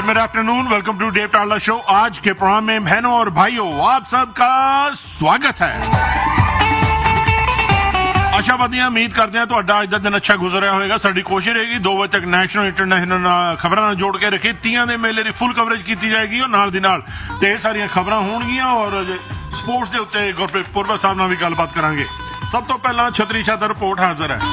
मेरा afternoon, welcome to Dave टार्ला show. आज के प्रोग्राम में बहनों और भाइयों आप सबका स्वागत है। आशावादी उम्मीद करते हैं ਤੁਹਾਡਾ ਅੱਜ ਦਾ ਦਿਨ ਅੱਛਾ ਗੁਜ਼ਰਿਆ ਹੋਵੇਗਾ। ਸਾਡੀ ਕੋਸ਼ਿਸ਼ ਰਹੇਗੀ 2 ਵਜੇ ਤੱਕ ਨੈਸ਼ਨਲ ਇੰਟਰਨੈਸ਼ਨਲ ਖਬਰਾਂ ਨਾਲ ਜੋੜ ਕੇ ਰੱਖੇ ਤੀਆਂ ਦੇ ਮੇਲੇ ਦੀ ਫੁੱਲ ਕਵਰੇਜ ਕੀਤੀ ਜਾਏਗੀ ਔਰ ਨਾਲ ਦੀ ਨਾਲ ਢੇਰ ਸਾਰੀਆਂ ਖਬਰਾਂ ਹੋਣਗੀਆਂ ਔਰ ਸਪੋਰਟਸ ਦੇ ਉੱਤੇ ਗੁਰਪ੍ਰੀਤ ਪੁਰਵਾ ਸਾਹਿਬ ਨਾਲ ਵੀ ਗੱਲਬਾਤ ਕਰਾਂਗੇ। ਸਭ ਤੋਂ ਪਹਿਲਾਂ ਛਤਰੀ ਛਾਤਾ ਰਿਪੋਰਟ ਹਾਜ਼ਰ ਹੈ।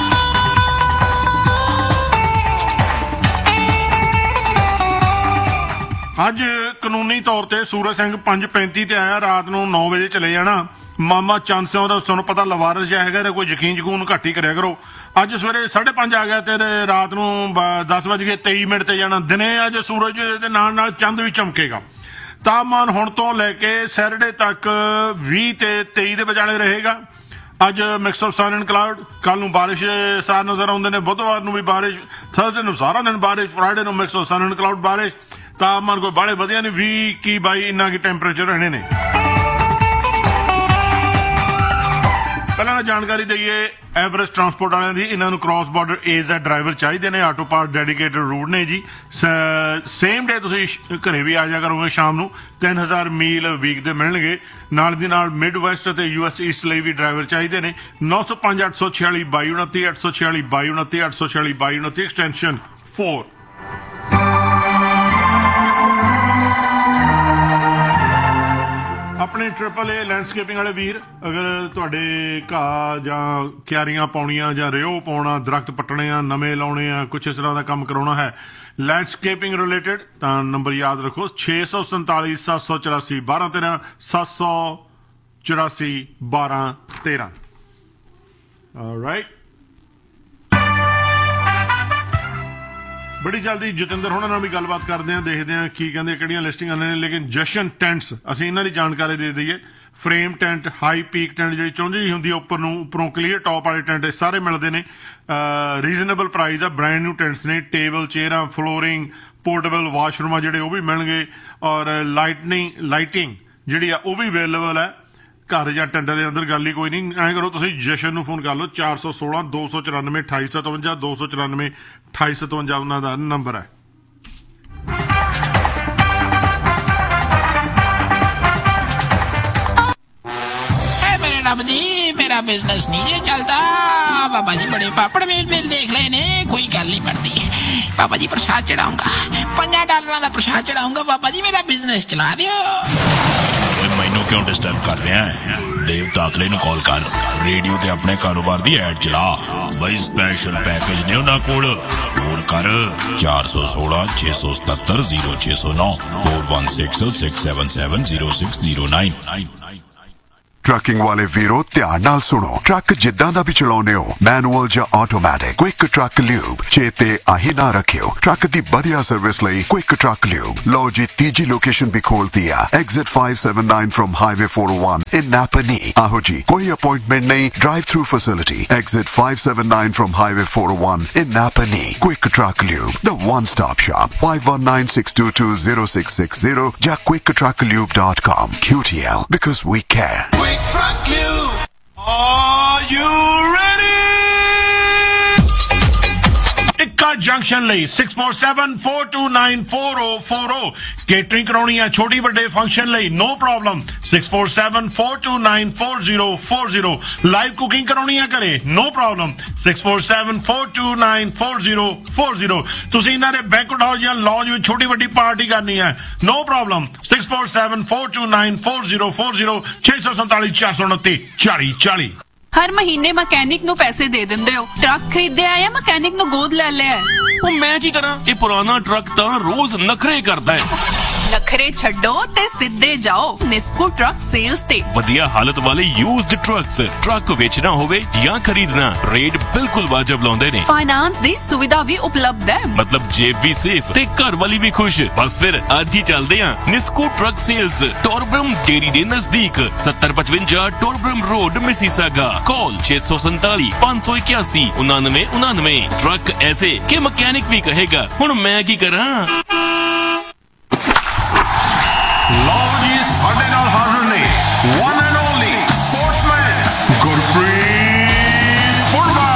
ਅੱਜ ਕਾਨੂੰਨੀ ਤੌਰ ਤੇ ਸੂਰਜ ਸਿੰਘ 5:35 ਤੇ ਆਇਆ, ਰਾਤ ਨੂੰ 9 ਵਜੇ ਚਲੇ ਜਾਣਾ। ਮਾਮਾ ਚੰਦ ਸਿੰਘ ਦਾ ਤੁਹਾਨੂੰ ਪਤਾ ਲਵਾਰਸ ਜਿਹਾ ਹੈਗਾ ਤੇ ਕੋਈ ਯਕੀਨ ਜਕੂਨ ਘੱਟ ਹੀ ਕਰਿਆ ਕਰੋ। ਅੱਜ ਸਵੇਰੇ 5:30 ਆ ਗਿਆ ਤੇ ਰਾਤ ਨੂੰ 10:23 ਤੇ ਜਾਣਾ। ਦਿਨੇ ਅੱਜ ਸੂਰਜ ਦੇ ਨਾਲ ਨਾਲ ਚੰਦ ਵੀ ਚਮਕੇਗਾ। ਤਾਪਮਾਨ ਹੁਣ ਤੋਂ ਲੈ ਕੇ ਸੈਟਰਡੇ ਤੱਕ 20 ਤੇ 23 ਦੇ ਵਿਚਾਲੇ ਰਹੇਗਾ। ਅੱਜ mix of son and cloud. ਕੱਲ ਨੂੰ ਬਾਰਿਸ਼ ਸਾਰ ਨਜ਼ਰ ਆਉਂਦੇ ਨੇ, ਬੁੱਧਵਾਰ ਨੂੰ ਵੀ ਬਾਰਿਸ਼, ਥਰਸਡੇ ਨੂੰ ਸਾਰਾ ਦਿਨ ਬਾਰਿਸ਼, ਫਰਾਈਡੇ ਨੂੰ mix of son and cloud ਬਾਰਿਸ਼। ਤਾਪਮਾਨ ਕੋਈ ਬਾਹਲੇ ਵਧੀਆ ਨਹੀਂ, 20-22 ਇੰਨਾ ਕੀ ਟੈਂਪਰੇਚਰ ਰਹਿਣੇ ਨੇ। ਪਹਿਲਾਂ ਜਾਣਕਾਰੀ ਦਈਏ ਐਵਰੇਸਟ ਟਰਾਂਸਪੋਰਟ ਵਾਲਿਆਂ ਦੀ। ਇਹਨਾਂ ਨੂੰ ਕ੍ਰਾਸ ਬਾਰਡਰ AZ ਡਰਾਈਵਰ ਚਾਹੀਦੇ ਨੇ। ਆਟੋ ਪਾਰਕ ਡੈਡੀਕੇਟਡ ਰੂਟ ਨੇ ਜੀ। ਸੇਮ ਡੇ ਤੁਸੀਂ ਘਰੇ ਵੀ ਆ ਜਾ ਕਰੋਗੇ ਸ਼ਾਮ ਨੂੰ। 3000 ਮੀਲ ਵੀਕ ਦੇ ਮਿਲਣਗੇ। ਨਾਲ ਦੀ ਨਾਲ ਮਿਡ ਵੈਸਟ ਅਤੇ US ਈਸਟ ਲਈ ਵੀ ਡਰਾਈਵਰ ਚਾਹੀਦੇ ਨੇ। 905 846 2229 846 2229 846 2229 ਐਕਸਟੈਂਸ਼ਨ 4। ਆਪਣੇ AAA ਲੈਂਡਸਕੇਪਿੰਗ ਵਾਲੇ ਵੀਰ, ਅਗਰ ਤੁਹਾਡੇ ਘਾਹ ਜਾਂ ਕਿਆਰੀਆਂ ਪਾਉਣੀਆਂ ਜਾਂ ਰਿਓ ਪਾਉਣਾ, ਦਰਖਤ ਪੱਟਣੇ ਆ, ਨਵੇਂ ਲਾਉਣੇ ਆ, ਕੁਛ ਇਸ ਤਰ੍ਹਾਂ ਦਾ ਕੰਮ ਕਰਾਉਣਾ ਹੈ ਲੈਂਡਸਕੇਪਿੰਗ ਰਿਲੇਟਡ, ਤਾਂ ਨੰਬਰ ਯਾਦ ਰੱਖੋ 647 784 1213 784 1213। ਰਾਈਟ। ਬੜੀ ਜਲਦੀ ਜਤਿੰਦਰ ਹੋਣਾ ਨਾਲ ਵੀ ਗੱਲਬਾਤ ਕਰਦੇ ਹਾਂ, ਦੇਖਦੇ ਹਾਂ ਕੀ ਕਹਿੰਦੇ, ਕਿਹੜੀਆਂ ਲਿਸਟਿੰਗਾਂ ਨੇ। ਲੇਕਿਨ ਜਸ਼ਨ ਟੈਂਟਸ ਅਸੀਂ ਇਹਨਾਂ ਦੀ ਜਾਣਕਾਰੀ ਦੇ ਦਈਏ। Frame tent, high peak tent ਜਿਹੜੀ ਚੁੰਝੀ ਹੁੰਦੀ ਹੈ ਉੱਪਰ ਨੂੰ, ਉੱਪਰੋਂ ਕਲੀਅਰ ਟੌਪ ਵਾਲੇ ਟੈਂਟ ਸਾਰੇ ਮਿਲਦੇ ਨੇ। ਰੀਜ਼ਨੇਬਲ ਪ੍ਰਾਈਸ ਆ। ਬ੍ਰਾਂਡ ਨਿਊ ਟੈਂਟਸ ਨੇ। ਟੇਬਲ, ਚੇਅਰਾਂ, ਫਲੋਰਿੰਗ, ਪੋਰਟੇਬਲ ਵਾਸ਼ਰੂਮ ਆ ਜਿਹੜੇ ਉਹ ਵੀ ਮਿਲਣਗੇ ਔਰ ਲਾਈਟਿੰਗ ਜਿਹੜੀ ਆ ਉਹ ਵੀ ਅਵੇਲੇਬਲ ਹੈ। ਘਰ ਜਾਂ ਟੈਂਟ ਦੇ ਅੰਦਰ ਗੱਲ ਹੀ ਕੋਈ ਨਹੀਂ। ਐਂ ਕਰੋ, ਤੁਸੀਂ ਜਸ਼ਨ ਨੂੰ ਫੋਨ ਕਰ ਲਓ 416 294 2857 294 2857 ਉਹਨਾਂ ਦਾ ਨੰਬਰ ਹੈ। मेरा बिजनेस नहीं है चलता। बाबा जी बड़े पापड़ मेल देख लेने, कोई गल नहीं बनती। बाबा जी प्रसाद चढ़ाऊंगा, $5 का प्रसाद चढ़ाऊंगा। बाबा जी मेरा बिजनेस चला दियो। मैनू क्यों डिस्टर्ब कर रहा है? देव तातले नूं कॉल कर, रेडियो ते अपने कारोबार दी एड चला बई। स्पेशल पैकेज ने उन्हां कोल। फोन कर 416 677 0609 416 677 0609। ਟਰੱਕਿੰਗ ਵਾਲੇ ਵੀਰੋ ਧਿਆਨ ਨਾਲ ਸੁਣੋ। ਟਰੱਕ ਜਿੱਦਾਂ ਦਾ ਵੀ ਚਲਾਉਨੇ ਹੋ, ਮੈਨੂਅਲ ਜਾਂ ਆਟੋਮੈਟਿਕ, ਕੁਇਕ ਟਰੱਕ ਲਿਊਬ ਚੇਤੇ ਆਹੀ ਨਾ ਰੱਖਿਓ। ਟਰੱਕ ਦੀ ਵਧੀਆ ਸਰਵਿਸ ਲਈ ਕੁਇਕ ਟਰੱਕ ਲਿਊਬ। ਲਓ ਜੀ, ਤੀਜੀ ਲੋਕੇਸ਼ਨ ਵੀ ਖੋਲਤੀ ਆ। ਐਗਜ਼ਿਟ 579 ਫਰਮ ਹਾਈਵੇ 401 ਇਨ ਨਾਪਨੀ। ਆਹੋ ਜੀ, ਕੋਈ ਅਪਾਇੰਟਮੈਂਟ ਨਹੀਂ, drive through facility. Exit 579 firm highway 401 in ਨਾਪਨੀ। Quick truck lube, the one stop shop। 5196220660 ਜਾਂ quicktrucklube.com। QTL, because we care। Truck Lube. Are you ready? Tikka junction ਲਈ 6474294040 catering ਕਰਾਉਣੀ ਹੈ ਛੋਟੀ ਵੱਡੇ ਫੰਕਸ਼ਨ ਲਈ, ਨੋ ਪ੍ਰੋਬਲਮ। 6474294040 ਲਾਈਵ ਕੁਕਿੰਗ ਕਰਾਉਣੀ ਹੈ ਘਰੇ, ਨੋ ਪ੍ਰੋਬਲਮ। 6474294040 ਤੁਸੀਂ ਇਹਨਾਂ ਦੇ ਬੈਂਕਟ ਹਾਲ ਜਾਂ ਲੌਂਜ ਵਿੱਚ ਛੋਟੀ ਵੱਡੀ ਪਾਰਟੀ ਕਰਨੀ ਹੈ, ਨੋ ਪ੍ਰੋਬਲਮ। 6474294040 647 429 4040। ਹਰ ਮਹੀਨੇ ਮਕੈਨਿਕ ਨੂੰ ਪੈਸੇ ਦੇ ਦਿੰਦੇ ਹੋ। ਟਰੱਕ ਖਰੀਦਿਆ ਜਾਂ ਮਕੈਨਿਕ ਨੂੰ ਗੋਦ ਲੈ ਲਿਆ? ਉਹ ਮੈਂ ਕੀ ਕਰਾਂ, ਇਹ ਪੁਰਾਣਾ ਟਰੱਕ ਤਾਂ ਰੋਜ਼ ਨਖਰੇ ਕਰਦਾ ਹੈ। ਨਖਰੇ ਛੱਡੋ ਤੇ ਸਿੱਧੇ ਜਾਓ ਨਿਸਕੂ ਟਰੱਕ ਸੇਲਸ ਤੇ। ਵਧੀਆ ਹਾਲਤ ਵਾਲੇ ਯੂਜ਼ਡ ਟਰੱਕਸ, ਟਰੱਕ ਵੇਚਣਾ ਹੋਵੇ ਜਾਂ ਖਰੀਦਣਾ, ਰੇਟ ਬਿਲਕੁਲ ਵਾਜਬ ਲਾਉਂਦੇ ਨੇ। ਫਾਈਨਾਂਸ ਦੀ ਸੁਵਿਧਾ ਵੀ ਉਪਲਬਧ ਹੈ, ਮਤਲਬ ਜੇਬ ਵੀ ਸੇਫ ਤੇ ਘਰ ਵਾਲੀ ਵੀ ਖੁਸ਼। ਬਸ ਫਿਰ ਅੱਜ ਹੀ ਚੱਲਦੇ ਹਾਂ ਨਿਸਕੂ ਟਰੱਕ ਸੇਲਸ, ਟੋਰਬਰਮ ਡੇਰੀ ਦੇ ਨਜ਼ਦੀਕ, 7055 ਟੋਰਬਰਮ ਰੋਡ, ਮਿਸੀਸਾਗਾ। कॉल 647 581 9999। ट्रक ऐसे कि मैकेनिक भी कहेगा हुण मैं की करा। ਲਓ ਜੀ, ਸਾਡੇ ਨਾਲ ਹਾਜ਼ਰ ਨੇ one and only sportsman Gurpreet ਪੁਰਵਾ।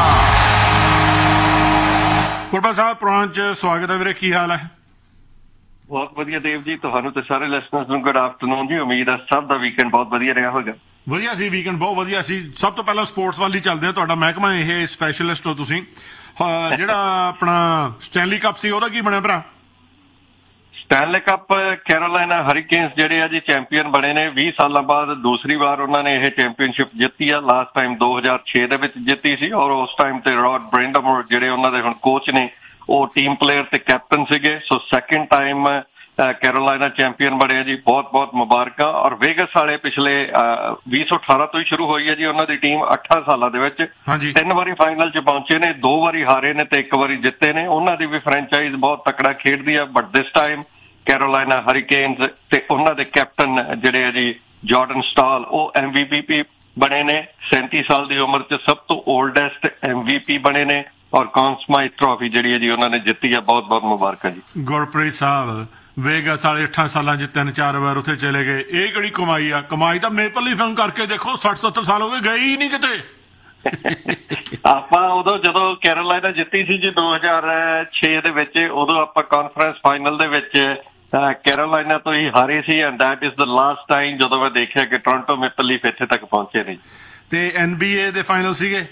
ਪੁਰਵਾ Sahib, programme 'ਚ ਸਵਾਗਤ ਹੈ ਵੀਰੇ, ਕੀ ਹਾਲ ਹੈ? ਬਹੁਤ ਵਧੀਆ ਦੇਵ ਜੀ, ਤੁਹਾਨੂੰ ਤੇ ਸਾਰੇ ਲਿਸਨਰਸ ਨੂੰ ਗੁੱਡ ਆਫਟਰਨੂਨ ਜੀ। ਉਮੀਦ ਹੈ ਸਭ ਦਾ ਵੀਕਐਂਡ ਬਹੁਤ ਵਧੀਆ ਰਿਹਾ ਹੋਵੇਗਾ। ਵਧੀਆ ਸੀ ਵੀਕਐਂਡ, ਬਹੁਤ ਵਧੀਆ ਸੀ। ਸਭ ਤੋਂ ਪਹਿਲਾਂ ਸਪੋਰਟਸ ਵੱਲ ਹੀ ਚੱਲਦੇ ਆ। ਤੁਹਾਡਾ ਮਹਿਕਮਾ ਇਹ ਸਪੈਸ਼ਲਿਸਟ ਹੋ ਤੁਸੀਂ। ਜਿਹੜਾ ਆਪਣਾ ਸਟੈਨਲੀ ਕੱਪ ਸੀ ਉਹਦਾ ਕੀ ਬਣਿਆ ਭਰਾ? ਸਟੈਨਲੇ ਕੱਪ ਕੈਰੋਲਾਈਨਾ ਹਰੀਕੇਨਸ ਜਿਹੜੇ ਆ ਜੀ ਚੈਂਪੀਅਨ ਬਣੇ ਨੇ 20 ਸਾਲਾਂ ਬਾਅਦ। ਦੂਸਰੀ ਵਾਰ ਉਹਨਾਂ ਨੇ ਇਹ ਚੈਂਪੀਅਨਸ਼ਿਪ ਜਿੱਤੀ ਆ। ਲਾਸਟ ਟਾਈਮ 2006 ਦੇ ਵਿੱਚ ਜਿੱਤੀ ਸੀ ਔਰ ਉਸ ਟਾਈਮ ਤੇ ਰੌਡ ਬ੍ਰੈਂਡਮੋਰ ਜਿਹੜੇ ਉਹਨਾਂ ਦੇ ਹੁਣ ਕੋਚ ਨੇ ਉਹ ਟੀਮ ਪਲੇਅਰ ਤੇ ਕੈਪਟਨ ਸੀਗੇ। ਸੋ ਸੈਕਿੰਡ ਟਾਈਮ ਕੈਰੋਲਾਈਨਾ ਚੈਂਪੀਅਨ ਬਣੇ ਜੀ, ਬਹੁਤ ਬਹੁਤ ਮੁਬਾਰਕਾਂ। ਔਰ ਵੇਗਸ ਵਾਲੇ ਪਿਛਲੇ 2018 ਤੋਂ ਹੀ ਸ਼ੁਰੂ ਹੋਈ ਹੈ ਜੀ ਉਹਨਾਂ ਦੀ ਟੀਮ। 8 ਸਾਲਾਂ ਦੇ ਵਿੱਚ 3 ਵਾਰੀ ਫਾਈਨਲ 'ਚ ਪਹੁੰਚੇ ਨੇ, 2 ਵਾਰੀ ਹਾਰੇ ਨੇ ਤੇ 1 ਵਾਰੀ ਜਿੱਤੇ ਨੇ। ਉਹਨਾਂ ਦੀ ਵੀ ਫਰੈਂਚਾਈਜ਼ ਬਹੁਤ ਤਕੜਾ ਖੇਡਦੀ ਆ। ਬਟ ਦਿਸ ਟਾਈਮ ਕੈਰੋਲਾਈਨਾ ਹਰੀਕੇਨਸ ਤੇ ਉਹਨਾਂ ਦੇ ਕੈਪਟਨ ਜਿਹੜੇ ਆ ਜੀ ਜਾਰਡਨ ਸਟਾਲ, ਉਹ MVP ਬਣੇ ਨੇ। 37 ਸਾਲ ਦੀ ਉਮਰ 'ਚ ਸਭ ਤੋਂ ਓਲਡੈਸਟ MVP ਬਣੇ ਨੇ ਔਰ ਕੌਨਸਮਾਈਟ ਟਰਾਫੀ ਜਿਹੜੀ ਹੈ ਜੀ ਉਹਨਾਂ ਨੇ ਜਿੱਤੀ ਆ। ਬਹੁਤ ਬਹੁਤ ਮੁਬਾਰਕਾਂ ਜੀ। ਗੁਰਪ੍ਰੀਤ ਸਾਹਿਬ ਵੇਗਸ ਵਾਲੇ 8 ਸਾਲਾਂ 'ਚ 3-4 ਵਾਰ ਉੱਥੇ ਚਲੇ ਗਏ। ਇਹ ਕਿਹੜੀ ਕਮਾਈ ਆ? ਕਮਾਈ ਤਾਂ ਮੇਪਲ ਲੀਫ ਕਰਕੇ ਦੇਖੋ 60-70 ਸਾਲ ਹੋ ਗਏ ਹੀ ਨਹੀਂ ਕਿਤੇ। ਆਪਾਂ ਉਦੋਂ ਜਦੋਂ ਕੈਰੋਲਾਈਨਾ ਜਿੱਤੀ ਸੀ ਜੀ 2006 ਦੇ ਵਿੱਚ, ਉਦੋਂ ਆਪਾਂ ਕਾਨਫਰੰਸ ਫਾਈਨਲ ਦੇ ਵਿੱਚ ਕੈਰੋਲਾਈਨਾ ਤੋਂ ਹੀ ਹਾਰੇ ਸੀ। And that is the last time ਜਦੋਂ ਮੈਂ ਦੇਖਿਆ ਕਿ ਟੋਰਾਂਟੋ ਮੇਪਲ ਲੀਫ ਇੱਥੇ ਤੱਕ ਪਹੁੰਚੇ ਨੇ। ਤੇ NBA ਦੇ ਫਾਈਨਲ ਸੀਗੇ।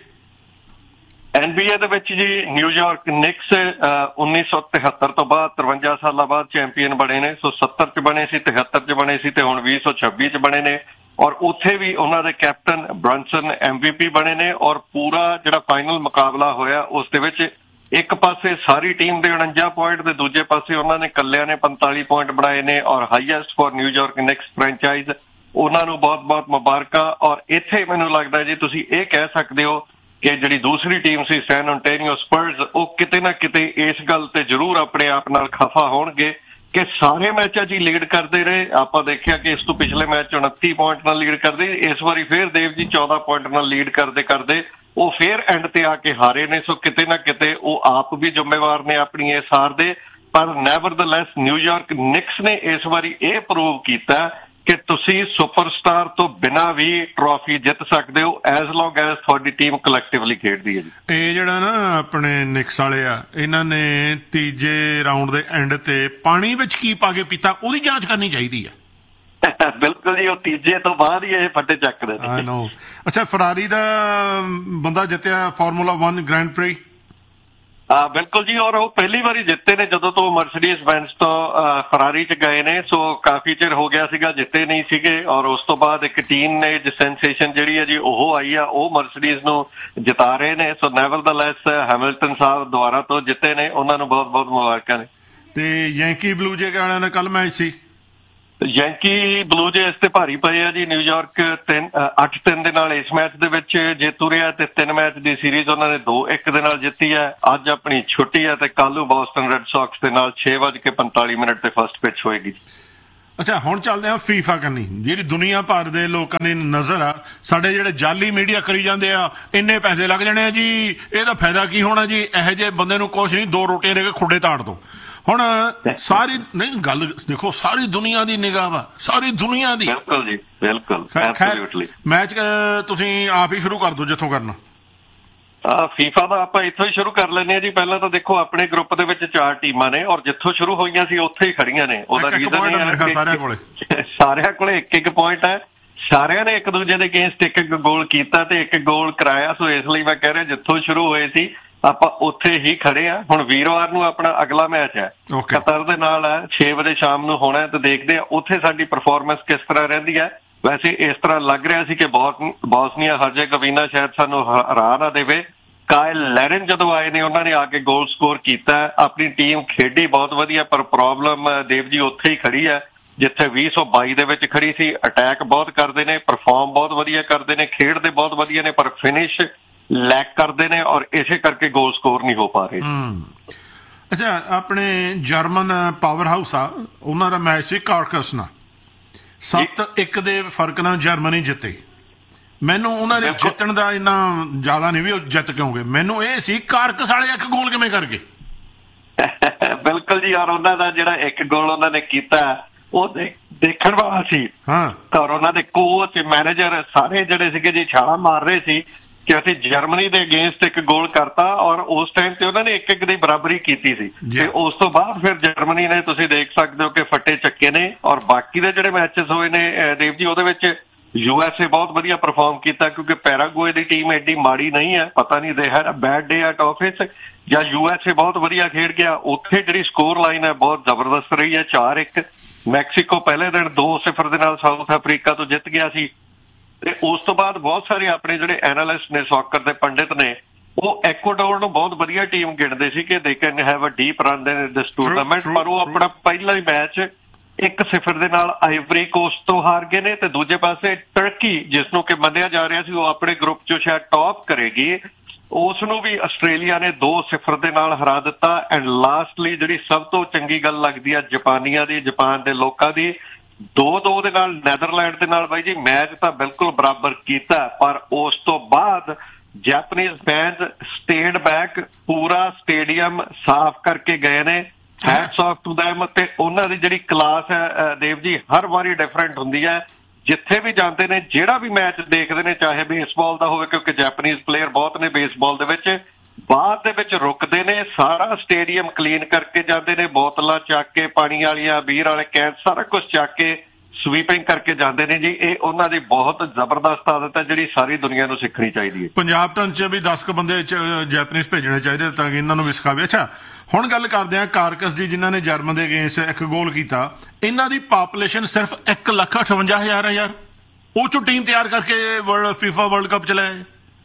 NBA ਦੇ ਵਿੱਚ ਜੀ ਨਿਊਯਾਰਕ ਨਿਕਸ 1973 ਤੋਂ ਬਾਅਦ 53 ਸਾਲਾਂ ਬਾਅਦ ਚੈਂਪੀਅਨ ਬਣੇ ਨੇ। ਸੋ 70 'ਚ ਬਣੇ ਸੀ, 73 'ਚ ਬਣੇ ਸੀ ਤੇ ਹੁਣ 2026 'ਚ ਬਣੇ ਨੇ। ਔਰ ਉੱਥੇ ਵੀ ਉਹਨਾਂ ਦੇ ਕੈਪਟਨ ਬ੍ਰਾਂਸਨ MVP ਬਣੇ ਨੇ। ਔਰ ਪੂਰਾ ਜਿਹੜਾ ਫਾਈਨਲ ਮੁਕਾਬਲਾ ਹੋਇਆ ਉਸ ਦੇ ਵਿੱਚ ਇੱਕ ਪਾਸੇ ਸਾਰੀ ਟੀਮ ਦੇ 49 ਪੁਆਇੰਟ ਤੇ ਦੂਜੇ ਪਾਸੇ ਉਹਨਾਂ ਨੇ ਕੱਲਿਆਂ ਨੇ 45 ਪੁਆਇੰਟ ਬਣਾਏ ਨੇ। ਔਰ ਹਾਈਐਸਟ ਫॉर ਨਿਊਯਾਰਕ ਨਿਕਸ ਫਰੈਂਚਾਈਜ਼, ਉਹਨਾਂ ਨੂੰ ਬਹੁਤ ਬਹੁਤ ਮੁਬਾਰਕਾਂ। ਔਰ ਇੱਥੇ ਮੈਨੂੰ ਲੱਗਦਾ ਜੀ ਤੁਸੀਂ ਇਹ ਕਹਿ ਸਕਦੇ ਹੋ ਕਿ ਜਿਹੜੀ ਦੂਸਰੀ ਟੀਮ ਸੀ ਸੈਨ ਅੰਟੋਨੀਓ ਸਪਰਸ, ਉਹ ਕਿਤੇ ਨਾ ਕਿਤੇ ਇਸ ਗੱਲ ਤੇ ਜ਼ਰੂਰ ਆਪਣੇ ਆਪ ਨਾਲ ਖਫਾ ਹੋਣਗੇ ਕਿ ਸਾਰੇ ਮੈਚਾਂ 'ਚ ਹੀ ਲੀਡ ਕਰਦੇ ਰਹੇ। ਆਪਾਂ ਦੇਖਿਆ ਕਿ ਇਸ ਤੋਂ ਪਿਛਲੇ ਮੈਚ 29 ਪੁਆਇੰਟ ਨਾਲ ਲੀਡ ਕਰਦੇ, ਇਸ ਵਾਰੀ ਫੇਰ ਦੇਵ ਜੀ 14 ਪੁਆਇੰਟ ਨਾਲ ਲੀਡ ਕਰਦੇ ਕਰਦੇ ਉਹ ਫੇਰ ਐਂਡ ਤੇ ਆ ਕੇ ਹਾਰੇ ਨੇ। ਸੋ ਕਿਤੇ ਨਾ ਕਿਤੇ ਉਹ ਆਪ ਵੀ ਜ਼ਿੰਮੇਵਾਰ ਨੇ ਆਪਣੀ ਇਸ ਹਾਰ ਦੇ। ਪਰ ਨੈਵਰਦਲੈਸ ਨਿਊਯਾਰਕ ਨਿਕਸ ਨੇ ਇਸ ਵਾਰੀ ਇਹ ਪ੍ਰੂਵ ਕੀਤਾ ਕਿ ਤੁਸੀਂ ਸੁਪਰਸਟਾਰ ਤੋਂ ਬਿਨਾਂ ਵੀ ਟਰਾਫੀ ਜਿੱਤ ਸਕਦੇ ਹੋ ਐਜ਼ ਲੌਂਗ ਐਜ਼ ਤੁਹਾਡੀ ਟੀਮ ਕਲੈਕਟਿਵਲੀ ਖੇਡਦੀ ਹੈ ਜੀ। ਇਹ ਜਿਹੜਾ ਨਾ ਆਪਣੇ ਨਿਕਸ ਵਾਲੇ ਆ, ਇਹਨਾਂ ਨੇ ਤੀਜੇ ਰਾਊਂਡ ਦੇ ਐਂਡ ਤੇ ਪਾਣੀ ਵਿੱਚ ਕੀ ਪਾ ਕੇ ਪੀਤਾ ਉਹਦੀ ਜਾਂਚ ਕਰਨੀ ਚਾਹੀਦੀ ਆ। ਬਿਲਕੁਲ ਜੀ, ਉਹ ਤੀਜੇ ਤੋਂ ਬਾਅਦ ਹੀ ਇਹ ਫੱਟੇ ਚੱਕਦੇ ਨੇ। ਆਈ ਨੋ। ਅੱਛਾ, ਫਰਾਰੀ ਦਾ ਬੰਦਾ ਜਿੱਤਿਆ ਫਾਰਮੂਲਾ 1 ਗ੍ਰੈਂਡ ਪ੍ਰੀ। ਬਿਲਕੁਲ ਜੀ, ਔਰ ਉਹ ਪਹਿਲੀ ਵਾਰੀ ਜਿੱਤੇ ਨੇ ਜਦੋਂ ਤੋਂ ਮਰਸੀਡੀਜ਼ ਬੈਂਜ਼ ਤੋਂ ਫਰਾਰੀ 'ਚ ਗਏ ਨੇ। ਸੋ ਕਾਫੀ ਚਿਰ ਹੋ ਗਿਆ ਸੀਗਾ ਜਿੱਤੇ ਨਹੀਂ ਸੀਗੇ। ਔਰ ਉਸ ਤੋਂ ਬਾਅਦ ਇੱਕ ਟੀਮ ਨੇ ਸੈਂਸੇਸ਼ਨ ਜਿਹੜੀ ਹੈ ਜੀ ਉਹ ਆਈ ਆ, ਉਹ ਮਰਸੀਡੀਜ਼ ਨੂੰ ਜਿਤਾ ਰਹੇ ਨੇ। ਸੋ ਨੈਵਰਦਲੈਸ ਹੈਮਿਲਟਨ ਸਾਹਿਬ ਦੁਆਰਾ ਤੋਂ ਜਿੱਤੇ ਨੇ, ਉਹਨਾਂ ਨੂੰ ਬਹੁਤ ਬਹੁਤ ਮੁਬਾਰਕਾਂ ਨੇ। ਤੇ ਯੈਂਕੀ ਬਲੂ ਜੇ ਵਾਲਿਆਂ ਦਾ ਕੱਲ ਮੈਚ ਸੀ। ਯੈਂਕੀ ਬਲੂ ਜੇਸ ਤੇ ਭਾਰੀ ਪਏ ਆ ਜੀ। ਨਿਊਯਾਰਕ 8-3 ਦੇ ਨਾਲ ਇਸ ਮੈਚ ਦੇ ਵਿੱਚ ਜੇਤੂ ਰਿਹਾ ਤੇ 3 ਮੈਚ ਦੀ ਸੀਰੀਜ਼ ਉਹਨਾਂ ਨੇ 2-1 ਦੇ ਨਾਲ ਜਿੱਤੀ ਹੈ। ਅੱਜ ਆਪਣੀ ਛੁੱਟੀ ਹੈ ਤੇ ਕੱਲ੍ਹ ਨੂੰ ਬੋਸਟਨ ਰੈੱਡ ਸੌਕਸ ਦੇ ਨਾਲ 6:45 ਤੇ ਫਸਟ ਪਿਚ ਹੋਏਗੀ। ਅੱਛਾ, ਹੁਣ ਚੱਲਦੇ ਆ ਫੀਫਾ ਕਰਨੀ, ਜਿਹੜੀ ਦੁਨੀਆ ਭਰ ਦੇ ਲੋਕਾਂ ਦੀ ਨਜ਼ਰ ਆ। ਸਾਡੇ ਜਿਹੜੇ ਜਾਲੀ ਮੀਡੀਆ ਕਰੀ ਜਾਂਦੇ ਆ, ਇੰਨੇ ਪੈਸੇ ਲੱਗ ਜਾਣੇ ਆ ਜੀ, ਇਹਦਾ ਫਾਇਦਾ ਕੀ ਹੋਣਾ ਜੀ? ਇਹੋ ਜਿਹੇ ਬੰਦੇ ਨੂੰ ਕੁਛ ਨਹੀਂ, 2 ਰੋਟੀਆਂ ਦੇ ਕੇ ਖੁੱਡੇ ਤਾੜ ਦੋ। ਹੁਣ ਸਾਰੀ ਨਹੀਂ ਗੱਲ ਦੇਖੋ, ਸਾਰੀ ਦੁਨੀਆ ਦੀ ਨਿਗਾਹ ਵਾ, ਸਾਰੀ ਦੁਨੀਆ ਦੀ। ਬਿਲਕੁਲ ਜੀ, ਬਿਲਕੁਲ। ਮੈਚ ਤੁਸੀਂ ਆਪ ਹੀ ਸ਼ੁਰੂ ਕਰ ਦਿਓ ਜਿੱਥੋਂ ਕਰਨਾ। ਫੀਫਾ ਦਾ ਆਪਾਂ ਇੱਥੋਂ ਹੀ ਸ਼ੁਰੂ ਕਰ ਲੈਂਦੇ ਹਾਂ ਜੀ। ਪਹਿਲਾਂ ਤਾਂ ਦੇਖੋ ਆਪਣੇ ਗਰੁੱਪ ਦੇ ਵਿੱਚ 4 ਟੀਮਾਂ ਨੇ ਔਰ ਜਿੱਥੋਂ ਸ਼ੁਰੂ ਹੋਈਆਂ ਸੀ ਉੱਥੇ ਹੀ ਖੜੀਆਂ ਨੇ। ਉਹਦਾ ਰੀਜ਼ਨ ਸਾਰਿਆਂ ਕੋਲੇ 1-1 ਪੁਆਇੰਟ ਹੈ। ਸਾਰਿਆਂ ਨੇ ਇੱਕ ਦੂਜੇ ਦੇ ਅਗੇਂਸਟ 1-1 ਗੋਲ ਕੀਤਾ ਤੇ 1 ਗੋਲ ਕਰਾਇਆ। ਸੋ ਇਸ ਲਈ ਮੈਂ ਕਹਿ ਰਿਹਾ ਜਿੱਥੋਂ ਸ਼ੁਰੂ ਹੋਏ ਸੀ ਆਪਾਂ ਉੱਥੇ ਹੀ ਖੜੇ ਆ। ਹੁਣ ਵੀਰਵਾਰ ਨੂੰ ਆਪਣਾ ਅਗਲਾ ਮੈਚ ਹੈ ਕਤਰ ਦੇ ਨਾਲ ਹੈ, 6 ਵਜੇ ਸ਼ਾਮ ਨੂੰ ਹੋਣਾ ਤੇ ਦੇਖਦੇ ਆ ਉੱਥੇ ਸਾਡੀ ਪਰਫਾਰਮੈਂਸ ਕਿਸ ਤਰ੍ਹਾਂ ਰਹਿੰਦੀ ਹੈ। ਵੈਸੇ ਇਸ ਤਰ੍ਹਾਂ ਲੱਗ ਰਿਹਾ ਸੀ ਕਿ ਬੋਸਨੀਆ ਹਰਜ਼ੇਗੋਵੀਨਾ ਸ਼ਾਇਦ ਸਾਨੂੰ ਹਰਾ ਨਾ ਦੇਵੇ। ਕਾਇਲ ਲੈਰਨ ਜਦੋਂ ਆਏ ਨੇ ਉਹਨਾਂ ਨੇ ਆ ਕੇ ਗੋਲ ਸਕੋਰ ਕੀਤਾ। ਆਪਣੀ ਟੀਮ ਖੇਡੀ ਬਹੁਤ ਵਧੀਆ, ਪਰ ਪ੍ਰੋਬਲਮ ਦੇਵ ਜੀ ਉੱਥੇ ਹੀ ਖੜੀ ਹੈ ਜਿੱਥੇ 2022 ਦੇ ਵਿੱਚ ਖੜੀ ਸੀ। ਅਟੈਕ ਬਹੁਤ ਕਰਦੇ ਨੇ, ਪਰਫਾਰਮ ਬਹੁਤ ਵਧੀਆ ਕਰਦੇ ਨੇ, ਖੇਡਦੇ ਬਹੁਤ ਵਧੀਆ ਨੇ, ਪਰ ਫਿਨਿਸ਼ ਲੈਕ ਕਰਦੇ ਨੇ ਔਰ ਇਸੇ ਕਰਕੇ ਗੋਲ ਸਕੋਰ ਨਹੀਂ ਹੋ ਪਾ ਰਹੇ। ਅੱਛਾ, ਆਪਣੇ ਜਰਮਨ ਪਾਵਰ ਹਾਊਸ ਆ, ਉਹਨਾਂ ਦਾ ਮੈਚ ਸੀ ਕਾਰਕਸ ਨਾਲ। 7-1 ਦੇ ਫਰਕ ਨਾਲ ਜਰਮਨੀ ਜਿੱਤੇ। ਮੈਨੂੰ ਉਹਨਾਂ ਦੇ ਜਿੱਤਣ ਦਾ ਇੰਨਾ ਜ਼ਿਆਦਾ ਨਹੀਂ ਵੀ ਉਹ ਜਿੱਤ ਕਿਉਂ ਗਏ, ਮੈਨੂੰ ਇਹ ਸੀ ਕਾਰਕਸ ਵਾਲੇ 1 ਗੋਲ ਕਿਵੇਂ ਕਰ ਗਏ। ਬਿਲਕੁਲ ਜੀ, ਔਰ ਉਹਨਾਂ ਦਾ ਜਿਹੜਾ 1 ਗੋਲ ਉਹਨਾਂ ਨੇ ਕੀਤਾ ਉਹ ਦੇਖਣ ਵਾਲਾ ਸੀ। ਔਰ ਉਹਨਾਂ ਦੇ ਕੋਚ ਮੈਨੇਜਰ ਸਾਰੇ ਜਿਹੜੇ ਸੀਗੇ ਜੀ ਛਾਲਾਂ ਮਾਰ ਰਹੇ ਸੀ ਕਿ ਅਸੀਂ ਜਰਮਨੀ ਦੇ ਅਗੇਂਸਟ ਇੱਕ ਗੋਲ ਕਰਤਾ ਔਰ ਉਸ ਟਾਈਮ ਤੇ ਉਹਨਾਂ ਨੇ ਇੱਕ ਦੀ ਬਰਾਬਰੀ ਕੀਤੀ ਸੀ ਤੇ ਉਸ ਤੋਂ ਬਾਅਦ ਫਿਰ ਜਰਮਨੀ ਨੇ ਤੁਸੀਂ ਦੇਖ ਸਕਦੇ ਹੋ ਕਿ ਫੱਟੇ ਚੱਕੇ ਨੇ। ਔਰ ਬਾਕੀ ਦੇ ਜਿਹੜੇ ਮੈਚਸ ਹੋਏ ਨੇ ਦੇਵ ਜੀ ਉਹਦੇ ਵਿੱਚ USA ਬਹੁਤ ਵਧੀਆ ਪਰਫਾਰਮ ਕੀਤਾ ਕਿਉਂਕਿ ਪੈਰਾਗੁਏ ਦੀ ਟੀਮ ਐਡੀ ਮਾੜੀ ਨਹੀਂ ਹੈ, ਪਤਾ ਨਹੀਂ ਦੇ had a bed day at office ਜਾਂ USA ਬਹੁਤ ਵਧੀਆ ਖੇਡ ਗਿਆ। ਉੱਥੇ ਜਿਹੜੀ ਸਕੋਰ ਲਾਈਨ ਹੈ ਬਹੁਤ ਜ਼ਬਰਦਸਤ ਰਹੀ ਹੈ, 4-1। ਮੈਕਸੀਕੋ ਪਹਿਲੇ ਦਿਨ 2-0 ਦੇ ਨਾਲ ਸਾਊਥ ਅਫਰੀਕਾ ਤੋਂ ਜਿੱਤ ਗਿਆ ਸੀ ਤੇ ਉਸ ਤੋਂ ਬਾਅਦ ਬਹੁਤ ਸਾਰੇ ਆਪਣੇ ਜਿਹੜੇ ਐਨਾਲਿਸਟ ਨੇ, ਸੌਕਰ ਦੇ ਪੰਡਿਤ ਨੇ, ਉਹ ਐਕਵਾਡੋਰ ਨੂੰ ਬਹੁਤ ਵਧੀਆ ਟੀਮ ਗਿਣਦੇ ਸੀ ਕਿ they can have a deep run in this tournament, ਪਰ ਉਹ ਆਪਣਾ ਪਹਿਲਾ ਹੀ ਮੈਚ 1-0 ਦੇ ਨਾਲ ਆਈਵਰੀ ਕੋਸਟ ਤੋਂ ਹਾਰ ਗਏ ਨੇ। ਤੇ ਦੂਜੇ ਪਾਸੇ ਟਰਕੀ, ਜਿਸ ਨੂੰ ਕਿ ਮੰਨਿਆ ਜਾ ਰਿਹਾ ਸੀ ਉਹ ਆਪਣੇ ਗਰੁੱਪ 'ਚੋਂ ਸ਼ਾਇਦ ਟੌਪ ਕਰੇਗੀ, ਉਸ ਨੂੰ ਵੀ ਆਸਟ੍ਰੇਲੀਆ ਨੇ 2-0 ਦੇ ਨਾਲ ਹਰਾ ਦਿੱਤਾ। ਐਂਡ ਲਾਸਟਲੀ ਜਿਹੜੀ ਸਭ ਤੋਂ ਚੰਗੀ ਗੱਲ ਲੱਗਦੀ ਹੈ ਜਾਪਾਨੀਆਂ ਦੀ, ਜਾਪਾਨ ਦੇ ਲੋਕਾਂ ਦੀ, 2-2 ਦੇ ਨਾਲ ਨੈਦਰਲੈਂਡ ਦੇ ਨਾਲ ਬਾਈ ਜੀ ਮੈਚ ਤਾਂ ਬਿਲਕੁਲ ਬਰਾਬਰ ਕੀਤਾ, ਪਰ ਉਸ ਤੋਂ ਬਾਅਦ ਜੈਪਨੀਜ਼ ਫੈਨਸ ਸਟੇਡ ਬੈਕ, ਪੂਰਾ ਸਟੇਡੀਅਮ ਸਾਫ਼ ਕਰਕੇ ਗਏ ਨੇ। Hats of to them. ਤੇ ਉਹਨਾਂ ਦੀ ਜਿਹੜੀ ਕਲਾਸ ਹੈ ਦੇਵ ਜੀ ਹਰ ਵਾਰੀ ਡਿਫਰੈਂਟ ਹੁੰਦੀ ਹੈ, ਜਿੱਥੇ ਵੀ ਜਾਂਦੇ ਨੇ, ਜਿਹੜਾ ਵੀ ਮੈਚ ਦੇਖਦੇ ਨੇ, ਚਾਹੇ ਬੇਸਬਾਲ ਦਾ ਹੋਵੇ ਕਿਉਂਕਿ ਜੈਪਨੀਜ਼ ਪਲੇਅਰ ਬਹੁਤ ਨੇ ਬੇਸਬਾਲ ਦੇ ਵਿੱਚ, ਬਾਅਦ ਦੇ ਵਿੱਚ ਰੁਕਦੇ ਨੇ, ਸਾਰਾ ਸਟੇਡੀਅਮ ਕਲੀਨ ਕਰਕੇ ਜਾਂਦੇ ਨੇ, ਬੋਤਲਾਂ ਚੱਕ ਕੇ, ਪਾਣੀ ਵਾਲੀਆਂ, ਬੀਅਰ ਵਾਲੇ ਕੈਨ, ਸਾਰਾ ਕੁਝ ਚੱਕ ਕੇ ਸਵੀਪਿੰਗ ਕਰਕੇ ਜਾਂਦੇ ਨੇ ਜੀ। ਇਹ ਉਹਨਾਂ ਦੀ ਬਹੁਤ ਜ਼ਬਰਦਸਤ ਆਦਤ ਹੈ ਜਿਹੜੀ ਸਾਰੀ ਦੁਨੀਆ ਨੂੰ ਸਿੱਖਣੀ ਚਾਹੀਦੀ ਹੈ। ਪੰਜਾਬ ਟਨ 'ਚ ਵੀ 10 ਬੰਦੇ ਜੈਪਨੀਜ਼ ਭੇਜਣੇ ਚਾਹੀਦੇ ਤਾਂ ਕਿ ਇਹਨਾਂ ਨੂੰ ਵੀ ਸਿਖਾਵੇ। ਅੱਛਾ, ਹੁਣ ਗੱਲ ਕਰਦੇ ਆ ਕਾਰਕਸ ਦੀ, ਜਿਨ੍ਹਾਂ ਨੇ ਜਰਮਨ ਦੇ ਅਗੇਂਸਟ 1 ਗੋਲ ਕੀਤਾ। ਇਹਨਾਂ ਦੀ ਪਾਪੂਲੇਸ਼ਨ ਸਿਰਫ 1,58,000 ਹੈ ਯਾਰ। ਉਹ ਚੋਂ ਟੀਮ ਤਿਆਰ ਕਰਕੇ FIFA ਵਰਲਡ ਕੱਪ ਚਲਾਇਆ।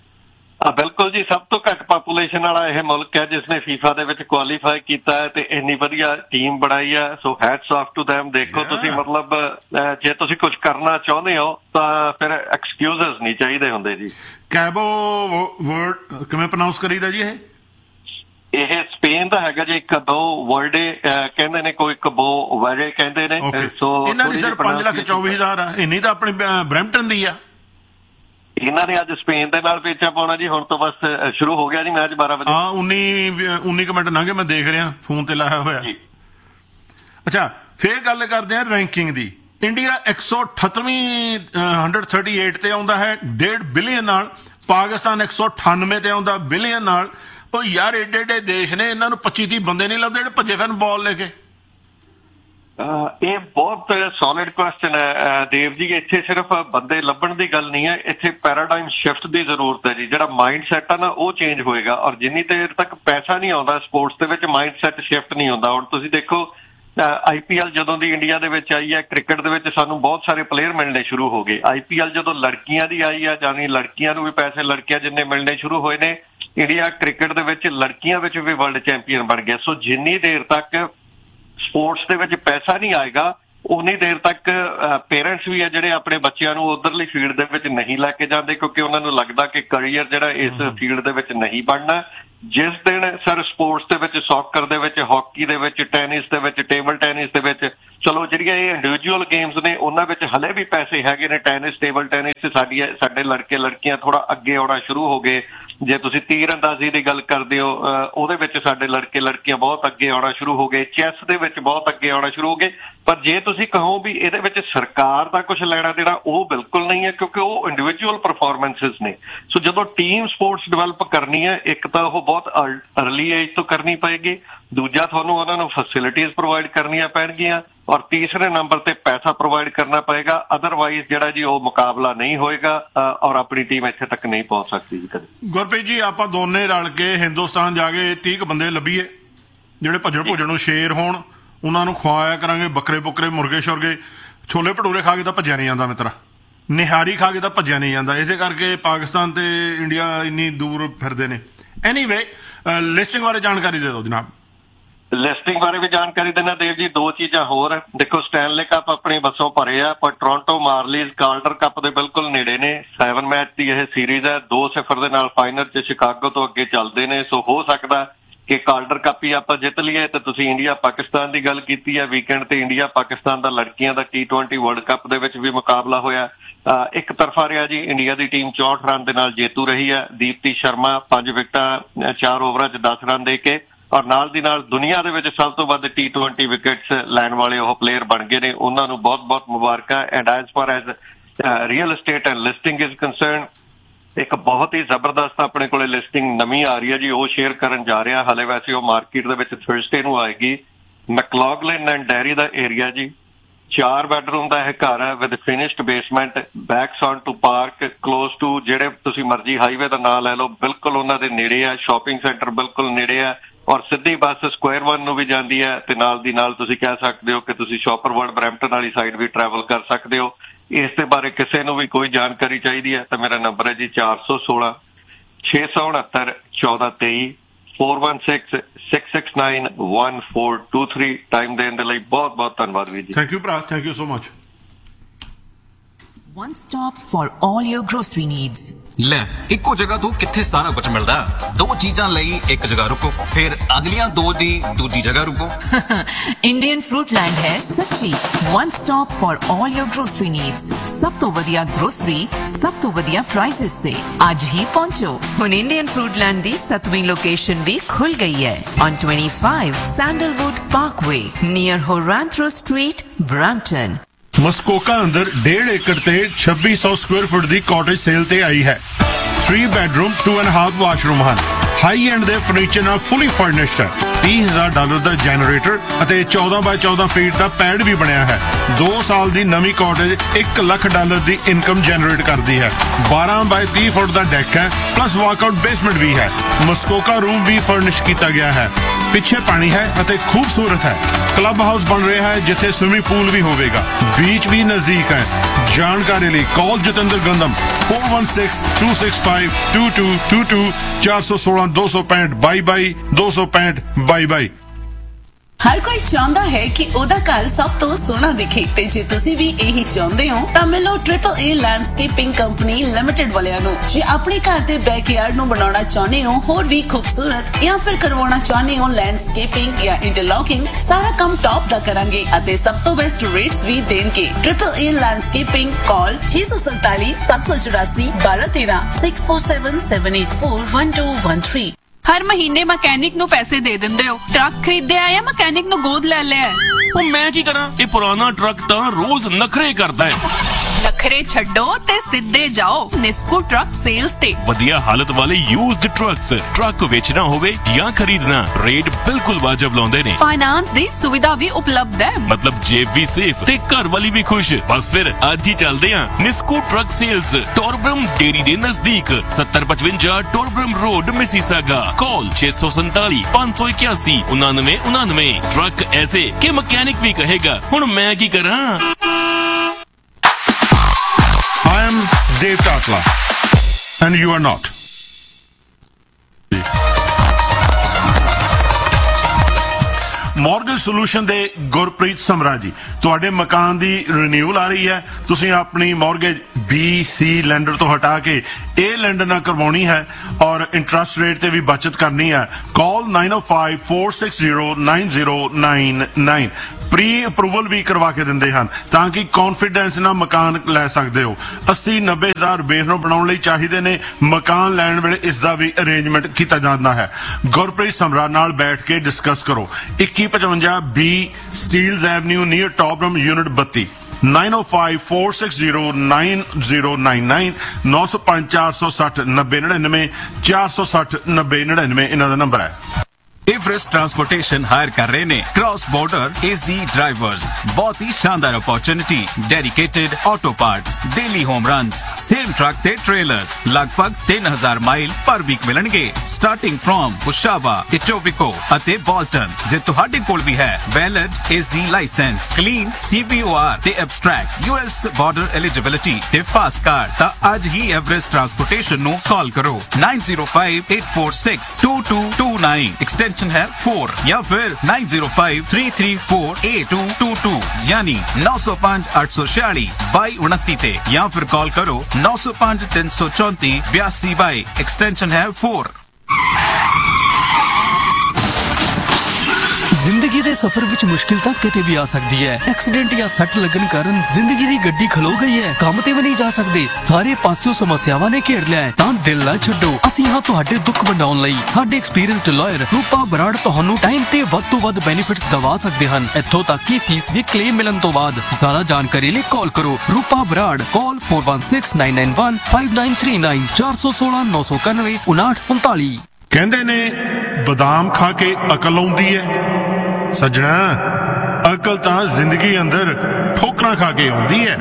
ਬਿਲਕੁਲ ਜੀ, ਸਭ ਤੋਂ ਘੱਟ ਪਾਪੂਲੇਸ਼ਨ ਵਾਲਾ ਇਹ ਮੁਲਕ ਹੈ ਜਿਸ ਨੇ FIFA ਦੇ ਵਿੱਚ ਕੁਆਲੀਫਾਈ ਕੀਤਾ ਹੈ ਤੇ ਇੰਨੀ ਵਧੀਆ ਟੀਮ ਬਣਾਈ ਹੈ। ਸੋ ਹੈਟਸ ਆਫ ਟੂ ਦੈਮ। ਦੇਖੋ ਤੁਸੀਂ, ਮਤਲਬ ਜੇ ਤੁਸੀਂ ਕੁਝ ਕਰਨਾ ਚਾਹੁੰਦੇ ਹੋ ਤਾਂ ਫਿਰ ਐਕਸਕਿਊਜ਼ਸ ਨਹੀਂ ਚਾਹੀਦੇ ਹੁੰਦੇ ਜੀ। ਕੈਬੋ ਵਰਡ ਕਿਵੇਂ ਪ੍ਰੋਨਾਂਸ ਕਰੀਦਾ ਜੀ? ਇਹ ਸਪੇਨ ਦਾ ਹੈਗਾ ਜੀ। ਕਬੋ ਵਰਡੇ ਕਹਿੰਦੇ ਨੇ, ਕੋਈ ਕਬੋ ਵਰਡੇ ਕਹਿੰਦੇ ਨੇ। ਸੋ ਇਹਨਾਂ ਦੀ ਸਿਰ 5,24,000 ਆ। ਇੰਨੀ ਤਾਂ ਆਪਣੀ ਬਰੈਂਪਟਨ ਦੀ ਆ। ਇਹਨਾਂ ਨੇ ਅੱਜ ਸਪੇਨ ਦੇ ਨਾਲ ਪੇਚਾ ਪਾਉਣਾ ਜੀ। ਹੁਣ ਤੋਂ ਬਸ ਸ਼ੁਰੂ ਹੋ ਗਿਆ ਜੀ ਮੈਚ 12 ਵਜੇ। ਹਾਂ, 19 ਮਿੰਟ ਲੰਘੇ, ਮੈਂ ਦੇਖ ਰਿਹਾ ਫੋਨ ਤੇ ਲਾਇਆ ਹੋਇਆ। ਅੱਛਾ, ਫੇਰ ਗੱਲ ਕਰਦੇ ਆ ਰੈਂਕਿੰਗ ਦੀ। ਇੰਡੀਆ 138ਵੀਂ 138 ਤੇ ਆਉਂਦਾ ਹੈ 1.5 ਬਿਲੀਅਨ ਨਾਲ। ਪਾਕਿਸਤਾਨ 198 ਤੇ ਆਉਂਦਾ ਬਿਲੀਅਨ ਨਾਲ। ਉਹ ਯਾਰ ਏਡੇ ਏਡੇ ਦੇਸ਼ ਨੇ, ਇਹਨਾਂ ਨੂੰ 25-30 ਬੰਦੇ ਨਹੀਂ ਲੱਭਦੇ ਜਿਹੜੇ ਭੱਜੇ ਫਿਰਨ ਬਾਲ ਲੈ ਕੇ। ਇਹ ਬਹੁਤ ਸੋਲਿਡ ਕੁਐਸਚਨ ਹੈ ਦੇਵ ਜੀ। ਇੱਥੇ ਸਿਰਫ ਬੰਦੇ ਲੱਭਣ ਦੀ ਗੱਲ ਨਹੀਂ ਹੈ, ਇੱਥੇ ਪੈਰਾਡਾਈਮ ਸ਼ਿਫਟ ਦੀ ਜ਼ਰੂਰਤ ਹੈ ਜੀ। ਜਿਹੜਾ ਮਾਈਂਡ ਸੈਟ ਆ ਨਾ ਉਹ ਚੇਂਜ ਹੋਏਗਾ, ਔਰ ਜਿੰਨੀ ਦੇਰ ਤੱਕ ਪੈਸਾ ਨਹੀਂ ਆਉਂਦਾ ਸਪੋਰਟਸ ਦੇ ਵਿੱਚ ਮਾਈਂਡ ਸੈਟ ਸ਼ਿਫਟ ਨਹੀਂ ਹੁੰਦਾ। ਹੁਣ ਤੁਸੀਂ ਦੇਖੋ IPL ਜਦੋਂ ਦੀ ਇੰਡੀਆ ਦੇ ਵਿੱਚ ਆਈ ਹੈ, ਕ੍ਰਿਕਟ ਦੇ ਵਿੱਚ ਸਾਨੂੰ ਬਹੁਤ ਸਾਰੇ ਪਲੇਅਰ ਮਿਲਣੇ ਸ਼ੁਰੂ ਹੋ ਗਏ। IPL ਜਦੋਂ ਲੜਕੀਆਂ ਦੀ ਆਈ ਹੈ, ਜਾਨੀ ਲੜਕੀਆਂ ਨੂੰ ਵੀ ਪੈਸੇ ਲੜਕੀਆਂ ਜਿੰਨੇ ਮਿਲਣੇ ਸ਼ੁਰੂ ਹੋਏ ਨੇ, ਇੰਡੀਆ ਕ੍ਰਿਕਟ ਦੇ ਵਿੱਚ ਲੜਕੀਆਂ ਵਿੱਚ ਵੀ ਵਰਲਡ ਚੈਂਪੀਅਨ ਬਣ ਗਿਆ। ਸੋ ਜਿੰਨੀ ਦੇਰ ਤੱਕ ਸਪੋਰਟਸ ਦੇ ਵਿੱਚ ਪੈਸਾ ਨਹੀਂ ਆਏਗਾ, ਉਨੀ ਦੇਰ ਤੱਕ ਪੇਰੈਂਟਸ ਵੀ ਆ ਜਿਹੜੇ ਆਪਣੇ ਬੱਚਿਆਂ ਨੂੰ ਉਧਰਲੀ ਫੀਲਡ ਦੇ ਵਿੱਚ ਨਹੀਂ ਲੈ ਕੇ ਜਾਂਦੇ, ਕਿਉਂਕਿ ਉਹਨਾਂ ਨੂੰ ਲੱਗਦਾ ਕਿ ਕਰੀਅਰ ਜਿਹੜਾ ਇਸ ਫੀਲਡ ਦੇ ਵਿੱਚ ਨਹੀਂ ਬਣਨਾ। ਜਿਸ ਦਿਨ ਸਰ ਸਪੋਰਟਸ ਦੇ ਵਿੱਚ, ਸੌਕਰ ਦੇ ਵਿੱਚ, ਹਾਕੀ ਦੇ ਵਿੱਚ, ਟੈਨਿਸ ਦੇ ਵਿੱਚ, ਟੇਬਲ ਟੈਨਿਸ ਦੇ ਵਿੱਚ, ਚਲੋ ਜਿਹੜੀਆਂ ਇਹ ਇੰਡੀਵਿਜੂਅਲ ਗੇਮਸ ਨੇ ਉਹਨਾਂ ਵਿੱਚ ਹਲੇ ਵੀ ਪੈਸੇ ਹੈਗੇ ਨੇ। ਟੈਨਿਸ, ਟੇਬਲ ਟੈਨਿਸ, ਸਾਡੇ ਲੜਕੇ ਲੜਕੀਆਂ ਥੋੜਾ ਅੱਗੇ ਆਉਣਾ ਸ਼ੁਰੂ ਹੋ ਗਏ। ਜੇ ਤੁਸੀਂ ਤੀਰ ਅੰਦਾਜ਼ੀ ਦੀ ਗੱਲ ਕਰਦੇ ਹੋ, ਉਹਦੇ ਵਿੱਚ ਸਾਡੇ ਲੜਕੇ ਲੜਕੀਆਂ ਬਹੁਤ ਅੱਗੇ ਆਉਣਾ ਸ਼ੁਰੂ ਹੋ ਗਏ। ਚੈਸ ਦੇ ਵਿੱਚ ਬਹੁਤ ਅੱਗੇ ਆਉਣਾ ਸ਼ੁਰੂ ਹੋ ਗਏ। ਪਰ ਜੇ ਤੁਸੀਂ ਕਹੋ ਵੀ ਇਹਦੇ ਵਿੱਚ ਸਰਕਾਰ ਦਾ ਕੁਝ ਲੈਣਾ ਦੇਣਾ, ਉਹ ਬਿਲਕੁਲ ਨਹੀਂ ਹੈ, ਕਿਉਂਕਿ ਉਹ ਇੰਡੀਵਿਜੂਅਲ ਪਰਫਾਰਮੈਂਸਿਸ ਨੇ। ਸੋ ਜਦੋਂ ਟੀਮ ਸਪੋਰਟਸ ਡਿਵੈਲਪ ਕਰਨੀ ਹੈ, ਇੱਕ ਤਾਂ ਉਹ ਬਹੁਤ ਅਰਲੀ ਏਜ ਤੋਂ ਕਰਨੀ ਪਏਗੀ, ਦੂਜਾ ਤੁਹਾਨੂੰ ਉਹਨਾਂ ਨੂੰ ਫੈਸਿਲਿਟੀਜ਼ ਪ੍ਰੋਵਾਈਡ ਕਰਨੀਆਂ ਪੈਣਗੀਆਂ, ਔਰ ਤੀਸਰੇ ਨੰਬਰ ਤੇ ਪੈਸਾ ਪ੍ਰੋਵਾਈਡ ਕਰਨਾ ਪਏਗਾ। ਅਦਰਵਾਈਜ਼ ਜਿਹੜਾ ਜੀ ਉਹ ਮੁਕਾਬਲਾ ਨਹੀਂ ਹੋਏਗਾ ਔਰ ਆਪਣੀ ਟੀਮ ਇੱਥੇ ਤੱਕ ਨਹੀਂ ਪਹੁੰਚ ਸਕਦੀ ਜੀ ਕਦੇ। ਗੁਰਪ੍ਰੀਤ ਜੀ, ਆਪਾਂ ਦੋਨੇ ਰਲ ਕੇ ਹਿੰਦੁਸਤਾਨ ਜਾ ਕੇ 30 ਬੰਦੇ ਲੱਭੀਏ ਜਿਹੜੇ ਭੱਜਣ ਨੂੰ ਸ਼ੇਰ ਹੋਣ। ਉਹਨਾਂ ਨੂੰ ਖਵਾਇਆ ਕਰਾਂਗੇ ਬੱਕਰੇ ਬੁੱਕਰੇ, ਮੁਰਗੇ ਸ਼ੁਰਗੇ। ਛੋਲੇ ਭਟੂਰੇ ਖਾ ਕੇ ਤਾਂ ਭੱਜਿਆ ਨਹੀਂ ਜਾਂਦਾ ਮਿੱਤਰਾ, ਨਿਹਾਰੀ ਖਾ ਕੇ ਤਾਂ ਭੱਜਿਆ ਨਹੀਂ ਜਾਂਦਾ। ਇਸੇ ਕਰਕੇ ਪਾਕਿਸਤਾਨ ਤੇ ਇੰਡੀਆ ਇੰਨੀ ਦੂਰ ਫਿਰਦੇ ਨੇ। ਐਨੀਵੇ, ਲਿਸਟਿੰਗ ਬਾਰੇ ਜਾਣਕਾਰੀ ਦੇ ਦਿਓ ਜਨਾਬ। ਲਿਸਟਿੰਗ ਬਾਰੇ ਵੀ ਜਾਣਕਾਰੀ ਦੇਣਾ ਦੇਵ ਜੀ। 2 ਚੀਜ਼ਾਂ ਹੋਰ। ਦੇਖੋ, ਸਟੈਨਲੇ ਕੱਪ ਆਪਣੀ ਬੱਸੋਂ ਭਰੇ ਆ, ਪਰ ਟੋਰਾਂਟੋ ਮਾਰਲੀਜ਼ ਕਾਲਡਰ ਕੱਪ ਦੇ ਬਿਲਕੁਲ ਨੇੜੇ ਨੇ। 7 ਮੈਚ ਦੀ ਇਹ ਸੀਰੀਜ਼ ਹੈ। 2-0 ਦੇ ਨਾਲ ਫਾਈਨਲ 'ਚ ਸ਼ਿਕਾਗੋ ਤੋਂ ਅੱਗੇ ਚੱਲਦੇ ਨੇ। ਸੋ ਹੋ ਸਕਦਾ ਕਿ ਕਾਲਡਰ ਕੱਪ ਹੀ ਆਪਾਂ ਜਿੱਤ ਲਈਏ। ਤੇ ਤੁਸੀਂ ਇੰਡੀਆ ਪਾਕਿਸਤਾਨ ਦੀ ਗੱਲ ਕੀਤੀ ਹੈ, ਵੀਕਐਂਡ ਤੇ ਇੰਡੀਆ ਪਾਕਿਸਤਾਨ ਦਾ ਲੜਕੀਆਂ ਦਾ T20 ਵਰਲਡ ਕੱਪ ਦੇ ਵਿੱਚ ਵੀ ਮੁਕਾਬਲਾ ਹੋਇਆ। ਇੱਕ ਤਰਫਾ ਰਿਹਾ ਜੀ। ਇੰਡੀਆ ਦੀ ਟੀਮ 64 ਰਨ ਦੇ ਨਾਲ ਜੇਤੂ ਰਹੀ ਹੈ। ਦੀਪਤੀ ਸ਼ਰਮਾ 5 ਵਿਕਟਾਂ 4 ਓਵਰਾਂ 'ਚ 10 ਰਨ ਦੇ ਕੇ, ਔਰ ਨਾਲ ਦੀ ਨਾਲ ਦੁਨੀਆ ਦੇ ਵਿੱਚ ਸਭ ਤੋਂ ਵੱਧ T20 ਵਿਕਟਸ ਲੈਣ ਵਾਲੇ ਉਹ ਪਲੇਅਰ ਬਣ ਗਏ ਨੇ। ਉਹਨਾਂ ਨੂੰ ਬਹੁਤ ਬਹੁਤ ਮੁਬਾਰਕਾਂ। And as for as real estate and listing is concern, ਇੱਕ ਬਹੁਤ ਹੀ ਜ਼ਬਰਦਸਤ ਆਪਣੇ ਕੋਲੇ ਲਿਸਟਿੰਗ ਨਵੀਂ ਆ ਰਹੀ ਹੈ ਜੀ, ਉਹ ਸ਼ੇਅਰ ਕਰਨ ਜਾ ਰਿਹਾ। ਹਾਲੇ ਵੈਸੇ ਉਹ ਮਾਰਕੀਟ ਦੇ ਵਿੱਚ ਥਰਸਡੇ ਨੂੰ ਆਏਗੀ। ਮੈਕਲੌਗਲਿਨ ਐਂਡ ਡੈਰੀ ਦਾ ਏਰੀਆ ਜੀ, 4 ਬੈਡਰੂਮ ਦਾ ਇਹ ਘਰ ਹੈ with finished basement, ਬੈਕਸ on to park, close to ਜਿਹੜੇ ਤੁਸੀਂ ਮਰਜ਼ੀ ਹਾਈਵੇ ਦਾ ਨਾਂ ਲੈ ਲਓ, ਬਿਲਕੁਲ ਉਹਨਾਂ ਦੇ ਨੇੜੇ ਹੈ। ਸ਼ਾਪਿੰਗ ਸੈਂਟਰ ਬਿਲਕੁਲ ਨੇੜੇ ਹੈ ਔਰ ਸਿੱਧੀ ਬੱਸ ਸਕੁਆਇਰ 1 ਨੂੰ ਵੀ ਜਾਂਦੀ ਹੈ ਤੇ ਨਾਲ ਦੀ ਨਾਲ ਤੁਸੀਂ ਕਹਿ ਸਕਦੇ ਹੋ ਕਿ ਤੁਸੀਂ ਸ਼ਾਪਰ ਵਰਡ ਬਰੈਂਪਟਨ ਵਾਲੀ ਸਾਈਡ ਵੀ ਟਰੈਵਲ ਕਰ ਸਕਦੇ ਹੋ। ਇਸ ਦੇ ਬਾਰੇ ਕਿਸੇ ਨੂੰ ਵੀ ਕੋਈ ਜਾਣਕਾਰੀ ਚਾਹੀਦੀ ਹੈ ਤਾਂ ਮੇਰਾ ਨੰਬਰ ਹੈ ਜੀ 416 669 1423 4166691423। ਟਾਈਮ ਦੇਣ ਦੇ ਲਈ ਬਹੁਤ ਬਹੁਤ ਧੰਨਵਾਦ ਵੀਰ ਜੀ। ਥੈਂਕ ਯੂ ਭਰਾ, thank you so much. One stop for all your grocery needs. ਲੈ ਇੱਕੋ ਜਗ੍ਹਾ ਤੋਂ ਕਿੱਥੇ ਸਾਰਾ ਕੁਝ ਮਿਲਦਾ। 2 ਚੀਜ਼ਾਂ ਲਈ ਇੱਕ ਜਗ੍ਹਾ ਰੁਕੋ, ਫਿਰ ਅਗਲੀਆਂ 2 ਦੀ ਦੂਜੀ ਜਗ੍ਹਾ ਰੁਕੋ। Indian Fruitland ਹੈ ਸੱਚੀ one stop for all your grocery needs. ਸਭ ਤੋਂ ਵਧੀਆ grocery, ਸਭ ਤੋਂ ਵਧੀਆ prices ਤੇ ਅੱਜ ਹੀ ਪਹੁੰਚੋ। ਹੁਣ Indian Fruitland ਦੀ 7ਵੀਂ ਲੋਕੇਸ਼ਨ ਵੀ ਖੁੱਲ ਗਈ ਹੈ on 25 Sandalwood Parkway near Horantro Street, Brampton। ਮਸਕੋਕਾ ਅੰਦਰ 1.5 ਏਕੜ ਤੇ 2600 ਸਕੁਆਇਰ ਫੁੱਟ ਦੀ ਕਾਟੇਜ ਸੇਲ ਤੇ ਆਈ ਹੈ। 3 ਬੈਡਰੂਮ 2.5 ਵਾਸ਼ਰੂਮ ਹਨ। ਹਾਈ ਐਂਡ ਦੇ ਫਰਨੀਚਰ ਨਾਲ ਫੁੱਲੀ ਫਰਨਿਸ਼ਡ ਹੈ। $30,000 ਦਾ ਜਨਰੇਟਰ ਅਤੇ 14 ਬਾਈ 14 ਫੀਟ ਦਾ ਪੈਡ ਵੀ ਬਣਿਆ ਹੈ। 2 ਸਾਲ ਦੀ ਨਵੀਂ ਕਾਟੇਜ $1 ਲੱਖ ਦੀ ਇਨਕਮ ਜਨਰੇਟ ਕਰਦੀ ਹੈ। 12 ਬਾਈ 30 ਫੁੱਟ ਦਾ ਡੈਕ ਹੈ, ਪਲੱਸ ਵਾਕਆਊਟ ਬੇਸਮੈਂਟ ਵੀ ਹੈ। ਮਸਕੋਕਾ ਰੂਮ ਵੀ ਫਰਨਿਸ਼ ਕੀਤਾ ਗਿਆ ਹੈ। ਪਿੱਛੇ ਪਾਣੀ ਹੈ ਅਤੇ ਖੂਬਸੂਰਤ ਹੈ। ਕਲੱਬ ਹਾਊਸ ਬਣ ਰਿਹਾ ਹੈ ਜਿੱਥੇ ਸਵਿਮਿੰਗ ਪੂਲ ਵੀ ਹੋਵੇਗਾ। ਬੀਚ ਵੀ ਨਜ਼ਦੀਕ ਹੈ। ਜਾਣਕਾਰੀ ਲਈ ਕਾਲ ਜਤਿੰਦਰ ਗੰਦਮ 4162652222 416 265 22 265 22। ਹਰ ਕੋਈ ਚਾਹੁੰਦਾ ਹੈ ਕਿ ਉਹਦਾ ਘਰ ਸਭ ਤੋਂ ਸੋਹਣਾ ਦਿਖੇ ਤੇ ਜੇ ਤੁਸੀਂ ਵੀ ਇਹੀ ਚਾਹੁੰਦੇ ਹੋ ਤਾਂ ਮਿਲੋ AAA ਲੈਂਡਸਕੇਪਿੰਗ ਕੰਪਨੀ ਲਿਮਟਿਡ ਵਾਲਿਆਂ ਨੂੰ। ਜੇ ਆਪਣੇ ਘਰ ਦੇ ਬੈਕਯਾਰਡ ਨੂੰ ਬਣਾਉਣਾ ਚਾਹੁੰਦੇ ਹੋ ਹੋਰ ਵੀ ਖੂਬਸੂਰਤ ਜਾਂ ਫਿਰ ਕਰਵਾਉਣਾ ਚਾਹੁੰਦੇ ਹੋ ਲੈਂਡਸਕੇਪਿੰਗ ਜਾਂ ਇੰਟਰਲੌਕਿੰਗ, ਸਾਰਾ ਕੰਮ ਟੌਪ ਦਾ ਕਰਾਂਗੇ ਅਤੇ ਸਭ ਤੋਂ ਬੈਸਟ ਰੇਟਸ ਵੀ ਦੇਣਗੇ। AAA ਲੈਂਡਸਕੇਪਿੰਗ ਕਾਲ 647 784 1213 647 784 1213। ਹਰ ਮਹੀਨੇ ਮਕੈਨਿਕ ਨੂੰ ਪੈਸੇ ਦੇ ਦਿੰਦੇ ਹੋ। ਟਰੱਕ ਖਰੀਦਿਆ ਜਾਂ ਮਕੈਨਿਕ ਨੂੰ ਗੋਦ ਲੈ ਲਿਆ? ਉਹ ਮੈਂ ਕੀ ਕਰਾਂ, ਇਹ ਪੁਰਾਣਾ ਟਰੱਕ ਤਾਂ ਰੋਜ਼ ਨਖਰੇ ਕਰਦਾ ਹੈ। ਨਖਰੇ ਛੱਡੋ ਤੇ ਸਿੱਧੇ ਜਾਓ ਨਿਸਕੂ ਟਰੱਕ ਸੇਲਸ ਤੇ। ਵਧੀਆ ਹਾਲਤ ਵਾਲੇ ਯੂਜ਼ਡ ਟਰੱਕਸ, ਟਰੱਕ ਵੇਚਣਾ ਹੋਵੇ ਜਾਂ ਖਰੀਦਣਾ, ਰੇਟ ਬਿਲਕੁਲ ਵਾਜਬ ਲਾਉਂਦੇ ਨੇ। ਫਾਈਨਾਂਸ ਦੀ ਸੁਵਿਧਾ ਵੀ ਉਪਲਬਧ ਹੈ। ਮਤਲਬ ਜੇਬ ਵੀ ਸੇਫ ਤੇ ਘਰ ਵਾਲੀ ਵੀ ਖੁਸ਼। ਬਸ ਫਿਰ ਅੱਜ ਹੀ ਚੱਲਦੇ ਆਂ ਨਿਸਕੂ ਟਰੱਕ ਸੇਲਸ, ਟੋਰਬਰਮ ਡੇਰੀ ਦੇ ਨਜ਼ਦੀਕ, 7055 ਟੋਰਬਰਮ ਰੋਡ, ਮਿਸੀਸਾਗਾ। कॉल 647 581 9999। ट्रक ऐसे कि मैकेनिक भी कहेगा हुण मैं की करा। I am Dave Tatla and you are not. Mortgage solution ਦੇ ਗੁਰਪ੍ਰੀਤ ਸਮਰਾ ਜੀ, ਤੁਹਾਡੇ ਮਕਾਨ ਦੀ ਰੀਨਿਊਅਲ ਆ ਰਹੀ ਹੈ। ਤੁਸੀਂ ਆਪਣੀ ਮੌਰਗੇਜ BC ਲੈਂਡਰ ਤੋਂ ਹਟਾ ਕੇ A ਲੈਂਡਰ ਨਾਲ ਕਰਵਾਉਣੀ ਹੈ ਔਰ ਇੰਟਰਸਟ ਰੇਟ ਤੇ ਵੀ ਬਚਤ ਕਰਨੀ ਹੈ। ਕਾਲ 9054609099। ਪ੍ਰੀ ਅਪਰੂਵਲ ਵੀ ਕਰਵਾ ਕੇ ਦਿੰਦੇ ਹਨ ਤਾਂ ਕਿ ਕੌਨਫੀਡੈਂਸ ਨਾਲ ਮਕਾਨ ਲੈ ਸਕਦੇ ਹੋ। 80-90 ਬੇਸ ਨੂੰ ਬਣਾਉਣ ਲਈ ਚਾਹੀਦੇ ਨੇ। ਮਕਾਨ ਲੈਣ ਵੇਲੇ ਇਸ ਦਾ ਵੀ ਅਰੇਂਜਮੈਂਟ ਕੀਤਾ ਜਾਂਦਾ ਹੈ। ਗੁਰਪ੍ਰੀਤ ਸਮਰਾ ਨਾਲ ਬੈਠ ਕੇ ਡਿਸਕਸ ਕਰੋ। 2155 B ਸਟੀਲਜ਼ ਐਵਨਿਊ ਨੀਅਰ ਟੌਪਰਮ ਯੂਨਿਟ 32। 9054609099 905 460 9099 460 9099 ਇਹਨਾਂ ਦਾ ਨੰਬਰ ਹੈ। एवरेस्ट ट्रांसपोर्टेशन हायर कर रहे ने क्रॉस बॉर्डर एजी ड्राइवर्स। बहुत ही शानदार opportunity, dedicated auto parts, daily home runs, same truck ते ट्रेलर्स लगभग 3000 माइल पर वीक मिलणगे स्टार्टिंग फ्रॉम बुशावा, इटोबिको ਅਤੇ ਬੋਲਟਨ। ਜੇ ਤੁਹਾਡੇ ਕੋਲ ਵੀ ਹੈ ਵੈਲਿਡ एजी ਲਾਇਸੈਂਸ, ਕਲੀਨ CBOR ਤੇ ਐਬਸਟ੍ਰੈਕਟ US ਬਾਰਡਰ ਐਲੀਜੀਬਿਲਿਟੀ ਤੇ ਫਾਸਟ ਕਾਰਡ ਤਾਂ ਅੱਜ ਹੀ ਐਵਰੇਸਟ ਟਰਾਂਸਪੋਰਟੇਸ਼ਨ ਨੂੰ ਕਾਲ ਕਰੋ 9058462229 एक्सटेंशन है 4 या फिर 9053348222 यानी 905 846 2229 ते या फिर कॉल करो 905 334 8222 एक्सटेंशन है 4। ਜ਼ਿੰਦਗੀ ਦੇ ਸਫ਼ਰ ਵਿੱਚ ਮੁਸ਼ਕਿਲ ਤਾਂ ਕਿਤੇ ਵੀ ਆ ਸਕਦੀ ਹੈ। ਐਕਸੀਡੈਂਟ ਜਾਂ ਸੱਟ ਲੱਗਣ ਕਾਰਨ ਜ਼ਿੰਦਗੀ ਦੀ ਗੱਡੀ ਖਲੋ ਗਈ ਹੈ, ਕੰਮ ਤੇ ਵੀ ਨਹੀਂ ਜਾ ਸਕਦੇ, ਸਾਰੇ ਪਾਸਿਓਂ ਸਮੱਸਿਆਵਾਂ ਨੇ ਘੇਰ ਲਿਆ ਹੈ, ਤਾਂ ਦਿਲ ਨਾ ਛੱਡੋ। ਅਸੀਂ ਹਾਂ ਤੁਹਾਡੇ ਦੁੱਖ ਵੰਡਾਉਣ ਲਈ। ਸਾਡੇ ਐਕਸਪੀਰੀਅੰਸਡ ਲਾਇਰ ਰੂਪਾ ਬਰਾੜ ਤੁਹਾਨੂੰ ਟਾਈਮ ਤੇ ਵੱਧ ਤੋਂ ਵੱਧ ਬੈਨੀਫਿਟਸ ਦਵਾ ਸਕਦੇ ਹਨ, ਇੱਥੋਂ ਤੱਕ ਕਿ ਫੀਸ ਵੀ ਕਲੇਮ ਮਿਲਣ ਤੋਂ ਬਾਅਦ। ਜ਼ਿਆਦਾ ਜਾਣਕਾਰੀ ਲਈ ਕਾਲ ਕਰੋ ਰੂਪਾ ਬਰਾੜ, ਕਾਲ 4169915939 416 991 5939। ਕਹਿੰਦੇ ਨੇ ਬਦਾਮ ਖਾ ਕੇ ਅਕਲ ਆਉਂਦੀ ਹੈ। ਸੱਜਣਾ, ਅਕਲ ਤਾਂ ਜ਼ਿੰਦਗੀ ਅੰਦਰ ਠੋਕਰਾਂ ਖਾ ਕੇ ਆਉਂਦੀ ਹੈ।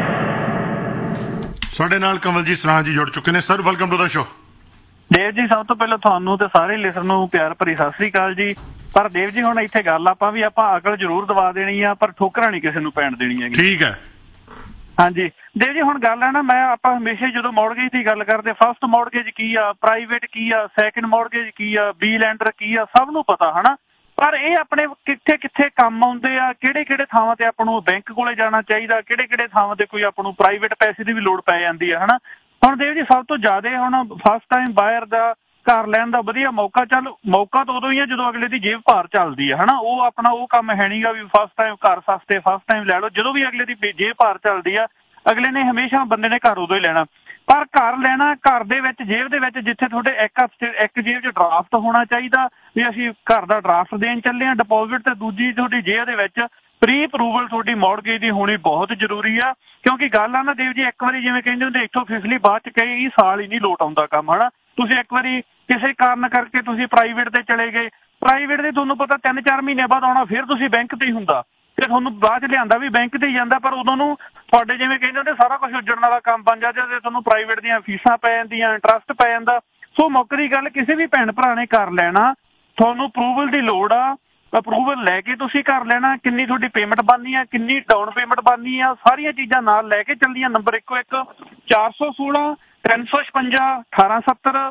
ਸਾਡੇ ਨਾਲ ਕਮਲਜੀਤ ਸਰਾਂ ਜੀ ਜੁੜ ਚੁੱਕੇ ਨੇ। Sir, welcome to the show. Dev ji, ਸਭ ਤੋਂ ਪਹਿਲਾਂ ਤੁਹਾਨੂੰ ਤੇ ਸਾਰੇ ਲਿਸਨਰ ਨੂੰ ਪਿਆਰ ਭਰੀ ਸਤਿ ਸ੍ਰੀ ਅਕਾਲ ਜੀ। ਪਰ ਦੇਵ ਜੀ, ਹੁਣ ਇੱਥੇ ਗੱਲ ਆਪਾਂ ਅਕਲ ਜ਼ਰੂਰ ਦਵਾ ਦੇਣੀ ਆ, ਪਰ ਠੋਕਰਾਂ ਨਹੀਂ ਕਿਸੇ ਨੂੰ ਪੈਣ ਦੇਣੀ ਹੈਗੀ। ਠੀਕ ਹੈ। ਹਾਂਜੀ ਦੇਵ ਜੀ, ਹੁਣ ਗੱਲ ਹੈ ਨਾ, ਆਪਾਂ ਹਮੇਸ਼ਾ ਜਦੋਂ ਮੌਰਗੇਜ ਦੀ ਗੱਲ ਕਰਦੇ, ਫਸਟ ਮੌਰਗੇਜ ਕੀ ਆ, ਪ੍ਰਾਈਵੇਟ ਕੀ ਆ, ਸੈਕਿੰਡ ਮੌਰਗੇਜ ਕੀ ਆ, ਬੀ ਲੈਂਡਰ ਕੀ ਆ, ਸਭ ਨੂੰ ਪਤਾ ਹਨਾ। ਪਰ ਇਹ ਆਪਣੇ ਕਿੱਥੇ ਕਿੱਥੇ ਕੰਮ ਆਉਂਦੇ ਆ, ਕਿਹੜੇ ਕਿਹੜੇ ਥਾਵਾਂ ਤੇ ਆਪਾਂ ਨੂੰ ਬੈਂਕ ਕੋਲੇ ਜਾਣਾ ਚਾਹੀਦਾ, ਕਿਹੜੇ ਕਿਹੜੇ ਥਾਵਾਂ ਤੇ ਕੋਈ ਆਪਾਂ ਨੂੰ ਪ੍ਰਾਈਵੇਟ ਪੈਸੇ ਦੀ ਵੀ ਲੋੜ ਪੈ ਜਾਂਦੀ ਹੈ ਹਨਾ। ਹੁਣ ਦੇਵ ਜੀ, ਸਭ ਤੋਂ ਜ਼ਿਆਦਾ ਹੁਣ ਫਸਟ ਟਾਈਮ ਬਾਇਰ ਦਾ ਘਰ ਲੈਣ ਦਾ ਵਧੀਆ ਮੌਕਾ ਤਾਂ ਉਦੋਂ ਹੀ ਆ ਜਦੋਂ ਅਗਲੇ ਦੀ ਜੇਬ ਭਾਰ ਚੱਲਦੀ ਹੈ ਹਨਾ। ਉਹ ਆਪਣਾ ਉਹ ਕੰਮ ਹੈ ਨਹੀਂਗਾ ਵੀ ਫਸਟ ਟਾਈਮ ਘਰ ਸਸਤੇ, ਫਸਟ ਟਾਈਮ ਲੈ ਲਓ। ਜਦੋਂ ਵੀ ਅਗਲੇ ਦੀ ਜੇਬ ਭਾਰ ਚੱਲਦੀ ਆ, ਅਗਲੇ ਨੇ ਹਮੇਸ਼ਾ ਬੰਦੇ ਨੇ ਘਰ ਉਦੋਂ ਹੀ ਲੈਣਾ। ਪਰ ਘਰ ਲੈਣਾ, ਘਰ ਦੇ ਵਿੱਚ ਜੇਬ ਦੇ ਵਿੱਚ ਜਿੱਥੇ ਤੁਹਾਡੇ ਇੱਕ ਜੇਬ 'ਚ ਡਰਾਫਟ ਹੋਣਾ ਚਾਹੀਦਾ ਵੀ ਅਸੀਂ ਘਰ ਦਾ ਡਰਾਫਟ ਦੇਣ ਚੱਲੇ ਹਾਂ ਡਿਪੋਜ਼ਿਟ, ਤੇ ਦੂਜੀ ਤੁਹਾਡੀ ਜੇਬ ਦੇ ਵਿੱਚ ਪ੍ਰੀ ਅਪਰੂਵਲ ਤੁਹਾਡੀ ਮੌਰਗੇਜ ਦੀ ਹੋਣੀ ਬਹੁਤ ਜ਼ਰੂਰੀ ਆ। ਕਿਉਂਕਿ ਗੱਲ ਆ ਨਾ ਦੇਵ ਜੀ, ਇੱਕ ਵਾਰੀ ਜਿਵੇਂ ਕਹਿੰਦੇ ਹੁੰਦੇ ਇੱਥੋਂ ਫਿਸਲੀ ਬਾਅਦ 'ਚ ਕਈ ਸਾਲ ਹੀ ਨਹੀਂ ਲੋਟ ਆਉਂਦਾ ਕੰਮ ਹਨਾ। ਤੁਸੀਂ ਇੱਕ ਵਾਰੀ ਕਿਸੇ ਕਾਰਨ ਕਰਕੇ ਤੁਸੀਂ ਪ੍ਰਾਈਵੇਟ ਤੇ ਚਲੇ ਗਏ, ਪ੍ਰਾਈਵੇਟ ਦੇ ਤੁਹਾਨੂੰ ਪਤਾ 3-4 ਮਹੀਨੇ ਬਾਅਦ ਆਉਣਾ ਫਿਰ ਤੁਸੀਂ ਬੈਂਕ ਤੇ ਹੀ ਹੁੰਦਾ, ਤੇ ਤੁਹਾਨੂੰ ਬਾਅਦ 'ਚ ਲਿਆਂਦਾ ਵੀ ਬੈਂਕ ਤੇ ਹੀ ਜਾਂਦਾ, ਪਰ ਉਦੋਂ ਨੂੰ ਤੁਹਾਡੇ ਜਿਵੇਂ ਕਹਿੰਦੇ ਹੁੰਦੇ ਸਾਰਾ ਕੁਝ ਉੱਜੜਨ ਵਾਲਾ ਕੰਮ ਬਣ ਜਾਂਦਾ ਤੇ ਤੁਹਾਨੂੰ ਪ੍ਰਾਈਵੇਟ ਦੀਆਂ ਫੀਸਾਂ ਪੈ ਜਾਂਦੀਆਂ, ਇੰਟਰਸਟ ਪੈ ਜਾਂਦਾ। ਸੋ ਮੁੱਕ ਦੀ ਗੱਲ, ਕਿਸੇ ਵੀ ਭੈਣ ਭਰਾ ਨੇ ਕਰ ਲੈਣਾ, ਤੁਹਾਨੂੰ ਅਪਰੂਵਲ ਦੀ ਲੋੜ ਆ। ਅਪਰੂਵਲ ਲੈ ਕੇ ਤੁਸੀਂ ਕਰ ਲੈਣਾ, ਕਿੰਨੀ ਤੁਹਾਡੀ ਪੇਮੈਂਟ ਬਣਨੀ ਆ, ਕਿੰਨੀ ਡਾਊਨ ਪੇਮੈਂਟ ਬਣਨੀ ਆ, ਸਾਰੀਆਂ ਚੀਜ਼ਾਂ ਨਾਲ ਲੈ ਕੇ ਚੱਲੀਆਂ। ਨੰਬਰ 416 356 1870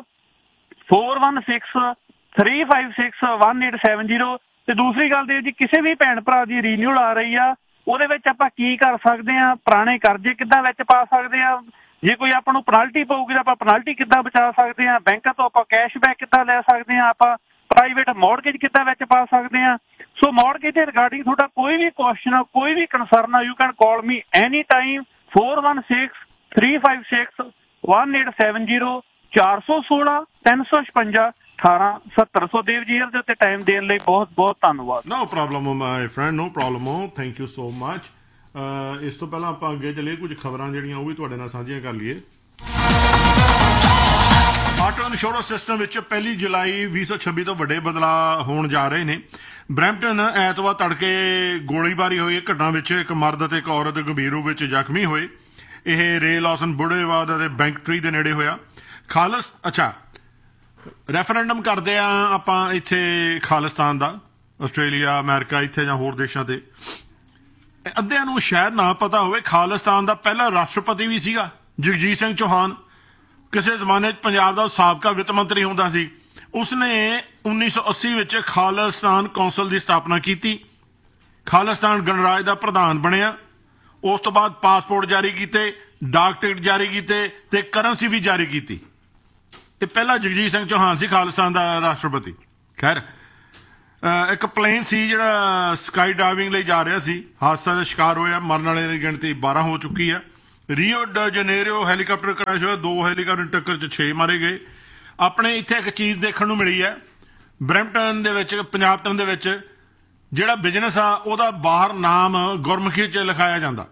416356 1870। ਤੇ ਦੂਸਰੀ ਗੱਲ ਦੇ ਜੀ, ਕਿਸੇ ਵੀ ਭੈਣ ਭਰਾ ਦੀ ਰੀਨਿਊਲ ਆ ਰਹੀ ਆ, ਉਹਦੇ ਵਿੱਚ ਆਪਾਂ ਕੀ ਕਰ ਸਕਦੇ ਆ, ਪੁਰਾਣੇ ਕਰਜ਼ੇ ਕਿੱਦਾਂ ਵਿੱਚ ਪਾ ਸਕਦੇ ਆ, ਜੇ ਕੋਈ ਆਪਾਂ ਨੂੰ ਪੈਨਲਟੀ ਪਊਗੀ ਤਾਂ ਆਪਾਂ ਪੈਨਲਟੀ ਕਿੱਦਾਂ ਬਚਾ ਸਕਦੇ ਆ, ਬੈਂਕਾਂ ਤੋਂ ਆਪਾਂ ਕੈਸ਼ਬੈਕ ਕਿੱਦਾਂ ਲੈ ਸਕਦੇ ਆ, ਆਪਾਂ ਪ੍ਰਾਈਵੇਟ ਮੌਰਗੇਜ ਕਿੱਦਾਂ ਵਿੱਚ ਪਾ ਸਕਦੇ ਆ। ਸੋ ਮੌਰਗੇਜ ਦੇ ਰਿਗਾਰਡਿੰਗ ਤੁਹਾਡਾ ਕੋਈ ਵੀ ਕੁਐਸਚਨ, ਕੋਈ ਵੀ ਕੰਸਰਨ ਆ, you can call me any time 416356 1870 416 356 1870। ਸੋ ਦੇਵ ਜੀ ਦੇ ਉੱਤੇ ਟਾਈਮ ਦੇਣ ਲਈ ਬਹੁਤ ਬਹੁਤ ਧੰਨਵਾਦ। No problem my friend, no problem, thank you so much. ਇਸ ਤੋਂ ਪਹਿਲਾਂ ਆਪਾਂ ਅੱਗੇ ਚੱਲੀਏ, ਕੁਝ ਖਬਰਾਂ ਜਿਹੜੀਆਂ ਉਹ ਵੀ ਤੁਹਾਡੇ ਨਾਲ ਸਾਂਝੀਆਂ ਕਰ ਲਈਏ। ਆਟੋ ਇੰਸ਼ੋਰੈਂਸ ਸਿਸਟਮ ਵਿੱਚ 1 ਜੁਲਾਈ 2026 ਤੋਂ ਵੱਡੇ ਬਦਲਾਅ ਹੋਣ ਜਾ ਰਹੇ ਨੇ। ਬਰੈਂਪਟਨ ਐਤਵਾਰ ਤੜਕੇ ਗੋਲੀਬਾਰੀ ਹੋਈ ਘਟਨਾ ਵਿੱਚ ਇੱਕ ਮਰਦ ਅਤੇ ਇੱਕ ਔਰਤ ਗੰਭੀਰ ਰੂਪ ਵਿੱਚ ਜ਼ਖਮੀ ਹੋਏ। ਇਹ ਰੇ ਲੌਸਨ ਬੁੜੇਵਾਦ ਅਤੇ ਬੈਂਕਟਰੀ ਦੇ ਨੇੜੇ ਹੋਇਆ। ਰੈਫਰੈਂਡਮ ਕਰਦੇ ਆ ਆਪਾਂ ਇੱਥੇ ਖਾਲਿਸਤਾਨ ਦਾ, ਆਸਟ੍ਰੇਲੀਆ, ਅਮਰੀਕਾ, ਇੱਥੇ ਜਾਂ ਹੋਰ ਦੇਸ਼ਾਂ ਤੇ। ਅੱਧਿਆਂ ਨੂੰ ਸ਼ਾਇਦ ਨਾ ਪਤਾ ਹੋਵੇ, ਖਾਲਿਸਤਾਨ ਦਾ ਪਹਿਲਾ ਰਾਸ਼ਟਰਪਤੀ ਵੀ ਸੀਗਾ ਜਗਜੀਤ ਸਿੰਘ ਚੌਹਾਨ। ਕਿਸੇ ਜ਼ਮਾਨੇ 'ਚ ਪੰਜਾਬ ਦਾ ਸਾਬਕਾ ਵਿੱਤ ਮੰਤਰੀ ਹੁੰਦਾ ਸੀ। ਉਸਨੇ 1980 ਵਿੱਚ ਖਾਲਿਸਤਾਨ ਕੌਂਸਲ ਦੀ ਸਥਾਪਨਾ ਕੀਤੀ, ਖਾਲਿਸਤਾਨ ਗਣਰਾਜ ਦਾ ਪ੍ਰਧਾਨ ਬਣਿਆ। ਉਸ ਤੋਂ ਬਾਅਦ ਪਾਸਪੋਰਟ ਜਾਰੀ ਕੀਤੇ, ਡਾਕ ਟਿਕਟ ਜਾਰੀ ਕੀਤੇ ਤੇ ਕਰੰਸੀ ਵੀ ਜਾਰੀ ਕੀਤੀ। ਇਹ ਪਹਿਲਾ ਜਗਜੀਤ ਸਿੰਘ ਚੌਹਾਨ ਸੀ ਖਾਲਿਸਤਾਨ ਦਾ ਰਾਸ਼ਟਰਪਤੀ। ਖੈਰ, ਇੱਕ ਪਲੇਨ ਸੀ ਜਿਹੜਾ ਸਕਾਈ ਡਾਈਵਿੰਗ ਲਈ ਜਾ ਰਿਹਾ ਸੀ, ਹਾਦਸਾ ਦਾ ਸ਼ਿਕਾਰ ਹੋਇਆ। ਮਰਨ ਵਾਲੇ ਦੀ ਗਿਣਤੀ 12 ਹੋ ਚੁੱਕੀ ਹੈ। ਰੀਓ ਡ ਜਨੇਰੀਓ ਹੈਲੀਕਾਪਟਰ ਕ੍ਰੈਸ਼ ਹੋਇਆ, 2 ਹੈਲੀਕਾਪਟਰ ਟੱਕਰ 'ਚ 6 ਮਾਰੇ ਗਏ। ਆਪਣੇ ਇੱਥੇ ਇੱਕ ਚੀਜ਼ ਦੇਖਣ ਨੂੰ ਮਿਲੀ ਹੈ, ਬਰੈਂਪਟਨ ਦੇ ਵਿੱਚ, ਪੰਜਾਬਟਨ ਦੇ ਵਿੱਚ ਜਿਹੜਾ ਬਿਜ਼ਨਸ ਆ ਉਹਦਾ ਬਾਹਰ ਨਾਮ ਗੁਰਮੁਖੀ 'ਚ ਲਿਖਾਇਆ ਜਾਂਦਾ।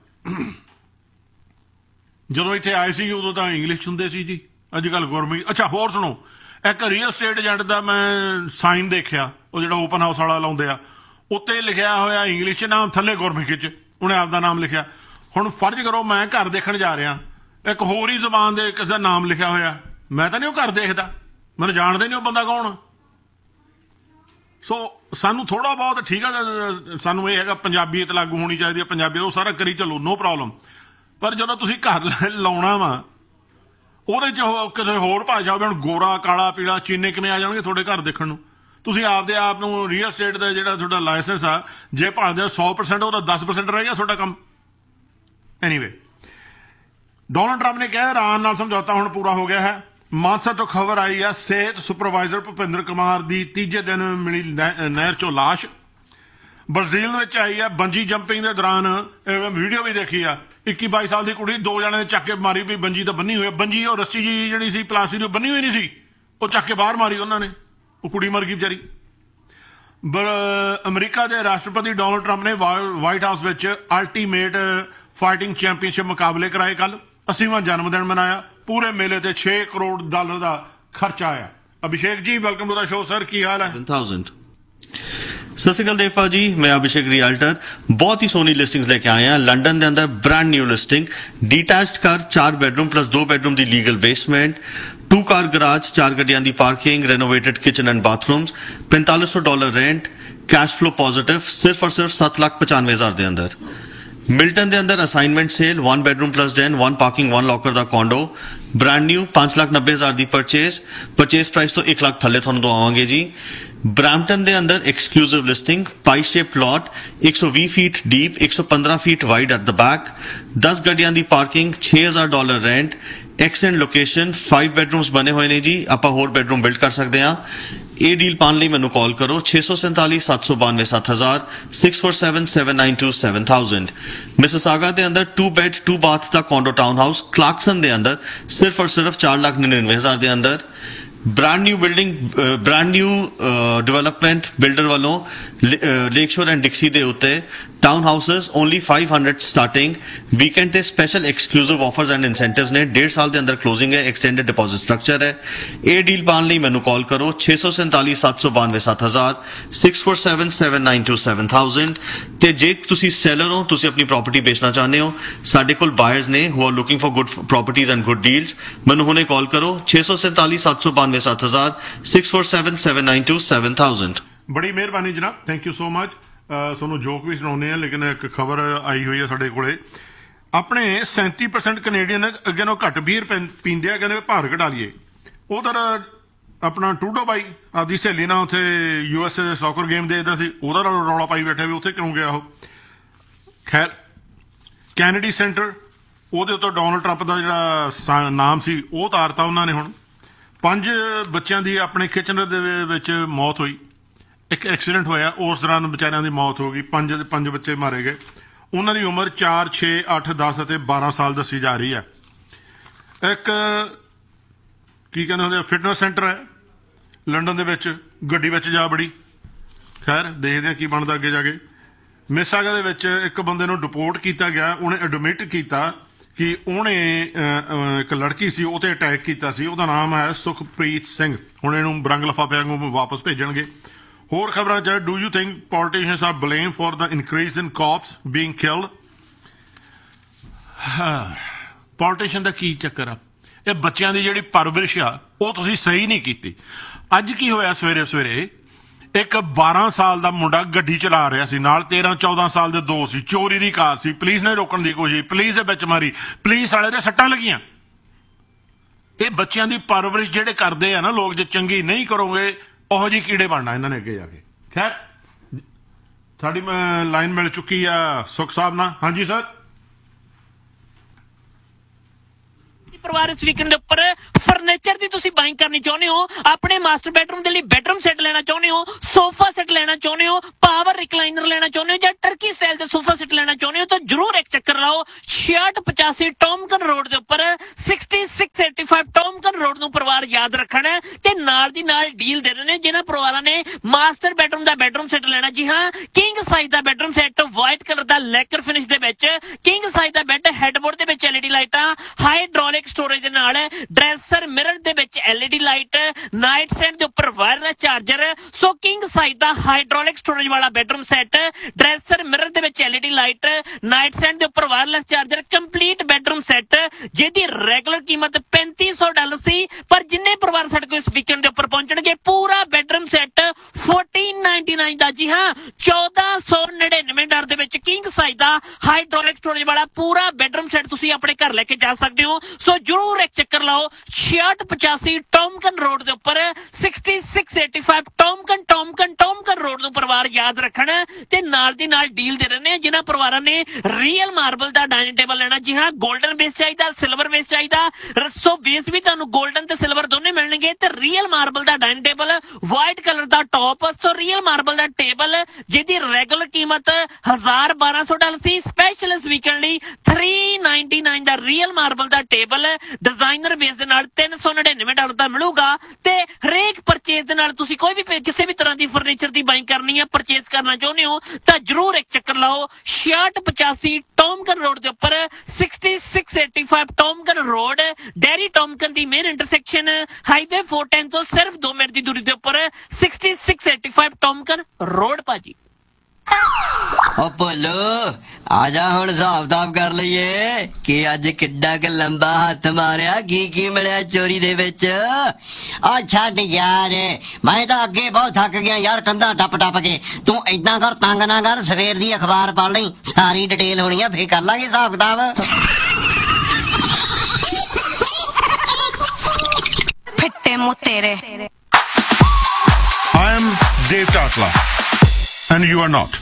ਜਦੋਂ ਇੱਥੇ ਆਏ ਸੀ ਉਦੋਂ ਤਾਂ ਇੰਗਲਿਸ਼ ਹੁੰਦੇ ਸੀ ਜੀ, ਅੱਜ ਕੱਲ੍ਹ ਗੁਰਮੁਖੀ। ਅੱਛਾ, ਹੋਰ ਸੁਣੋ, ਇੱਕ ਰੀਅਲ ਸਟੇਟ ਏਜੰਟ ਦਾ ਮੈਂ ਸਾਈਨ ਦੇਖਿਆ, ਉਹ ਜਿਹੜਾ ਓਪਨ ਹਾਊਸ ਵਾਲਾ ਲਾਉਂਦੇ ਆ, ਉੱਤੇ ਲਿਖਿਆ ਹੋਇਆ ਇੰਗਲਿਸ਼ 'ਚ ਨਾਮ, ਥੱਲੇ ਗੁਰਮੁਖੀ 'ਚ ਉਹਨੇ ਆਪਦਾ ਨਾਮ ਲਿਖਿਆ। ਹੁਣ ਫਰਜ਼ ਕਰੋ ਮੈਂ ਘਰ ਦੇਖਣ ਜਾ ਰਿਹਾ, ਇੱਕ ਹੋਰ ਹੀ ਜ਼ਬਾਨ ਦੇ ਕਿਸੇ ਦਾ ਨਾਮ ਲਿਖਿਆ ਹੋਇਆ, ਮੈਂ ਤਾਂ ਨਹੀਂ ਉਹ ਘਰ ਦੇਖਦਾ, ਮੈਨੂੰ ਜਾਣਦੇ ਨਹੀਂ ਉਹ ਬੰਦਾ ਕੌਣ। ਸੋ ਸਾਨੂੰ ਥੋੜਾ ਬਹੁਤ ਠੀਕ ਆ, ਸਾਨੂੰ ਇਹ ਹੈਗਾ ਪੰਜਾਬੀਅਤ ਲਾਗੂ ਹੋਣੀ ਚਾਹੀਦੀ ਹੈ, ਪੰਜਾਬੀਅਤ ਉਹ ਸਾਰਾ ਕਰੀ ਚੱਲੋ, ਨੋ ਪ੍ਰੋਬਲਮ। ਪਰ ਜਦੋਂ ਤੁਸੀਂ ਘਰ ਲਾਉਣਾ ਵਾ, ਉਹਦੇ 'ਚ ਕਿਸੇ ਹੋਰ ਭਾਸ਼ਾ ਹੋਵੇ, ਹੁਣ ਗੋਰਾ, ਕਾਲਾ, ਪੀਲਾ, ਚੀਨੇ ਕਿਵੇਂ ਆ ਜਾਣਗੇ ਤੁਹਾਡੇ ਘਰ ਦੇਖਣ ਨੂੰ? ਤੁਸੀਂ ਆਪਦੇ ਆਪ ਨੂੰ ਰੀਅਲ ਸਟੇਟ ਦਾ ਜਿਹੜਾ ਤੁਹਾਡਾ ਲਾਇਸੈਂਸ ਆ, ਜੇ ਭਾਲਦੇ 100% ਉਹਦਾ 10% ਰਹਿ ਗਿਆ ਤੁਹਾਡਾ ਕੰਮ। ਐਨੀਵੇ, ਡੋਨਲਡ ਟਰੰਪ ਨੇ ਕਿਹਾ ਇਰਾਨ ਨਾਲ ਸਮਝੌਤਾ ਹੁਣ ਪੂਰਾ ਹੋ ਗਿਆ ਹੈ। ਮਾਨਸਾ ਤੋਂ ਖਬਰ ਆਈ ਆ, ਸਿਹਤ ਸੁਪਰਵਾਈਜ਼ਰ ਭੁਪਿੰਦਰ ਕੁਮਾਰ ਦੀ ਤੀਜੇ ਦਿਨ ਮਿਲੀ ਨਹਿਰ 'ਚੋਂ ਲਾਸ਼। ਬ੍ਰਾਜ਼ੀਲ ਵਿੱਚ ਆਈ ਆ ਬੰਜੀ ਜੰਪਿੰਗ ਦੇ ਦੌਰਾਨ ਵੀਡੀਓ ਵੀ ਦੇਖੀ ਆ 21-22 ਸਾਲ ਦੀ ਕੁੜੀ 2 ਜਣੇ ਨੇ ਚੱਕ ਕੇ ਮਾਰੀ ਵੀ ਬੰਜੀ ਤਾਂ ਬੰਨੀ ਹੋਈ ਬੰਜੀ ਉਹ ਰੱਸੀ ਜੀ ਜਿਹੜੀ ਸੀ ਪਲਾਸਟਿਕ ਦੀ ਬੰਨੀ ਹੋਈ ਨਹੀਂ ਸੀ ਉਹ ਚੱਕ ਕੇ ਬਾਹਰ ਮਾਰੀ ਉਹਨਾਂ ਨੇ ਉਹ ਕੁੜੀ ਮਰ ਗਈ ਵਿਚਾਰੀ। ਅਮਰੀਕਾ ਦੇ ਰਾਸ਼ਟਰਪਤੀ ਡੋਨਲਡ ਟਰੰਪ ਨੇ ਵਾਈਟ ਹਾਊਸ ਵਿੱਚ ਅਲਟੀਮੇਟ ਫਾਈਟਿੰਗ ਚੈਂਪੀਅਨਸ਼ਿਪ ਮੁਕਾਬਲੇ ਕਰਾਏ। ਕੱਲ 80ਵਾਂ ਜਨਮ ਦਿਨ ਮਨਾਇਆ। ਪੂਰੇ ਮੇਲੇ ਤੇ $6 ਕਰੋੜ ਦਾ ਖਰਚਾ ਆਇਆ। ਅਭਿਸ਼ੇਕ ਜੀ welcome to the show sir, ਕੀ ਹਾਲ ਹੈ? 1000 ਸਤਿ ਸ਼੍ਰੀ ਅਕਾਲ ਦੇਵਪਾਲ ਜੀ, ਮੈਂ ਅਭਿਸ਼ੇਕ ਰਿਆਲਟਰ ਬਹੁਤ ਹੀ ਸੋਹਣੀ ਲਿਸਟਿੰਗਸ ਲੈ ਕੇ ਆਏ ਹਾਂ। ਲੰਡਨ ਦੇ ਅੰਦਰ brand new listing detached car 4 bedroom plus 2 bedroom ਦੀ ਲੀਗਲ ਬੇਸਮੈਂਟ 2 कार ਗਰਾਜ 4 ਗੱਡੀਆਂ ਦੀ parking ਰੈਨੋਵੇਟਡ kitchen and bathrooms $4500 rent cash flow positive सिर्फ और सिर्फ 7,95,000 ਦੇ ਅੰਦਰ। ਮਿਲਟਨ ਦੇ ਅੰਦਰ assignment sale 1 bedroom plus den 1 parking 1 locker ਦਾ ਕੋਂਡੋ ਬ੍ਰਾਂਡ ਨਿਊ 5,90,000 ਦੀ ਪਰਚੇਸ ਪ੍ਰਾਈਸ ਤੋਂ 1 ਲੱਖ ਥੱਲੇ ਤੁਹਾਨੂੰ ਦਵਾਵਾਂਗੇ ਜੀ। ਬ੍ਰੈਂਪਟਨ ਦੇ ਅੰਦਰ exclusive listing Bhai shape plot 120 feet deep 115 feet wide at the back 10 ਗੱਡੀਆਂ ਦੀ ਪਾਰਕਿੰਗ $6,000 ਰੈਂਟ ਐਕਸੈਂਟ ਲੋਕੇਸ਼ਨ 5 ਬੈਡਰੂਮਸ ਬਣੇ ਹੋਏ ਨੇ ਜੀ। ਆਪਾਂ ਹੋਰ ਬੈਡਰੂਮ ਬਿਲਡ ਕਰ ਸਕਦੇ ਹਾਂ। ਇਹ ਡੀਲ ਪਾਉਣ ਲਈ ਮੈਨੂੰ ਕਾਲ ਕਰੋ 647 792 7000 647 792 7000। ਮਿਸਿਸਾਗਾ ਦੇ ਅੰਦਰ 2 ਬੈਡ 2 ਬਾਥ ਦਾ ਕੋਂਡੋ ਟਾਊਨ ਹਾਊਸ ਕਲਾਰਕਸਨ ਦੇ ਅੰਦਰ ਸਿਰਫ ਔਰ ਸਿਰਫ 4,99,000 ਦੇ ਅੰਦਰ। ब्रांड न्यू डेवलपमेंट बिल्डर वालों लेकशोर एंड डिक्सी दे उत्ते town houses only 500 starting weekend ते special exclusive offers and incentives ने 1.5 साल के अंदर क्लोजिंग है एक्सटेंडेड डिपॉजिट स्ट्रक्चर है। ये डील पाने लिए मैनू कॉल करो 647 792 7000 647 792 7000 ते जे तुसी सेलर हो तुसी अपनी प्रॉपर्टी बेचना चाहते हो साडे कोल बायर्स ने who are looking for good properties and good deals मैनू हुणे कॉल करो 647 792 7000 647 792 7000। ਬੜੀ ਮਿਹਰਬਾਨੀ ਜਨਾਬ, ਥੈਂਕ ਯੂ ਸੋ ਮਚ। ਤੁਹਾਨੂੰ ਜੋਕ ਵੀ ਸੁਣਾਉਂਦੇ ਆ ਲੇਕਿਨ ਇੱਕ ਖਬਰ ਆਈ ਹੋਈ ਹੈ ਸਾਡੇ ਕੋਲੇ ਆਪਣੇ 37% ਕੈਨੇਡੀਅਨ ਅੱਗੇ ਨੂੰ ਘੱਟ ਬੀਅਰ ਪੀਂਦੇ ਆ, ਕਹਿੰਦੇ ਭਾਰ ਘਟਾ ਲਈਏ। ਉਧਰ ਆਪਣਾ ਟਰੂਡੋ ਬਾਈ ਆਪਦੀ ਸਹੇਲੀ ਨਾਲ ਉੱਥੇ USA ਦੇ ਸੌਕਰ ਗੇਮ ਦੇਖਦਾ ਸੀ, ਉਹਦਾ ਰੌਲਾ ਪਾਈ ਬੈਠਾ ਵੀ ਉੱਥੇ ਕਿਉਂ ਗਿਆ ਉਹ। ਖੈਰ ਕੈਨੇਡੀ ਸੈਂਟਰ ਉਹਦੇ ਉੱਤੇ ਡੋਨਲਡ ਟਰੰਪ ਦਾ ਜਿਹੜਾ ਨਾਮ ਸੀ ਉਹ ਤਾਰਤਾ ਉਹਨਾਂ ਨੇ। ਹੁਣ 5 ਬੱਚਿਆਂ ਦੀ ਆਪਣੇ ਕਿਚਨ ਦੇ ਵਿੱਚ ਮੌਤ ਹੋਈ। ਇੱਕ ਐਕਸੀਡੈਂਟ ਹੋਇਆ ਉਸ ਦੌਰਾਨ ਵਿਚਾਰਿਆਂ ਦੀ ਮੌਤ ਹੋ ਗਈ। 5 ਬੱਚੇ ਮਾਰੇ ਗਏ। ਉਹਨਾਂ ਦੀ ਉਮਰ 4, 6, 8, 10 ਅਤੇ 12 ਸਾਲ ਦੱਸੀ ਜਾ ਰਹੀ ਹੈ। ਇੱਕ ਕੀ ਕਹਿੰਦੇ ਹੁੰਦੇ ਫਿਟਨੈਸ ਸੈਂਟਰ ਹੈ ਲੰਡਨ ਦੇ ਵਿੱਚ, ਗੱਡੀ ਵਿੱਚ ਜਾ ਬੜੀ। ਖੈਰ ਦੇਖਦੇ ਹਾਂ ਕੀ ਬਣਦਾ ਅੱਗੇ ਜਾ ਕੇ। ਮਿਸਾਗਾ ਦੇ ਵਿੱਚ ਇੱਕ ਬੰਦੇ ਨੂੰ ਡਿਪੋਰਟ ਕੀਤਾ ਗਿਆ। ਉਹਨੇ ਐਡਮਿਟ ਕੀਤਾ ਕਿ ਉਹਨੇ ਇੱਕ ਲੜਕੀ ਸੀ ਉਹ ਤੇ ਅਟੈਕ ਕੀਤਾ ਸੀ। ਉਹਦਾ ਨਾਮ ਹੈ ਸੁਖਪ੍ਰੀਤ ਸਿੰਘ। ਹੁਣ ਇਹਨੂੰ ਬਰੰਗ ਲਿਫਾਫੇ ਵਾਂਗੂ ਵਾਪਸ ਭੇਜਣਗੇ। ਹੋਰ ਖਬਰਾਂ ਚ do you think politicians R blame for the increase in ਕੌਪਸ being killed. Politician ਦਾ ਕੀ ਚੱਕਰ ਆ? ਇਹ ਬੱਚਿਆਂ ਦੀ ਜਿਹੜੀ ਪਰਵਰਿਸ਼ ਆ ਉਹ ਤੁਸੀਂ ਸਹੀ ਨਹੀਂ ਕੀਤੀ। ਅੱਜ ਕੀ ਹੋਇਆ ਸਵੇਰੇ ਸਵੇਰੇ ਇੱਕ 12 ਸਾਲ ਦਾ ਮੁੰਡਾ ਗੱਡੀ ਚਲਾ ਰਿਹਾ ਸੀ, ਨਾਲ 13-14 ਸਾਲ ਦੇ 2 ਸੀ। ਚੋਰੀ ਦੀ ਕਾਰ ਸੀ, ਪੁਲਿਸ ਨੇ ਰੋਕਣ ਦੀ ਕੋਸ਼ਿਸ਼, ਪੁਲਿਸ ਦੇ ਵਿੱਚ ਮਾਰੀ, ਪੁਲਿਸ ਵਾਲੇ ਦੇ ਸੱਟਾਂ ਲੱਗੀਆਂ। ਇਹ ਬੱਚਿਆਂ ਦੀ ਪਰਵਰਿਸ਼ ਜਿਹੜੇ ਕਰਦੇ ਆ ਨਾ ਲੋਕ, ਜੇ ਚੰਗੀ ਨਹੀਂ ਕਰੋਗੇ ਉਹੋ ਜਿਹੀ ਕੀੜੇ ਬਣਨਾ ਇਹਨਾਂ ਨੇ ਅੱਗੇ ਜਾ ਕੇ। ਖੈਰ ਸਾਡੀ ਲਾਈਨ ਮਿਲ ਚੁੱਕੀ ਆ ਸੁਖ ਸਾਹਿਬ ਨਾਲ। ਹਾਂਜੀ ਸਰ। ਪਰਿਵਾਰ ਇਸ ਵੀਕਐਂਡ ਦੇ ਉੱਪਰ ਫਰਨੀਚਰ ਦੀ ਤੁਸੀਂ ਬਾਇੰਗ ਕਰਨੀ ਚਾਹੁੰਦੇ ਹੋ, ਆਪਣੇ ਮਾਸਟਰ ਬੈਡਰੂਮ ਦੇ ਲਈ ਬੈਡਰੂਮ ਸੈੱਟ ਲੈਣਾ ਚਾਹੁੰਦੇ ਹੋ, ਸੋਫਾ ਸੈੱਟ ਲੈਣਾ ਚਾਹੁੰਦੇ ਹੋ, ਪਾਵਰ ਰਿਕਲਾਈਨਰ ਲੈਣਾ ਚਾਹੁੰਦੇ ਹੋ ਜਾਂ ਟਰਕੀ ਸਟਾਈਲ ਦੇ ਸੋਫਾ ਸੈੱਟ ਲੈਣਾ ਚਾਹੁੰਦੇ ਹੋ ਤਾਂ ਜਰੂਰ ਇੱਕ ਚੱਕਰ ਲਾਓ 6685 ਟੌਮਕਨ ਰੋਡ ਦੇ ਉੱਪਰ 6685 ਟੌਮਕਨ ਰੋਡ ਨੂੰ ਪਰਿਵਾਰ ਯਾਦ ਰੱਖਣਾ ਤੇ ਨਾਲ ਦੀ ਨਾਲ ਡੀਲ ਦੇ ਰਹੇ ਨੇ ਜਿਹਨਾਂ ਪਰਿਵਾਰਾਂ ਨੇ ਮਾਸਟਰ ਬੈਡਰੂਮ ਦਾ ਬੈਡਰੂਮ ਸੈੱਟ ਲੈਣਾ। ਜੀ ਹਾਂ, ਕਿੰਗ ਸਾਈਜ਼ ਦਾ ਬੈਡਰੂਮ ਸੈੱਟ ਵਾਈਟ ਕਲਰ ਦਾ ਲੈਕਰ ਫਿਨਿਸ਼ ਦੇ ਵਿੱਚ, ਕਿੰਗ ਸਾਈਜ਼ ਦਾ ਬੈੱਡ ਹੈਡਬੋਰਡ ਦੇ ਵਿੱਚ LED ਲਾਈਟਾਂ, ਹਾਈਡ੍ਰੋਲਿਕ ਸਟੋਰੇਜ ਦੇ ਨਾਲ, ਡਰੈਸਰ ਮਿਰਰ ਦੇ ਵਿੱਚ LED ਲਾਈਟ, ਨਾਈਟ ਸਟੈਂਡ ਦੇ ਉੱਪਰ ਵਾਇਰਲੈਸ ਚਾਰਜਰ। ਸੋ ਕਿੰਗ ਸਾਈਜ਼ ਦਾ ਹਾਈਡ੍ਰੋਲਿਕ ਸਟੋਰੇਜ ਵਾਲਾ ਬੈਡਰੂਮ ਸੈੱਟ, ਡਰੈਸਰ ਮਿਰਰ ਦੇ ਵਿੱਚ LED ਲਾਈਟ, ਨਾਈਟ ਸਟੈਂਡ ਦੇ ਉੱਪਰ wireless charger, complete bedroom set ਜਿਹਦੀ ਰੈਗੂਲਰ ਕੀਮਤ $3500 ਸੀ, ਪਰ ਜਿੰਨੇ ਪਰਿਵਾਰ ਸਾਡੇ ਕੋਲ ਇਸ ਵੀਕਐਂਡ ਦੇ ਉੱਪਰ ਪਹੁੰਚਣਗੇ ਪੂਰਾ ਬੈਡਰੂਮ ਸੈੱਟ $1499 ਦਾ। ਜੀ ਹਾਂ, $1499 ਦੇ ਵਿੱਚ ਵਿੱਚ ਕਿੰਗ ਸਾਈਜ਼ ਦਾ ਹਾਈਡ੍ਰੋਲਿਕ ਸਟੋਰੇਜ ਵਾਲਾ ਪੂਰਾ ਬੈਡਰੂਮ ਸੈੱਟ ਤੁਸੀਂ ਆਪਣੇ ਘਰ ਲੈ ਕੇ ਜਾ ਸਕਦੇ ਹੋ। ਸੋ ਜਰੂਰ ਇੱਕ ਚੱਕਰ ਲਾਓ 6685 ਟੌਮਕਨ ਰੋਡ ਦੇ ਉੱਪਰ 6685 ਟੌਮਕਨ ਰੋਡ ਨੂੰ ਪਰਿਵਾਰ ਯਾਦ ਰੱਖਣ ਤੇ ਨਾਲ ਦੀ ਨਾਲ ਡੀਲ ਦੇ ਰਹੇ ਨੇ ਜਿਨ੍ਹਾਂ ਪਰਿਵਾਰਾਂ ਨੇ ਰੀਅਲ ਮਾਰਬਲ ਦਾ ਡਾਈਨਿੰਗ ਟੇਬਲ ਲੈਣਾ। ਜੀ ਹਾਂ, 골ਡਨ ਬੇਸ ਚਾਹੀਦਾ, ਸਿਲਵਰ ਬੇਸ ਚਾਹੀਦਾ, ਸੋ ਬੇਸ ਵੀ ਤੁਹਾਨੂੰ 골ਡਨ ਤੇ ਸਿਲਵਰ ਦੋਨੇ ਮਿਲਣਗੇ ਤੇ ਰੀਅਲ ਮਾਰਬਲ ਦਾ ਡਾਈਨਿੰਗ ਟੇਬਲ, ਵਾਈਟ ਕਲਰ ਦਾ ਟੌਪ, ਸੋ ਰੀਅਲ ਮਾਰਬਲ ਦਾ ਟੇਬਲ ਜਿਹਦੀ ਰੈਗੂਲਰ ਕੀਮਤ $1,200 ਸੀ, ਸਪੈਸ਼ਲ ਇਸ ਵੀਕਐਂਡ ਲਈ $399 ਦਾ ਰੀਅਲ ਮਾਰਬਲ ਦਾ ਟੇਬਲ ਡਿਜ਼ਾਈਨਰ ਬੇਸ ਦੇ ਨਾਲ $399 ਦਾ ਮਿਲੂਗਾ। ਤੇ ਹਰੇਕ ਪਰਚੇਜ਼ ਦੇ ਨਾਲ ਤੁਸੀਂ ਕੋਈ ਵੀ ਕਿਸੇ ਵੀ ਤਰ੍ਹਾਂ ਦੀ ਫਰਨੀਚਰ ਦੀ ਬਾਈਂਗ ਕਰਨੀ ਹੈ, ਪਰਚੇਜ਼ ਕਰਨਾ ਚਾਹੁੰਦੇ ਹੋ ਤਾਂ ਜਰੂਰ ਇੱਕ ਚੱਕਰ ਲਾਓ 6685 ਟੌਮਕਨ ਰੋਡ ਦੇ ਉੱਪਰ 6685 ਟੌਮਕਨ ਰੋਡ, ਡੈਰੀ ਟੌਮਕਨ ਦੀ ਮੇਨ ਇੰਟਰਸੈਕਸ਼ਨ ਹਾਈਵੇ 410 ਤੋਂ ਸਿਰਫ 2 ਮਿੰਟ ਦੀ ਦੂਰੀ ਦੇ ਉੱਪਰ 6685 ਟੌਮਕਨ ਰੋਡ ਭਾਜੀ। ਓ ਭੋਲੋ ਆ ਜਾ ਹੁਣ ਹਿਸਾਬ ਕਿਤਾਬ ਕਰ ਲਈਏ ਕਿ ਅੱਜ ਕਿੱਡਾ ਕ ਲੰਬਾ ਹੱਥ ਮਾਰਿਆ, ਕੀ ਮਿਲਿਆ ਚੋਰੀ ਦੇ ਵਿੱਚ। ਆ ਛੱਡ ਯਾਰ, ਮੈਂ ਤਾਂ ਅੱਗੇ ਬਹੁਤ ਥੱਕ ਗਿਆ ਯਾਰ ਕੰਧਾਂ ਟੱਪ ਕੇ। ਤੂੰ ਏਦਾਂ ਕਰ, ਤੰਗ ਨਾ ਕਰ, ਸਵੇਰ ਦੀ ਅਖਬਾਰ ਪੜ੍ਹ ਲਈ, ਸਾਰੀ ਡਿਟੇਲ ਹੋਣੀ ਆ, ਫੇਰ ਕਰ ਲਾਂਗੇ ਹਿਸਾਬ ਕਿਤਾਬ। ਫਿੱਟੇ ਮੂੰਹ ਤੇਰੇ। I am Dave Tatla and you are not.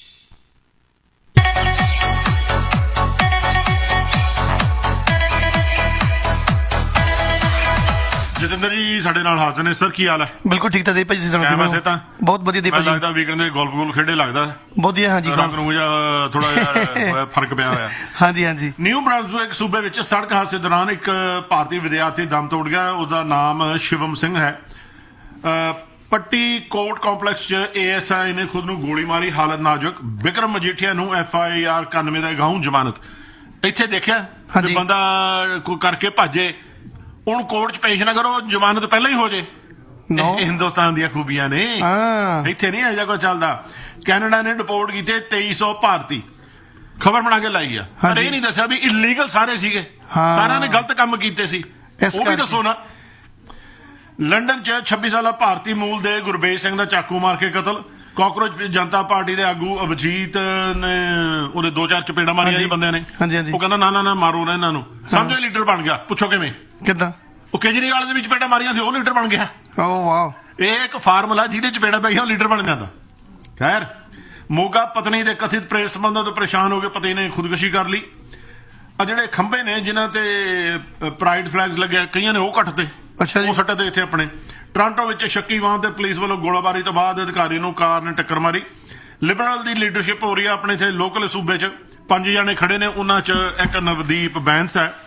Jatinder ਜੀ ਸਾਡੇ ਨਾਲ ਹਾਜ਼ਰ ਨੇ। ਸਰ ਕੀ ਹਾਲ ਹੈ? ਬਿਲਕੁਲ ਠੀਕ ਤਾਂ ਦੇ ਭਾਜੀ ਤੁਸੀਂ ਵੈਸੇ ਤਾਂ ਬਹੁਤ ਵਧੀਆ ਦੇ ਭਾਜੀ। ਲੱਗਦਾ ਵੀਕਐਂਡ ਦੇ ਗੋਲਫ ਖੇਡੇ ਲੱਗਦਾ ਵਧੀਆ। ਹਾਂਜੀ, ਰੰਗ ਨੂੰ ਜਾਂ ਥੋੜਾ ਜਿਹਾ ਫਰਕ ਪਿਆ ਹੋਇਆ। ਹਾਂਜੀ। ਨਿਊ ਬ੍ਰਾਂਜ਼ਵਿਕ ਸੂਬੇ ਵਿੱਚ ਸੜਕ ਹਾਦਸੇ ਦੌਰਾਨ ਇੱਕ ਭਾਰਤੀ ਵਿਦਿਆਰਥੀ ਦਮ ਤੋੜ ਗਿਆ। ਉਹਦਾ ਨਾਮ ਸ਼ਿਵਮ ਸਿੰਘ ਹੈ। ਪੱਟੀ ਕੋਰਟ ਕੰਪਲੈਕਸ 'ਚ ASI ਨੇ ਖੁਦ ਨੂੰ ਗੋਲੀ ਮਾਰੀ, ਹਾਲਤ ਨਾਜ਼ੁਕ। ਵਿਕਰਮ ਮਜੀਠੀਆ ਨੂੰ FIR 91 ਦਾ ਗਾਉਂ ਜ਼ਮਾਨਤ। ਇੱਥੇ ਦੇਖਿਆ ਬੰਦਾ ਕੋਈ ਕਰਕੇ ਭਾਜੇ, ਉਹਨੂੰ ਕੋਰਟ 'ਚ ਪੇਸ਼ ਨਾ ਕਰੋ, ਜ਼ਮਾਨਤ ਪਹਿਲਾਂ ਹੀ ਹੋ ਜੇ। ਹਿੰਦੁਸਤਾਨ ਦੀਆਂ ਖੂਬੀਆਂ ਨੇ, ਇੱਥੇ ਨਹੀਂ ਇਹੋ ਕੁਝ ਚੱਲਦਾ। ਕੈਨੇਡਾ ਨੇ ਡਿਪੋਰਟ ਕੀਤੇ 2300 ਭਾਰਤੀ, ਖਬਰ ਬਣਾ ਕੇ ਲਾਈ ਆ, ਪਰ ਇਹ ਨਹੀਂ ਦੱਸਿਆ ਵੀ ਇਲੀਗਲ ਸਾਰੇ ਸੀਗੇ, ਸਾਰਿਆਂ ਨੇ ਗਲਤ ਕੰਮ ਕੀਤੇ ਸੀ, ਉਹ ਵੀ ਦੱਸੋ ਨਾ। ਲੰਡਨ 'ਚ 26 ਸਾਲਾ ਭਾਰਤੀ ਮੂਲ ਦੇ ਗੁਰਬੇਜ ਸਿੰਘ ਦਾ ਚਾਕੂ ਮਾਰ ਕੇ ਕਤਲ। ਕਾਕਰੋਚ ਜਨਤਾ ਪਾਰਟੀ ਦੇ ਆਗੂ ਅਭਿਜੀਤ ਨੇ ਉਹਦੇ 2-4 ਚਪੇੜਾਂ ਮਾਰੀਆਂ ਜੀ ਬੰਦਿਆਂ ਨੇ। ਉਹ ਕਹਿੰਦਾ ਨਾ ਮਾਰੋ ਨਾ ਇਹਨਾਂ ਨੂੰ, ਸਮਝੋ ਲੀਡਰ ਬਣ ਗਿਆ। ਪੁੱਛੋ ਕਿਵੇਂ? ਕਿੱਦਾਂ? ਉਹ ਕੇਜਰੀਵਾਲ ਦੇ ਵਿੱਚ ਚਪੇੜਾਂ ਮਾਰੀਆਂ ਸੀ, ਉਹ ਲੀਡਰ ਬਣ ਗਿਆ। ਓ ਵਾਓ, ਇਹ ਇੱਕ ਫਾਰਮੂਲਾ ਜਿਹਦੇ ਚਪੇੜਾਂ ਪੈ ਗਈਆਂ ਉਹ ਲੀਡਰ ਬਣ ਜਾਂਦਾ। ਖੈਰ, ਮੋਗਾ ਪਤਨੀ ਦੇ ਕਥਿਤ ਪ੍ਰੇਮ ਸੰਬੰਧਾਂ ਤੋਂ ਪਰੇਸ਼ਾਨ ਹੋ ਕੇ ਪਤੀ ਨੇ ਖੁਦਕੁਸ਼ੀ ਕਰ ਲਈ। ਆ ਜਿਹੜੇ ਖੰਭੇ ਨੇ ਜਿਨ੍ਹਾਂ ਤੇ ਪ੍ਰਾਈਡ ਫਲੈਗਸ ਲੱਗਿਆ, ਕਈਆਂ ਨੇ ਉਹ ਕੱਟਦੇ, ਉਹ ਸੱਟੇ ਤੇ ਇੱਥੇ ਆਪਣੇ। ਟੋਰਾਂਟੋ ਵਿੱਚ ਸ਼ੱਕੀ ਵਾਹਨ ਤੇ ਪੁਲਿਸ ਵੱਲੋਂ ਗੋਲਾਬਾਰੀ ਤੋਂ ਬਾਅਦ ਅਧਿਕਾਰੀ ਨੂੰ ਕਾਰ ਨੇ ਟੱਕਰ ਮਾਰੀ। ਲਿਬਰਲ ਦੀ ਲੀਡਰਸ਼ਿਪ ਹੋ ਰਹੀ ਹੈ ਆਪਣੇ ਇੱਥੇ ਲੋਕਲ ਸੂਬੇ 'ਚ। 5 ਜਣੇ ਖੜੇ ਨੇ, ਉਹਨਾਂ 'ਚ ਇੱਕ ਨਵਦੀਪ ਬੈਂਸ ਹੈ।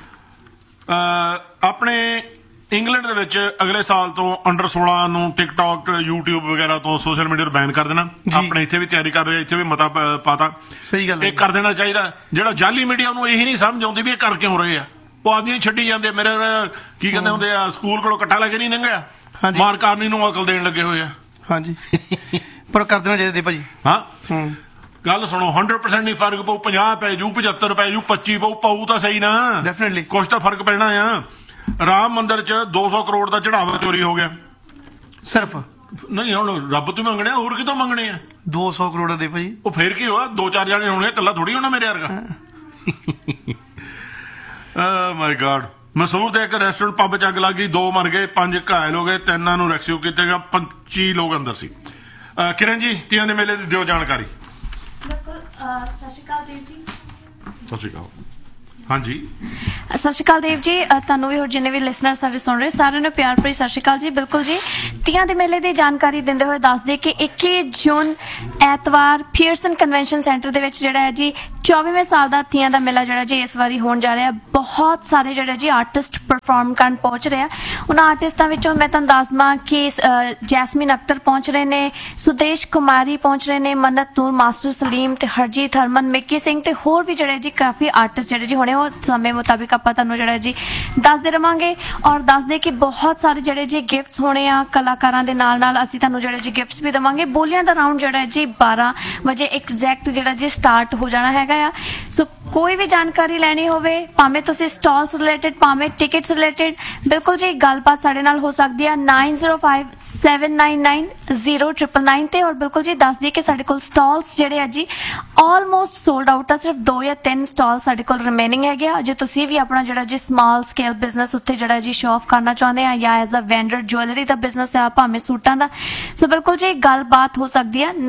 ਆਪਣੇ ਇੰਗਲੈਂਡ ਦੇ ਵਿੱਚ ਅਗਲੇ ਸਾਲ ਤੋਂ ਅੰਡਰ 16 ਨੂੰ ਟਿਕਟੌਕ, YouTube ਵਗੈਰਾ ਤੋਂ ਸੋਸ਼ਲ ਮੀਡੀਆ ਨੂੰ ਬੈਨ ਕਰ ਦੇਣਾ। ਆਪਣੇ ਇੱਥੇ ਵੀ ਤਿਆਰੀ ਕਰ ਰਹੇ, ਇੱਥੇ ਵੀ ਮਤਾ ਪਾਤਾ। ਸਹੀ ਗੱਲ, ਇਹ ਕਰ ਦੇਣਾ ਚਾਹੀਦਾ। ਜਿਹੜਾ ਜਾਲੀ ਮੀਡੀਆ ਉਹਨੂੰ ਇਹੀ ਨਹੀਂ ਸਮਝ ਆਉਂਦੀ ਵੀ ਇਹ ਕਰ ਕਿਉਂ ਰਹੇ ਆ, ਉਹ ਆਦਮੀ ਛੱਡੀ ਜਾਂਦੇ। ਮੇਰੇ ਕੀ ਕਹਿੰਦੇ ਹੁੰਦੇ ਆ, ਸਕੂਲ ਕੋਲੋਂ ਇਕੱਠਾ ਲੈ ਕੇ ਨਹੀਂ ਲੰਘਿਆ, ਮਾਰ ਕਾਰਨੀ ਨੂੰ ਅਕਲ ਦੇਣ ਲੱਗੇ ਹੋਏ ਆ। ਹਾਂਜੀ, ਪਰ ਕਰ ਦੇਣਾ ਚਾਹੀਦਾ ਭਾਜੀ। ਹਾਂ, ਗੱਲ ਸੁਣੋ, 100% ਨਹੀਂ ਫਰਕ ਪਊ, 50 ਪੈ ਜੂ, 75 ਪੈ ਜੂ, 25 ਪਊ ਤਾਂ ਸਹੀ ਨਾ। ਡੈਫੀਨਿਟਲੀ ਕੁਛ ਤਾਂ ਫਰਕ ਪੈਣਾ ਆ। ਰਾਮ ਮੰਦਿਰ 'ਚ 200 ਕਰੋੜ ਦਾ ਚੜਾਵਾ ਚੋਰੀ ਹੋ ਗਿਆ। ਸਿਰਫ ਨਹੀਂ, ਹੁਣ ਰੱਬ ਤੋਂ ਮੰਗਣੇ, ਹੋਰ ਕਿਤੋਂ ਮੰਗਣੇ ਆ? 200 ਕਰੋੜ ਦੇ ਭਾਜੀ। ਉਹ ਫੇਰ ਕੀ ਹੋਇਆ, 2-4 ਜਣੇ ਹੋਣੇ, ਇਕੱਲਾ ਥੋੜੀ ਹੋਣਾ ਮੇਰੇ ਵਰਗਾ। ਮਾਈ ਗॉड। ਮਸੂਰ ਦੇ ਇੱਕ ਰੈਸਟੋਰੈਂਟ ਪੱਬ 'ਚ ਅੱਗ ਲੱਗ ਗਈ, 2 ਮਰ ਗਏ, 5 ਘਾਇਲ ਹੋ ਗਏ, 3 ਨੂੰ ਰੈਸਕਿਊ ਕੀਤਾ ਗਿਆ, 25 ਲੋਕ ਅੰਦਰ ਸੀ। ਕਿਰਨ ਜੀ, ਤੀਆਂ ਦੇ ਮੇਲੇ ਦੀ ਦਿਓ ਜਾਣਕਾਰੀ। ਬਿਲਕੁਲ। ਸਤਿ ਸ਼੍ਰੀ ਅਕਾਲ ਦੇਵ ਜੀ। ਸਤਿ ਸ਼੍ਰੀ ਅਕਾਲ। ਹਾਂਜੀ, ਸਤਿ ਸ਼੍ਰੀ ਅਕਾਲ ਦੇਵ ਜੀ। ਤੁਹਾਨੂੰ ਵੀ ਹੋਰ ਜਿੰਨੇ ਵੀ ਲਿਸਨਰ ਸਾਡੇ ਸੁਣ ਰਹੇ ਸਾਰਿਆਂ ਨੂੰ ਪਿਆਰ ਭਰੀ ਸਤਿ ਸ਼੍ਰੀ ਅਕਾਲ ਜੀ। ਬਿਲਕੁਲ ਜੀ, ਤੀਆਂ ਦੇ ਮੇਲੇ ਦੀ ਜਾਣਕਾਰੀ ਦਿੰਦੇ ਹੋਏ ਦੱਸ ਦੇ ਕਿ 21 ਜੂਨ ਐਤਵਾਰ ਪੀਅਰਸਨ ਕਨਵੈਨਸ਼ਨ ਸੈਂਟਰ ਦੇ ਵਿੱਚ ਜਿਹੜਾ ਹੈ ਜੀ 24ਵੇਂ ਸਾਲ ਦਾ ਤੀਆਂ ਦਾ ਮੇਲਾ ਜਿਹੜਾ ਜੀ ਇਸ ਵਾਰੀ ਹੋਣ ਜਾ ਰਿਹਾ। ਬਹੁਤ ਸਾਰੇ ਜਿਹੜੇ ਜੀ ਆਰਟਿਸਟ ਪਰਫਾਰਮ ਕਰਨ ਪਹੁੰਚ ਰਹੇ ਆ। ਉਹਨਾਂ ਆਰਟਿਸਟਾਂ ਵਿੱਚੋਂ ਮੈਂ ਤੁਹਾਨੂੰ ਦੱਸ ਦਵਾਂ ਕਿ ਜੈਸਮੀਨ ਅਖਤਰ ਪਹੁੰਚ ਰਹੇ ਨੇ, ਸੁਦੇਸ਼ ਕੁਮਾਰੀ ਪਹੁੰਚ ਰਹੇ ਨੇ, ਮੰਨਤ ਨੂਰ, ਮਾਸਟਰ ਸਲੀਮ ਤੇ ਹਰਜੀਤ ਹਰਮਨ, ਮਿੱਕੀ ਸਿੰਘ ਤੇ ਹੋਰ ਵੀ ਜਿਹੜੇ ਜੀ ਕਾਫੀ ਆਰਟਿਸਟ ਜਿਹੜੇ ਜੀ ਹੋਣੇ, ਉਹ ਸਮੇਂ ਮੁਤਾਬਿਕ ਆਪਾਂ ਤੁਹਾਨੂੰ ਜਿਹੜਾ ਜੀ ਦੱਸਦੇ ਰਵਾਂਗੇ। ਔਰ ਦੱਸਦੇ ਕਿ ਬਹੁਤ ਸਾਰੇ ਜਿਹੜੇ ਜੀ ਗਿਫਟਸ ਹੋਣੇ ਆ ਕਲਾਕਾਰਾਂ ਦੇ ਨਾਲ ਅਸੀਂ ਤੁਹਾਨੂੰ ਜਿਹੜੇ ਜੀ ਗਿਫਟਸ ਵੀ ਦੇਵਾਂਗੇ। ਬੋਲੀਆਂ ਦਾ ਰਾਊਂਡ ਜਿਹੜਾ ਜੀ 12 ਵਜੇ ਐਗਜ਼ੈਕਟ ਜਿਹੜਾ ਜੀ ਸਟਾਰਟ ਹੋ ਜਾਣਾ ਹੈਗਾ। ਆ। ਸੋ ਕੋਈ ਵੀ ਜਾਣਕਾਰੀ ਲੈਣੀ ਹੋਵੇ, ਭਾਵੇਂ ਤੁਸੀਂ ਸਟਾਲਸ ਰਿਲੇਟਡ, ਭਾਵੇਂ ਟਿਕਟਸ ਰਿਲੇਟਡ, ਬਿਲਕੁਲ ਜੀ ਗੱਲਬਾਤ ਸਾਡੇ ਨਾਲ ਹੋ ਸਕਦੀ ਆ 9057990999 ਤੇ। ਔਰ ਬਿਲਕੁਲ ਜੀ ਦੱਸ ਦਈਏ ਕਿ ਸਾਡੇ ਕੋਲ ਸਟਾਲਸ ਜਿਹੜੇ ਆ ਜੀ ਆਲਮੋਸਟ ਸੋਲਡ ਆਊਟ ਆ। ਸਿਰਫ 2 ਜਾਂ 3 ਸਟਾਲ ਸਾਡੇ ਕੋਲ ਰਿਮੇਨਿੰਗ ਹੈਗੇ ਆ। ਜੇ ਤੁਸੀਂ ਵੀ ਆਪਣਾ ਜਿਹੜਾ ਜੀ ਸਮਾਲ ਸਕੇਲ ਬਿਜ਼ਨਸ ਉੱਥੇ ਜਿਹੜਾ ਜੀ ਸ਼ੋ ਆਫ ਕਰਨਾ ਚਾਹੁੰਦੇ ਆ, ਜਾਂ as a vendor jewellery the business ਆ, ਭਾਵੇਂ ਸੂਟਾਂ ਦਾ, ਸੋ ਬਿਲਕੁਲ ਜੀ ਗੱਲਬਾਤ ਹੋ ਸਕਦੀ ਆ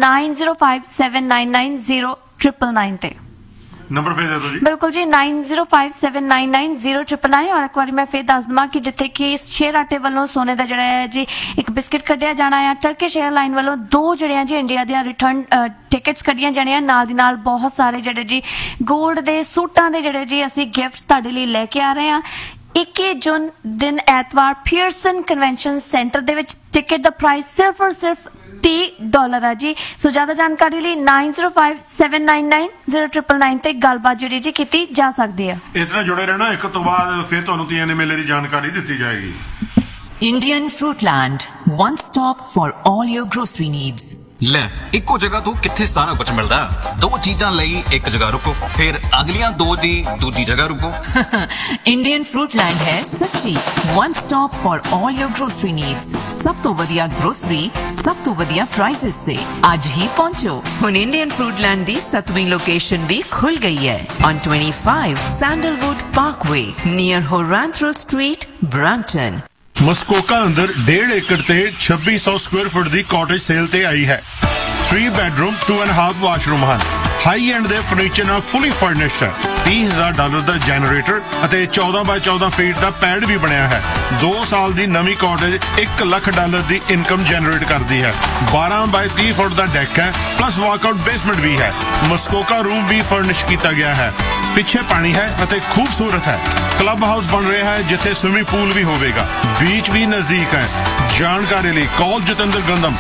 9057990999 ਤੇ। ਨੰਬਰ ਫੇਰ ਦੇ ਦਿਓ ਜੀ। ਬਿਲਕੁਲ ਜੀ 9057990999 ਔਰ ਇੱਕ ਵਾਰੀ ਮੈਂ ਫੇਰ ਦੱਸ ਦਵਾਂ ਕਿ ਜਿੱਥੇ ਕਿ ਸ਼ੇਅਰ ਆਟੇ ਵੱਲੋਂ ਸੋਨੇ ਦਾ ਜਿਹੜਾ ਹੈ ਜੀ ਇੱਕ ਬਿਸਕਿਟ ਕੱਢਿਆ ਜਾਣਾ ਆ, ਟਰਕਿਸ਼ 에ਅਰਲਾਈਨ ਵੱਲੋਂ 2 ਜਿਹੜੇ ਆ ਜੀ ਇੰਡੀਆ ਦੀਆਂ ਰਿਟਰਨ ਟਿਕਟਸ ਕੱਢੀਆਂ ਜਾਣੀਆਂ, ਨਾਲ ਦੀ ਨਾਲ ਬਹੁਤ ਸਾਰੇ ਜਿਹੜੇ ਜੀ 골ਡ ਦੇ ਸੂਟਾਂ ਦੇ ਜਿਹੜੇ ਜੀ ਅਸੀਂ ਗਿਫਟਸ ਤੁਹਾਡੇ ਲਈ ਲੈ ਕੇ ਆ ਰਹੇ ਹਾਂ। 21 ਜੂਨ ਦਿਨ ਐਤਵਾਰ ਪੀਅਰਸਨ ਕਨਵੈਨਸ਼ਨ ਸੈਂਟਰ ਦੇ ਵਿੱਚ ਟਿਕਟ ਦਾ ਪ੍ਰਾਈਸ ਸਿਰਫ ਔਰ ਸਿਰਫ $30 ਹੈ ਜੀ। ਸੋ ਜ਼ਿਆਦਾ ਜਾਣਕਾਰੀ ਲਈ 9057990999 ਤੇ ਗੱਲਬਾਤ ਜਿਹੜੀ ਜੀ ਕੀਤੀ ਜਾ ਸਕਦੀ ਹੈ। ਇਸ ਨਾਲ ਜੁੜੇ ਰਹਿਣਾ, ਇੱਕ ਤੋਂ ਬਾਅਦ ਫਿਰ ਤੁਹਾਨੂੰ ਤੀਆਂ ਮੇਲੇ ਦੀ ਜਾਣਕਾਰੀ ਦਿੱਤੀ ਜਾਏਗੀ। Indian Fruitland, one stop for all your grocery needs. ਲੈ ਇੱਕੋ ਜਗ੍ਹਾ ਤੋਂ ਕਿੱਥੇ ਸਾਰਾ ਕੁਝ ਮਿਲਦਾ? 2 ਚੀਜ਼ਾਂ ਲਈ ਇੱਕ ਜਗ੍ਹਾ ਰੁਕੋ, ਫਿਰ ਅਗਲੀਆਂ 2 ਦੀ ਦੂਜੀ ਜਗ੍ਹਾ ਰੁਕੋ। Indian Fruitland ਹੈ ਸੱਚੀ one stop for all your grocery needs. ਸਭ ਤੋਂ ਵਧੀਆ grocery, ਸਭ ਤੋਂ ਵਧੀਆ prices ਤੇ ਅੱਜ ਹੀ ਪਹੁੰਚੋ। ਹੁਣ Indian Fruitland ਦੀ 7ਵੀਂ ਲੋਕੇਸ਼ਨ ਵੀ ਖੁੱਲ ਗਈ ਹੈ on 25 Sandalwood Parkway near Horanthro Street, Brampton। ਮਸਕੋਕਾ ਅੰਦਰ 1.5 ਏਕੜ ਤੇ 2600 ਸਕੁਅਰ ਫੁੱਟ ਦੀ ਕਾਟੇਜ ਸੇਲ ਤੇ ਆਈ ਹੈ। 3 ਬੈਡਰੂਮ 2.5 ਵਾਸ਼ਰੂਮ ਹਨ। ਹਾਈ ਐਂਡ ਦੇ ਫਰਨੀਚਰ ਨਾਲ ਫੁੱਲੀ ਫਰਨਿਸ਼ਡ ਹੈ। $30,000 ਦਾ ਜਨਰੇਟਰ ਅਤੇ 14 ਬਾਈ 14 ਫੀਟ ਦਾ ਪੈਡ ਵੀ ਬਣਿਆ ਹੈ। 2 ਸਾਲ ਦੀ ਨਵੀਂ ਕਾਟੇਜ $1 ਲੱਖ ਦੀ ਇਨਕਮ ਜਨਰੇਟ ਕਰਦੀ ਹੈ। 12 ਬਾਈ 30 ਫੁੱਟ ਦਾ ਡੈਕ ਹੈ, ਪਲੱਸ ਵਾਕਆਊਟ ਬੇਸਮੈਂਟ ਵੀ ਹੈ। ਮਸਕੋਕਾ ਰੂਮ ਵੀ ਫਰਨਿਸ਼ ਕੀਤਾ ਗਿਆ ਹੈ। ਪਿੱਛੇ ਪਾਣੀ ਹੈ ਅਤੇ ਖੂਬਸੂਰਤ ਹੈ। ਕਲੱਬ ਹਾਊਸ ਬਣ ਰਿਹਾ ਹੈ ਜਿੱਥੇ ਸਵਿਮਿੰਗ ਪੂਲ ਵੀ ਹੋਵੇਗਾ। ਬੀਚ ਵੀ ਨਜ਼ਦੀਕ ਹੈ। ਜਾਣਕਾਰੀ ਲਈ ਕਾਲ ਜਤਿੰਦਰ ਗੰਦਮ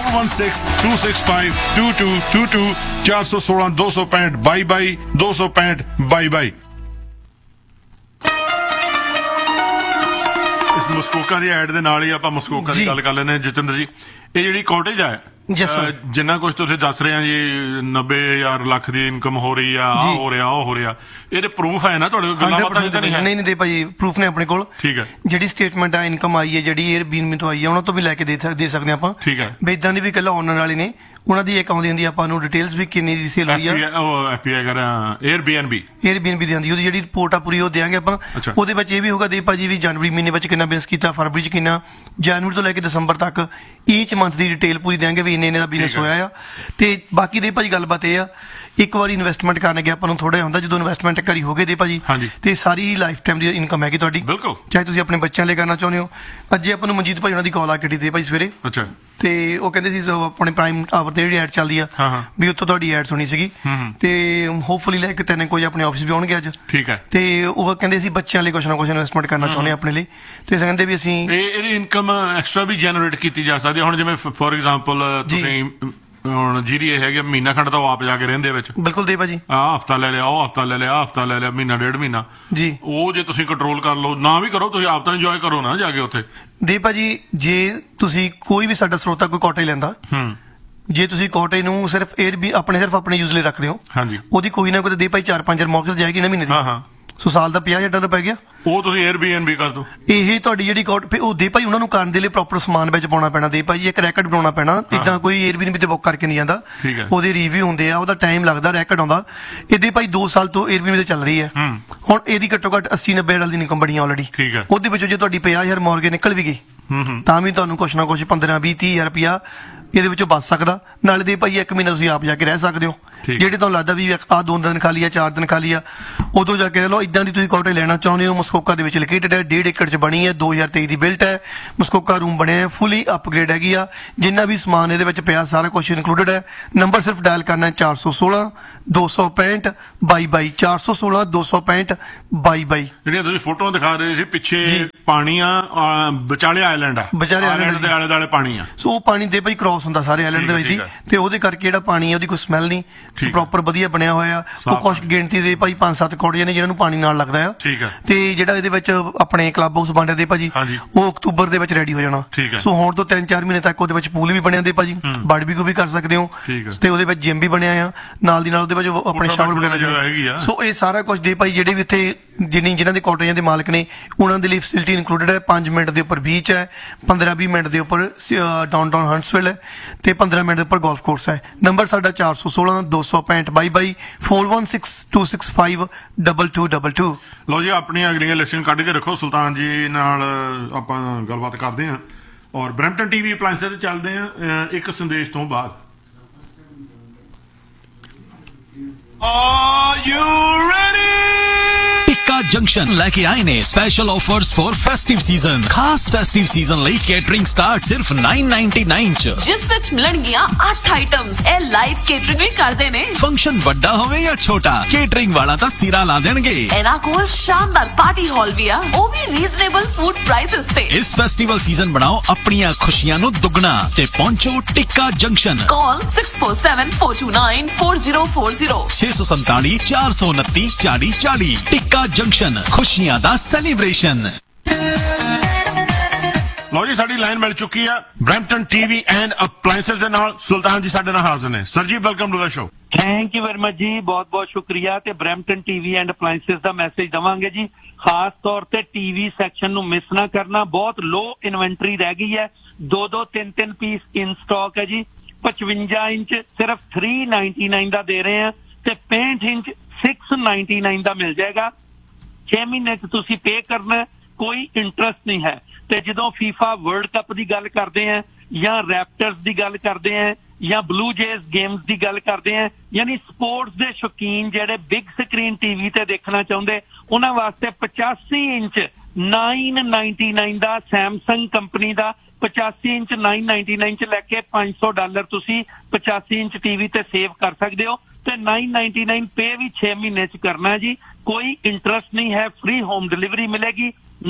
4162652222 416 265 22 265 22। ਇਸ ਮਸਕੋਕਾ ਦੀ ਐਡ ਦੇ ਨਾਲ ਹੀ ਆਪਾਂ ਮਸਕੋਕਾ ਦੀ ਗੱਲ ਕਰ ਲੈਂਦੇ ਹਾਂ। ਜਤਿੰਦਰ ਜੀ, ਇਹ ਜਿਹੜੀ ਕਾਟੇਜ ਹੈ, ਜਿੰਨਾ ਕੁਝ ਤੁਸੀਂ ਦੱਸ ਰਹੇ ਆ ਜੀ 90,000 ਲੱਖ ਦੀ ਇਨਕਮ ਹੋ ਰਹੀ ਆ, ਆ ਹੋ ਰਿਹਾ, ਉਹ ਹੋ ਰਿਹਾ, ਇਹਦੇ ਪ੍ਰੂਫ ਹੈ ਨਾ ਤੁਹਾਡੇ ਕੋਲ? ਗੱਲਾਂ ਬਾਤਾਂ ਤਾਂ ਨਹੀਂ ਹੈ? ਨਹੀਂ ਦੇ ਭਾਜੀ, ਪ੍ਰੂਫ ਨੇ ਆਪਣੇ ਕੋਲ। ਠੀਕ ਹੈ। ਜਿਹੜੀ ਸਟੇਟਮੈਂਟ ਆ ਇਨਕਮ ਆਈ ਹੈ, ਜਿਹੜੀ 에ਅਰਬੀਐਨਬੀ ਤੋਂ ਆਈ ਹੈ, ਉਹਨਾਂ ਤੋਂ ਵੀ ਲੈ ਕੇ ਦੇ ਸਕਦੇ ਆਪਾਂ। ਠੀਕ ਹੈ। ਇਦਾਂ ਦੀ ਵੀ ਇਕੱਲਾ ਓਨਰ ਵਾਲੇ ਨੇ, ਉਹਨਾਂ ਦੀ ਇੱਕ ਆਉਂਦੀ ਹੁੰਦੀ ਆਪਾਂ ਨੂੰ ਡਿਟੇਲਸ ਵੀ ਕਿੰਨੀ ਦੀ ਸੇਲ ਹੋਈ ਆ। ਐਫਪੀਆਈ ਕਰ 에ਅਰਬੀਐਨਬੀ ਦੀ ਆਉਂਦੀ, ਉਹਦੀ ਜਿਹੜੀ ਰਿਪੋਰਟ ਆ ਪੂਰੀ ਉਹ ਦੇਾਂਗੇ ਆਪਾਂ। ਉਹਦੇ ਵਿੱਚ ਇਹ ਵੀ ਹੋਗਾ ਦੇ ਭਾਜੀ ਵੀ ਜਨਵਰੀ ਮਹੀਨੇ ਵਿੱਚ ਕਿੰਨਾ ਬਿਜ਼ਨਸ ਕੀਤਾ, ਫਰਵਰੀ ਚ ਕਿੰਨਾ, ਜਨਵਰੀ ਤੋਂ ਲੈ ਕੇ ਦਸੰਬਰ ਤੱਕ ਈਚ ਮੰਥ ਦੀ ਡਿਟੇਲ ਪੂਰੀ ਦੇਾਂਗੇ ਵੀ ਇੰਨੇ ਦਾ ਬਿਜ਼ਨਸ ਹੋਇਆ ਆ। ਤੇ ਬਾਕੀ ਦੇ ਭਾਜੀ ਗੱਲਬਾਤ ਇਹ ਆ, ਇੱਕ ਵਾਰੀ ਇਨਵੈਸਟਮੈਂਟ ਕਰਨ ਗਿਆ ਆਪਾਂ ਨੂੰ ਥੋੜਾ ਹੁੰਦਾ, ਜਦੋਂ ਇਨਵੈਸਟਮੈਂਟ ਕਰੀ ਹੋਗੇ ਦੇ ਭਾਜੀ ਤੇ ਸਾਰੀ ਲਾਈਫ ਟਾਈਮ ਦੀ ਇਨਕਮ ਹੈਗੀ ਤੁਹਾਡੀ। ਬਿਲਕੁਲ। ਚਾਹੇ ਤੁਸੀਂ ਆਪਣੇ ਬੱਚਿਆਂ ਲਈ ਕਰਨਾ ਚਾਹੁੰਦੇ ਹੋ। ਅੱਜ ਆਪਾਂ ਨੂੰ ਮਨਜੀਤ ਭਾਈ ਉਹਨਾਂ ਦੀ ਕਾਲ ਆ ਕੇ ਦੇ ਭਾਈ ਸਵੇਰੇ। ਅੱਛਾ। ਤੇ ਉਹ ਕਹਿੰਦੇ ਸੀ ਆਪਣੇ ਪ੍ਰਾਈਮ ਆਵਰ ਤੇ ਜਿਹੜੀ ਐਡ ਚੱਲਦੀ ਆ ਵੀ ਉੱਥੋਂ ਤੁਹਾਡੀ ਐਡ ਸੁਣੀ ਸੀਗੀ ਤੇ ਹੋਪਫੁਲੀ ਲੈ ਕੇ ਤੈਨੂੰ ਕੋਈ ਆਪਣੇ ਆਫਿਸ ਵੀ ਆਉਣਗੇ ਅੱਜ। ਠੀਕ ਹੈ। ਤੇ ਉਹ ਕਹਿੰਦੇ ਸੀ ਬੱਚਿਆਂ ਲਈ ਕੁਛ ਨਾ ਕੁਛ ਇਨਵੈਸਟਮੈਂਟ ਕਰਨਾ ਚਾਹੁੰਦੇ ਆਪਣੇ ਲਈ, ਤੇ ਕਹਿੰਦੇ ਵੀ ਅਸੀਂ ਇਹਦੀ ਇਨਕਮ ਐਕਸਟਰਾ ਵੀ ਜਨਰੇਟ ਕੀਤੀ ਜਾ ਸਕਦੀ ਹੈ। ਹੁਣ ਜਿਵੇਂ ਫੋਰ ਐਗਜ਼ਾਮਪਲ ਤੁਸੀਂ ਹੁਣ ਜਿਹੜੀ ਇਹ ਹੈਗੇ ਮਹੀਨਾ ਖੰਡ ਤਾਂ ਉਹ ਆਪ ਜਾ ਕੇ ਰਹਿੰਦੇ ਵਿੱਚ। ਬਿਲਕੁਲ ਦੇ ਭਾਜੀ, ਆਹ ਹਫਤਾ ਲੈ ਲਿਆ, ਉਹ ਹਫਤਾ ਲੈ ਲਿਆ, ਆਹ ਹਫਤਾ ਲੈ ਲਿਆ, ਮਹੀਨਾ 1.5 ਮਹੀਨਾ ਜੀ, ਉਹ ਜੇ ਤੁਸੀਂ ਕੰਟਰੋਲ ਕਰ ਲਓ, ਨਾ ਵੀ ਕਰੋ, ਤੁਸੀਂ ਆਪ ਤਾਂ ਇੰਜੋਏ ਕਰੋ ਨਾ ਜਾ ਕੇ ਉੱਥੇ। ਦੇ ਭਾਜੀ, ਜੇ ਤੁਸੀਂ ਕੋਈ ਵੀ ਸਾਡਾ ਸਰੋਤਾ ਕੋਈ ਕਾਟੇਜ ਲੈਂਦਾ, ਜੇ ਤੁਸੀਂ ਕਾਟੇਜ ਨੂੰ ਸਿਰਫ ਸਿਰਫ ਆਪਣੇ ਯੂਜ਼ ਲਈ ਰੱਖਦੇ ਹੋ, ਉਹਦੀ ਕੋਈ ਨਾ ਕੋਈ ਦੇ ਭਾਈ 4-5 ਮੌਕਸ ਜਾਏਗੀ ਨਾ ਮਹੀਨੇ ਦੀ। ਸੋ ਸਾਲ ਦਾ $50,000 ਪੈ ਗਿਆ। ਉਹ ਤੁਸੀਂ 에ਅਰਬੀਐਨਬੀ ਕਰ ਦੋ। ਇਹ ਤੁਹਾਡੀ ਜਿਹੜੀ ਉਹ ਦੇ ਭਾਈ ਉਹਨਾਂ ਨੂੰ ਕਰਨ ਦੇ ਲਈ ਪ੍ਰੋਪਰ ਸਮਾਨ ਵਿੱਚ ਪਾਉਣਾ ਪੈਣਾ। ਦੇ ਭਾਈ ਇੱਕ ਰੈਕਟ ਬਣਾਉਣਾ ਪੈਣਾ, ਇਦਾਂ ਕੋਈ 에ਅਰਬੀਐਨਬੀ ਤੇ ਬੁੱਕ ਕਰਕੇ ਨਹੀਂ ਜਾਂਦਾ। ਉਹਦੇ ਰਿਵਿਊ ਹੁੰਦੇ ਆ, ਉਹਦਾ ਟਾਈਮ ਲੱਗਦਾ, ਰੈਕਟ ਆਉਂਦਾ। ਇਹਦੇ ਭਾਈ 2 ਸਾਲ ਤੋਂ 에ਅਰਬੀਐਨਬੀ ਤੇ ਚੱਲ ਰਹੀ ਹੈ। ਹੁਣ ਇਹਦੀ ਘੱਟੋ ਘੱਟ 80-90 ਦੀ ਇਨਕਮ ਬਣੀ ਆਲਰੇਡੀ। ਉਹਦੇ ਵਿੱਚੋਂ ਜੇ ਤੁਹਾਡੀ 50,000 ਮੌਰਗੇ ਨਿਕਲ ਵੀ ਗਈ ਤਾਂ ਵੀ ਤੁਹਾਨੂੰ ਕੁਛ ਨਾ ਕੁਛ 15-20-30,000 ਰੁਪਇਆ ਇਹਦੇ ਵਿੱਚੋਂ ਬਚ ਸਕਦਾ। ਨਾਲੇ ਦੇ ਭਾਈ 1 ਮਹੀਨਾ ਤੁਸੀਂ ਆਪ ਜਾ ਕੇ ਰਹਿ ਸਕਦੇ ਹੋ। ਜਿਹੜੇ ਤੁਹਾਨੂੰ ਲੱਗਦਾ ਵੀ ਆਹ 2 ਦਿਨ ਖਾ ਲਿਆ, 4 ਦਿਨ ਖਾ ਲਿਆ, ਉਦੋਂ ਜਾ ਕੇ ਲਓ। ਇਦਾਂ ਦੀ ਤੁਸੀਂ ਕਾਟੇਜ ਲੈਣਾ ਚਾਹੁੰਦੇ ਹੋ, ਮਸਕੋਕਾ ਦੇ ਵਿੱਚ ਲੋਕੇਟਡ ਹੈ, 1.5 ਏਕੜ 'ਚ ਬਣੀ ਹੈ, 2023 ਦੀ ਬਿਲਟ ਹੈ। ਮਸਕੋਕਾ ਰੂਮ ਬਣਿਆ, ਫੁੱਲੀ ਅਪਗ੍ਰੇਡ ਹੈਗੀ ਆ। ਜਿੰਨਾ ਵੀ ਸਮਾਨ ਇਹਦੇ ਵਿੱਚ ਪਿਆ ਸਾਰਾ ਕੁਝ ਇਨਕਲੂਡਡ ਹੈ। ਨੰਬਰ ਸਿਰਫ ਡਾਇਲ ਕਰਨਾ 416-265-22 416-265-22। ਜਿਹੜੀਆਂ ਤੁਸੀਂ ਫੋਟੋਆਂ ਦਿਖਾ ਰਹੇ ਸੀ ਪਿੱਛੇ, ਪਾਣੀ ਆ, ਵਿਚਾਲੇ ਆਇਲੈਂਡ ਆ, ਵਿਚਾਲੇ ਆਇਲੈਂਡ ਦੇ ਆਲੇ ਦੁਆਲੇ ਪਾਣੀ ਆ। ਸੋ ਉਹ ਪਾਣੀ ਦੇ ਭਾਈ ਕ੍ਰਾਸ ਹੁੰਦਾ ਸਾਰੇ ਆਇਲੈਂਡ ਦੇ ਵਿੱਚ ਦੀ, ਤੇ ਉਹਦੇ ਕਰਕੇ ਜਿਹੜਾ ਪਾਣੀ ਹੈ ਉਹਦੀ ਕੋਈ ਸਮੈਲ ਨਹੀਂ। ਪ੍ਰੋਪਰ ਵਧੀਆ ਬਣਿਆ ਹੋਇਆ। ਉਹ ਕੁਝ ਗਿਣਤੀ ਦੇ ਭਾਈ 5-7 ਕੌੜੀਆਂ ਨੇ ਜਿਹਨਾਂ ਨੂੰ ਪਾਣੀ ਨਾਲ ਲੱਗਦਾ ਆ। ਠੀਕ ਹੈ। ਤੇ ਜਿਹੜਾ ਇਹਦੇ ਵਿੱਚ ਆਪਣੇ ਕਲੱਬ ਹਾਊਸ ਬਣ ਰਿਹਾ ਭਾਜੀ, ਉਹ ਅਕਤੂਬਰ ਦੇ ਵਿੱਚ ਰੈਡੀ ਹੋ ਜਾਣਾ। ਸੋ ਹੁਣ ਤੋਂ 3-4 ਮਹੀਨੇ ਤੱਕ ਉਹਦੇ ਵਿੱਚ ਪੂਲ ਵੀ ਬਣਿਆ ਦੇ ਭਾਜੀ, ਬਾਰਬੀਕਿਊ ਵੀ ਕਰ ਸਕਦੇ ਹੋ, ਤੇ ਉਹਦੇ ਵਿੱਚ ਜਿਮ ਵੀ ਬਣਿਆ ਆ ਨਾਲ ਦੀ ਨਾਲ, ਉਹਦੇ ਵਿੱਚ ਆਪਣੇ ਸ਼ਾਵਰ ਵਗੈਰਾ। ਸੋ ਇਹ ਸਾਰਾ ਕੁਝ ਦੇ ਭਾਈ ਜਿਹੜੇ ਵੀ ਇੱਥੇ ਜਿਨ੍ਹਾਂ ਦੇ ਕੋਟਰੀਆਂ ਦੇ ਮਾਲਕ ਨੇ ਉਹਨਾਂ ਦੇ ਲਈ ਫੈਸਿਲਿਟੀ ਇਨਕਲੂਡਡ ਹੈ। 5 ਮਿੰਟ ਦੇ ਉੱਪਰ ਬੀਚ ਹੈ, 15-20 ਮਿੰਟ ਦੇ ਉੱਪਰ ਡਾਊਨਟਾਊਨ ਹੰਟਸਵਿਲ ਹੈ, ਤੇ 15 ਮਿੰਟ ਦੇ ਉੱਪਰ ਗੋਲਫ ਕੋਰਸ ਹੈ। ਨੰਬਰ ਸਾਡਾ 416-265-22 4162652222। ਲਓ ਜੀ, ਆਪਣੀਆਂ ਅਗਲੀਆਂ ਲਿਸਟਿੰਗ ਕੱਢ ਕੇ ਰੱਖੋ। ਸੁਲਤਾਨ ਜੀ ਨਾਲ ਆਪਾਂ ਗੱਲਬਾਤ ਕਰਦੇ ਹਾਂ ਔਰ ਬਰੈਂਪਟਨ ਟੀਵੀ ਅਪਲਾਇੰਸਿਸ ਤੇ ਚੱਲਦੇ ਹਾਂ ਇੱਕ ਸੰਦੇਸ਼ ਤੋਂ ਬਾਅਦ। Are you ready? Tikka junction लेके आए ने special offers for festive season. खास फेस्टिव सीजन ਲਈ ਕੇਟਰਿੰਗ ਸਟਾਰਟ ਸਿਰਫ 999 ਚ, ਜਿਸ ਵਿੱਚ ਮਿਲਣਗੀਆਂ 8 ਆਈਟਮਸ। ਇਹ ਲਾਈਵ ਕੇਟਰਿੰਗ ਵੀ ਕਰਦੇ ਨੇ। ਫੰਕਸ਼ਨ ਵੱਡਾ ਹੋਵੇ ਜਾਂ ਛੋਟਾ, ਕੇਟਰਿੰਗ ਵਾਲਾ ਤਾਂ ਸਿਰਾ ਲਾ ਦੇਣਗੇ। ਇਹਨਾਂ ਕੋਲ ਸ਼ਾਨਦਾਰ ਪਾਰਟੀ ਹਾਲ ਵੀ ਆ, ਉਹ ਵੀ ਰੀਜ਼ਨੇਬਲ ਫੂਡ ਪ੍ਰਾਈਸਸ ਤੇ। ਇਸ ਫੈਸਟੀਵਲ ਸੀਜ਼ਨ ਬਣਾਓ ਆਪਣੀਆਂ ਖੁਸ਼ੀਆਂ ਨੂੰ ਦੁੱਗਣਾ ਤੇ ਪਹੁੰਚੋ ਟਿੱਕਾ ਜੰਕਸ਼ਨ। ਕਾਲ 6474294040 647 429 4040। ਟਿੱਕਾ ਜੰਕਸ਼ਨ, ਖੁਸ਼ੀਆਂ ਦਾ ਸੈਲੀਬ੍ਰੇਸ਼ਨ। ਲਓ ਜੀ, ਸਾਡੀ ਲਾਈਨ ਮਿਲ ਚੁੱਕੀ ਹੈ ਬਰੈਂਪਟਨ ਟੀਵੀ ਐਂਡ ਅਪਲਾਇੰਸਿਸ ਦੇ ਨਾਲ। ਸੁਲਤਾਨ ਜੀ ਸਾਡੇ ਨਾਲ ਹਾਜ਼ਰ ਨੇ। ਸਰ ਜੀ, welcome to the show. Thank you very much ਜੀ, ਬਹੁਤ ਬਹੁਤ ਸ਼ੁਕਰੀਆ। ਤੇ Brampton TV and appliances the message ਦਵਾਂਗੇ ਜੀ, ਖਾਸ ਤੌਰ ਤੇ ਟੀਵੀ ਸੈਕਸ਼ਨ ਨੂੰ ਮਿਸ ਨਾ ਕਰਨਾ। ਬਹੁਤ ਲੋ ਇਨਵੈਂਟਰੀ ਰਹਿ ਗਈ ਹੈ, 2-2, 3-3 ਪੀਸ ਇਨ ਸਟਾਕ ਹੈ ਜੀ। 55 ਇੰਚ ਸਿਰਫ 399 ਦਾ ਦੇ ਰਹੇ ਆ, ਤੇ 65 ਇੰਚ 699 ਦਾ ਮਿਲ ਜਾਏਗਾ। 6 ਮਹੀਨੇ ਚ ਤੁਸੀਂ ਪੇ ਕਰਨਾ, ਕੋਈ ਇੰਟਰਸਟ ਨਹੀਂ ਹੈ। ਤੇ ਜਦੋਂ ਫੀਫਾ ਵਰਲਡ ਕੱਪ ਦੀ ਗੱਲ ਕਰਦੇ ਆ ਜਾਂ ਰੈਪਟਰਸ ਦੀ ਗੱਲ ਕਰਦੇ ਆ ਜਾਂ ਬਲੂ ਜੇਜ਼ ਗੇਮਸ ਦੀ ਗੱਲ ਕਰਦੇ ਆ, ਯਾਨੀ ਸਪੋਰਟਸ ਦੇ ਸ਼ੌਕੀਨ ਜਿਹੜੇ ਬਿਗ ਸਕਰੀਨ ਟੀਵੀ ਤੇ ਦੇਖਣਾ ਚਾਹੁੰਦੇ, ਉਹਨਾਂ ਵਾਸਤੇ 85 ਇੰਚ 999 ਦਾ ਸੈਮਸੰਗ ਕੰਪਨੀ ਦਾ 85 ਇੰਚ 999 ਚ ਲੈ ਕੇ $500 ਤੁਸੀਂ 85 ਇੰਚ ਟੀਵੀ ਤੇ ਸੇਵ ਕਰ ਸਕਦੇ ਹੋ। ਤੇ 999 ਪੇ ਵੀ 6 ਮਹੀਨੇ ਚ ਕਰਨਾ ਜੀ, ਕੋਈ ਇੰਟਰਸਟ ਨਹੀਂ ਹੈ। ਫ੍ਰੀ ਹੋਮ ਡਿਲੀਵਰੀ ਮਿਲੇਗੀ।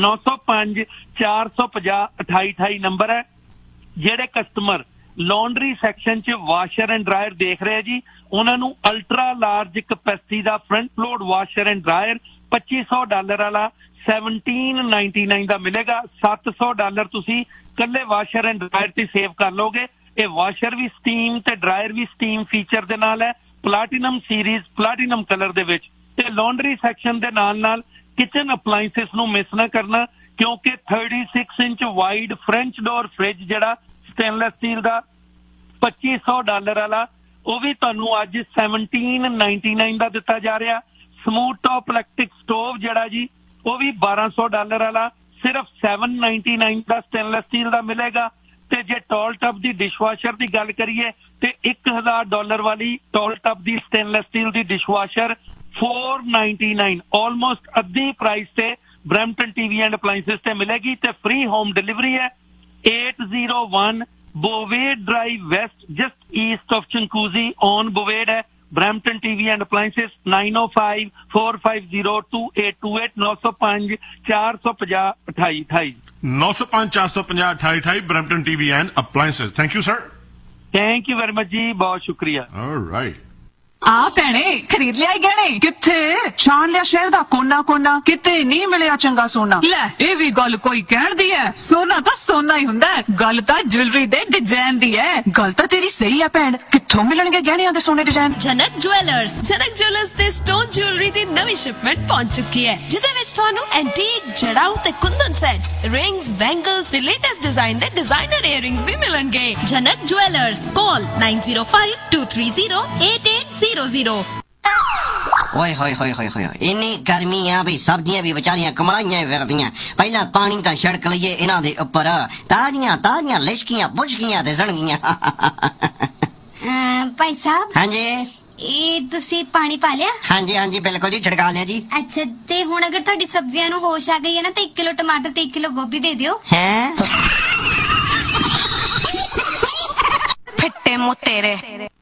905-450-2828 ਨੰਬਰ ਹੈ। ਜਿਹੜੇ ਕਸਟਮਰ ਲਾਂਡਰੀ ਸੈਕਸ਼ਨ ਚ ਵਾਸ਼ਰ ਐਂਡ ਡਰਾਇਰ ਦੇਖ ਰਹੇ ਜੀ, ਉਹਨਾਂ ਨੂੰ ultra large capacity the front load washer and dryer $2500 ਵਾਲਾ 1799 ਦਾ ਮਿਲੇਗਾ। $700 ਤੁਸੀਂ ਕੱਲੇ ਵਾਸ਼ਰ ਐਂਡ ਡਰਾਇਰ ਤੇ ਸੇਵ ਕਰ ਲੋਗੇ। ਇਹ ਵਾਸ਼ਰ ਵੀ ਸਟੀਮ ਤੇ ਡਰਾਇਰ ਵੀ ਸਟੀਮ ਫੀਚਰ ਦੇ ਨਾਲ ਹੈ, ਪਲਾਟੀਨਮ ਸੀਰੀਜ਼, ਪਲਾਟੀਨਮ ਕਲਰ ਦੇ ਵਿੱਚ। ਤੇ ਲਾਂਡਰੀ ਸੈਕਸ਼ਨ ਦੇ ਨਾਲ ਕਿਚਨ ਅਪਲਾਇੰਸਿਸ ਨੂੰ ਮਿਸ ਨਾ ਕਰਨਾ, ਕਿਉਂਕਿ 36 inch wide French door fridge ਜਿਹੜਾ ਸਟੇਨਲੈਸ ਸਟੀਲ ਦਾ $2500 ਵਾਲਾ, ਉਹ ਵੀ ਤੁਹਾਨੂੰ ਅੱਜ 1799 ਦਾ ਦਿੱਤਾ ਜਾ ਰਿਹਾ। ਸਮੂਥ ਟੌਪ ਇਲੈਕਟ੍ਰਿਕ ਸਟੋਵ ਜਿਹੜਾ ਜੀ, ਉਹ ਵੀ $1200 ਵਾਲਾ ਸਿਰਫ 799 ਦਾ ਸਟੇਨਲੈਸ ਸਟੀਲ ਦਾ ਮਿਲੇਗਾ। ਤੇ ਜੇ ਟੌਲ ਟੱਬ ਦੀ ਡਿਸ਼ਵਾਸ਼ਰ ਦੀ ਗੱਲ ਕਰੀਏ ਤੇ $1000 ਵਾਲੀ ਟੌਲ ਟੱਬ ਦੀ ਸਟੇਨਲੈਸ ਸਟੀਲ ਦੀ ਡਿਸ਼ਵਾਸ਼ਰ $499, ਆਲਮੋਸਟ ਅੱਧੀ ਪ੍ਰਾਈਸ ਤੇ ਬਰੈਂਪਟਨ ਟੀਵੀ ਐਂਡ ਅਪਲਾਇੰਸਿਸ ਤੇ ਮਿਲੇਗੀ। ਤੇ ਫ੍ਰੀ ਹੋਮ ਡਿਲੀਵਰੀ ਹੈ। 801 ਬੋਵੇਡ drive West, just East of ਚੰਕੂਜ਼ੀ on ਬੋਵੇਡ ਹੈ। Brampton TV and appliances 905-450-2828 905-450-2828 905-450-2828 Brampton TV and appliances. Thank you sir. Thank you very much ਜੀ, ਬਹੁਤ ਸ਼ੁਕਰੀਆ। ਆਲਰਾਈਟ। ਆ ਭੈਣੇ, ਖਰੀਦ ਲਿਆ ਗਹਿਣੇ? ਕਿੱਥੇ? ਛਾਣ ਲਿਆ ਸ਼ਹਿਰ ਦਾ ਕੋਨਾ ਕੋਨਾ, ਕਿਤੇ ਨਹੀਂ ਮਿਲਿਆ ਚੰਗਾ ਸੋਨਾ। ਲੈ, ਇਹ ਵੀ ਗੱਲ ਕੋਈ ਕਹਿਣ ਦੀ ਹੈ? ਸੋਨਾ ਤਾਂ ਸੋਨਾ ਹੀ ਹੁੰਦਾ ਹੈ, ਗੱਲ ਤਾਂ ਜੁਐਲਰੀ ਦੇ ਡਿਜ਼ਾਈਨ ਦੀ ਹੈ। ਗੱਲ ਤਾਂ ਤੇਰੀ ਸਹੀ ਹੈ ਭੈਣ, ਕਿੱਥੋਂ ਮਿਲਣਗੇ ਗਹਿਣਿਆਂ ਦੇ ਸੋਨੇ ਡਿਜ਼ਾਈਨ? ਜਨਕ ਜੁਐਲਰਸ ਤੇ ਸਟੋਨ ਜੁਐਲਰੀ ਦੀ ਨਵੀਂ ਸ਼ਿਪਮੈਂਟ ਪਹੁੰਚ ਚੁੱਕੀ ਹੈ, ਜਿਹਦੇ ਵਿੱਚ ਤੁਹਾਨੂੰ ਐਂਟੀਕ, ਜੜਾਊ ਤੇ ਕੁੰਦਨ ਸੈਟਸ, ਰਿੰਗਸ, ਬੈਂਗਲਸ ਤੇ ਲੇਟੈਸਟ ਡਿਜ਼ਾਈਨ ਦੇ ਡਿਜ਼ਾਈਨਰ ਈਅਰਿੰਗਸ ਵੀ ਮਿਲਣਗੇ। ਜਨਕ ਜੁਐਲਰਸ, ਕਾਲ 9052308800। ਓਏ ਹੋਏ ਹੋਏ ਹੋਏ ਹੋਏ, ਇੰਨੀ ਗਰਮੀ ਆ ਵੀ ਸਬਜ਼ੀਆਂ ਵੀ ਵਿਚਾਰੀਆਂ ਕਮਲਾਈਆਂ ਫਿਰਦੀਆਂ। ਪਹਿਲਾਂ ਪਾਣੀ ਤਾਂ ਛਿੜਕ ਲਈਏ ਇਹਨਾਂ ਦੇ ਉੱਪਰ, ਤਾਜ਼ੀਆਂ ਲਿਸ਼ਕੀਆਂ ਪੁੱਛਕੀਆਂ ਤੇ ਸਣਗੀਆਂ। ਭਾਈ ਸਾਹਿਬ। ਹਾਂਜੀ, ਇਹ ਤੁਸੀਂ ਪਾਣੀ ਪਾ ਲਿਆ? ਹਾਂਜੀ ਬਿਲਕੁਲ ਜੀ, ਛਿੜਕਾ ਲਿਆ ਜੀ। ਅੱਛਾ, ਤੇ ਹੁਣ ਅਗਰ ਤੁਹਾਡੀ ਸਬਜ਼ੀਆਂ ਨੂੰ ਹੋਸ਼ ਆ ਗਈ ਹੈ ਨਾ, ਤਾਂ 1 ਕਿਲੋ ਟਮਾਟਰ ਤੇ 1 ਕਿਲੋ ਗੋਭੀ ਦੇ ਦਿਓ। ਹੈ ਫਿੱਟੇ ਮੂੰਹ ਤੇਰੇ।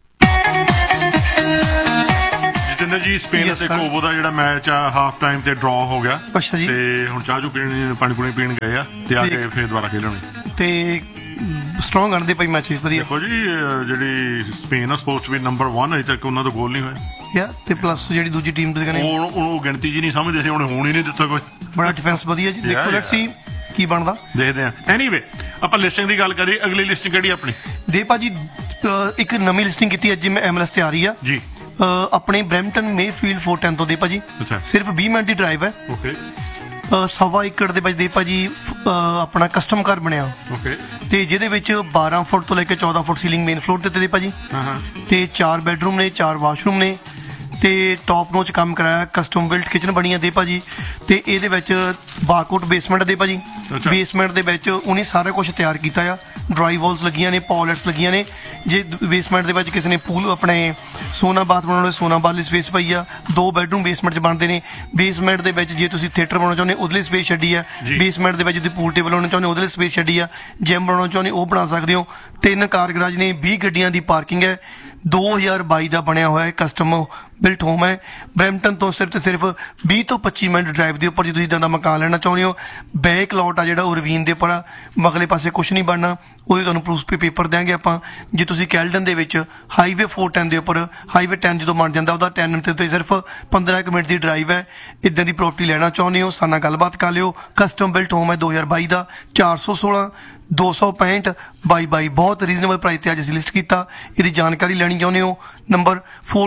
ਜਤਿੰਦਰ ਜੀ, ਸਪੇਨ ਅਤੇ ਕੋਬੋ ਦਾ ਜਿਹੜਾ ਮੈਚ ਆ ਹਾਫ ਟਾਈਮ ਤੇ ਡਰਾ ਹੋ ਗਿਆ। ਅੱਛਾ ਜੀ। ਤੇ ਹੁਣ ਚਾਹ ਚੂ ਪੀਣ, ਪਾਣੀ ਪੂਣੀ ਪੀਣ ਗਏ ਆ ਤੇ ਆ ਕੇ ਫੇਰ ਦੁਬਾਰਾ ਖੇਲਣਗੇ। ਤੇ ਸਟਰੋਂਗ ਆਣਦੇ ਭਾਈ ਮੈਚ ਵਧੀਆ। ਦੇਖੋ ਜੀ ਜਿਹੜੀ ਸਪੇਨ ਆ ਸਪੋਰਟਸ ਵੀ ਨੰਬਰ 1 ਅਜੇ ਤੱਕ ਉਹਨਾਂ ਦਾ ਗੋਲ ਨਹੀਂ ਹੋਇਆ ਯਾ ਤੇ ਪਲੱਸ ਜਿਹੜੀ ਦੂਜੀ ਟੀਮ ਦੇ ਕਹਿੰਦੇ ਉਹ ਗਿਣਤੀ ਜੀ ਨਹੀਂ ਸਮਝਦੇ ਸੀ, ਉਹਨੇ ਹੋਣ ਹੀ ਨਹੀਂ ਦਿੱਤਾ ਕੋਈ। ਬੜਾ ਡਿਫੈਂਸ ਵਧੀਆ ਜੀ, ਦੇਖੋ ਲੈਟਸ ਸੀ ਕੀ ਬਣਦਾ, ਦੇਖਦੇ ਆ। ਐਨੀਵੇ ਆਪਾਂ ਲਿਸਟਿੰਗ ਦੀ ਗੱਲ ਕਰੀਏ, ਅਗਲੀ ਲਿਸਟਿੰਗ ਕਿਹੜੀ ਆਪਣੀ? ਦੇ ਭਾਜੀ ਇੱਕ ਨਵੀਂ ਲਿਸਟਿੰਗ ਕੀਤੀ ਅੱਜ ਮੈਂ MLS ਤੇ ਆ ਰਹੀ ਆ ਜੀ, ਆਪਣੇ ਬ੍ਰੈਂਪਟਨ ਮੇਫੀਲਡ 410 ਤੋਂ ਦੇ ਭਾਜੀ। ਸਿਰਫ 20 ਮਿੰਟ ਦੀ ਡਰਾਈਵ ਹੈ। ਓਕੇ। 1.25 ਏਕੜ ਦੇ ਵਿੱਚ ਦੇ ਭਾਜੀ ਆਪਣਾ ਕਸਟਮ ਘਰ ਬਣਿਆ। ਓਕੇ। ਤੇ ਜਿਹਦੇ ਵਿੱਚ 12 ਫੁੱਟ ਤੋਂ ਲੈ ਕੇ 14 ਫੁੱਟ ਸੀਲਿੰਗ ਮੇਨ ਫਲੋਰ ਤੇ ਦੇ ਭਾਜੀ। ਤੇ 4 ਬੈਡਰੂਮ ਨੇ, 4 ਵਾਸ਼ਰੂਮ ਨੇ ਤੇ ਟੌਪ ਨੋਚ ਕੰਮ ਕਰਾਇਆ, ਕਸਟਮ ਬਿਲਟ ਕਿਚਨ ਬਣੀਆਂ ਦੇ ਭਾਜੀ। ਤੇ ਇਹਦੇ ਵਿੱਚ ਬਾਰਕੋਟ ਬੇਸਮੈਂਟ ਦੇ ਭਾਜੀ। ਬੇਸਮੈਂਟ ਦੇ ਵਿੱਚ ਉਹਨੇ ਸਾਰਾ ਕੁਝ ਤਿਆਰ ਕੀਤਾ ਆ, ਡਰਾਈ ਵਾਲਸ ਲੱਗੀਆਂ ਨੇ, ਪੌਲਟਸ ਲੱਗੀਆਂ ਨੇ। ਜੇ ਬੇਸਮੈਂਟ ਦੇ ਵਿੱਚ ਕਿਸੇ ਨੇ ਪੂਲ ਆਪਣੇ ਸੋਨਾ ਬਾਥ ਬਣਾਉਣਾ ਹੋਵੇ, ਸੋਨਾ ਬਾਥ ਲਈ ਸਪੇਸ ਪਈ ਆ। 2 ਬੈਡਰੂਮ ਬੇਸਮੈਂਟ 'ਚ ਬਣਦੇ ਨੇ। ਬੇਸਮੈਂਟ ਦੇ ਵਿੱਚ ਜੇ ਤੁਸੀਂ ਥੀਏਟਰ ਬਣਾਉਣਾ ਚਾਹੁੰਦੇ ਉਹਦੇ ਲਈ ਸਪੇਸ ਛੱਡੀ ਆ। ਬੇਸਮੈਂਟ ਦੇ ਵਿੱਚ ਤੁਸੀਂ ਪੂਲ ਟੇਬਲ ਬਣਾਉਣਾ ਚਾਹੁੰਦੇ ਉਹਦੇ ਲਈ ਸਪੇਸ ਛੱਡੀ ਆ। ਜਿਮ ਬਣਾਉਣਾ ਚਾਹੁੰਦੇ ਉਹ ਬਣਾ ਸਕਦੇ ਹੋ। 3 ਕਾਰ ਗਰਾਜ ਨੇ, 20 ਗੱਡੀਆਂ ਦੀ ਪਾਰਕਿੰਗ ਹੈ। 2022 ਦਾ ਬਣਿਆ ਹੋਇਆ ਕਸਟਮ ਬਿਲਟ ਹੋਮ ਹੈ। ਬ੍ਰੈਂਪਟਨ ਤੋਂ ਸਿਰਫ ਤੇ ਸਿਰਫ 20 ਤੋਂ 25 ਮਿੰਟ ਡਰਾਈਵ ਦੇ ਉੱਪਰ ਜੇ ਤੁਸੀਂ ਇਦਾਂ ਦਾ ਮਕਾਨ ਲੈਣਾ ਚਾਹੁੰਦੇ ਹੋ। ਬੈਕ ਲੋਟ ਆ ਜਿਹੜਾ ਉਹ ਰਵੀਨ ਦੇ ਉੱਪਰ ਆ, ਮਗਲੇ ਪਾਸੇ ਕੁਝ ਨਹੀਂ ਬਣਨਾ, ਉਹਦੇ ਤੁਹਾਨੂੰ ਪ੍ਰੂਫ ਪੇਪਰ ਦੇਾਂਗੇ ਆਪਾਂ। ਜੇ ਤੁਸੀਂ ਕੈਲਡਨ ਦੇ ਵਿੱਚ ਹਾਈਵੇ 410 ਦੇ ਉੱਪਰ, ਹਾਈਵੇ 10 ਜਦੋਂ ਬਣ ਜਾਂਦਾ ਉਹਦਾ 10 ਮਿੰਟ ਤੇ ਸਿਰਫ 15 ਮਿੰਟ ਦੀ ਡਰਾਈਵ ਹੈ। ਇਦਾਂ ਦੀ ਪ੍ਰੋਪਰਟੀ ਲੈਣਾ ਚਾਹੁੰਦੇ ਹੋ ਸਾਡੇ ਨਾਲ ਗੱਲਬਾਤ ਕਰ ਲਿਓ। ਕਸਟਮ ਬਿਲਟ ਹੋਮ ਹੈ 2022 ਦਾ, 416 265 22 ਬਹੁਤ ਰੀਜ਼ਨੇਬਲ ਪ੍ਰਾਈਸ ਤੇ ਅੱਜ ਅਸੀਂ ਲਿਸਟ ਕੀਤਾ। ਇਹਦੀ ਜਾਣਕਾਰੀ ਲੈਣੀ ਚਾਹੁੰਦੇ ਹੋ ਨੰਬਰ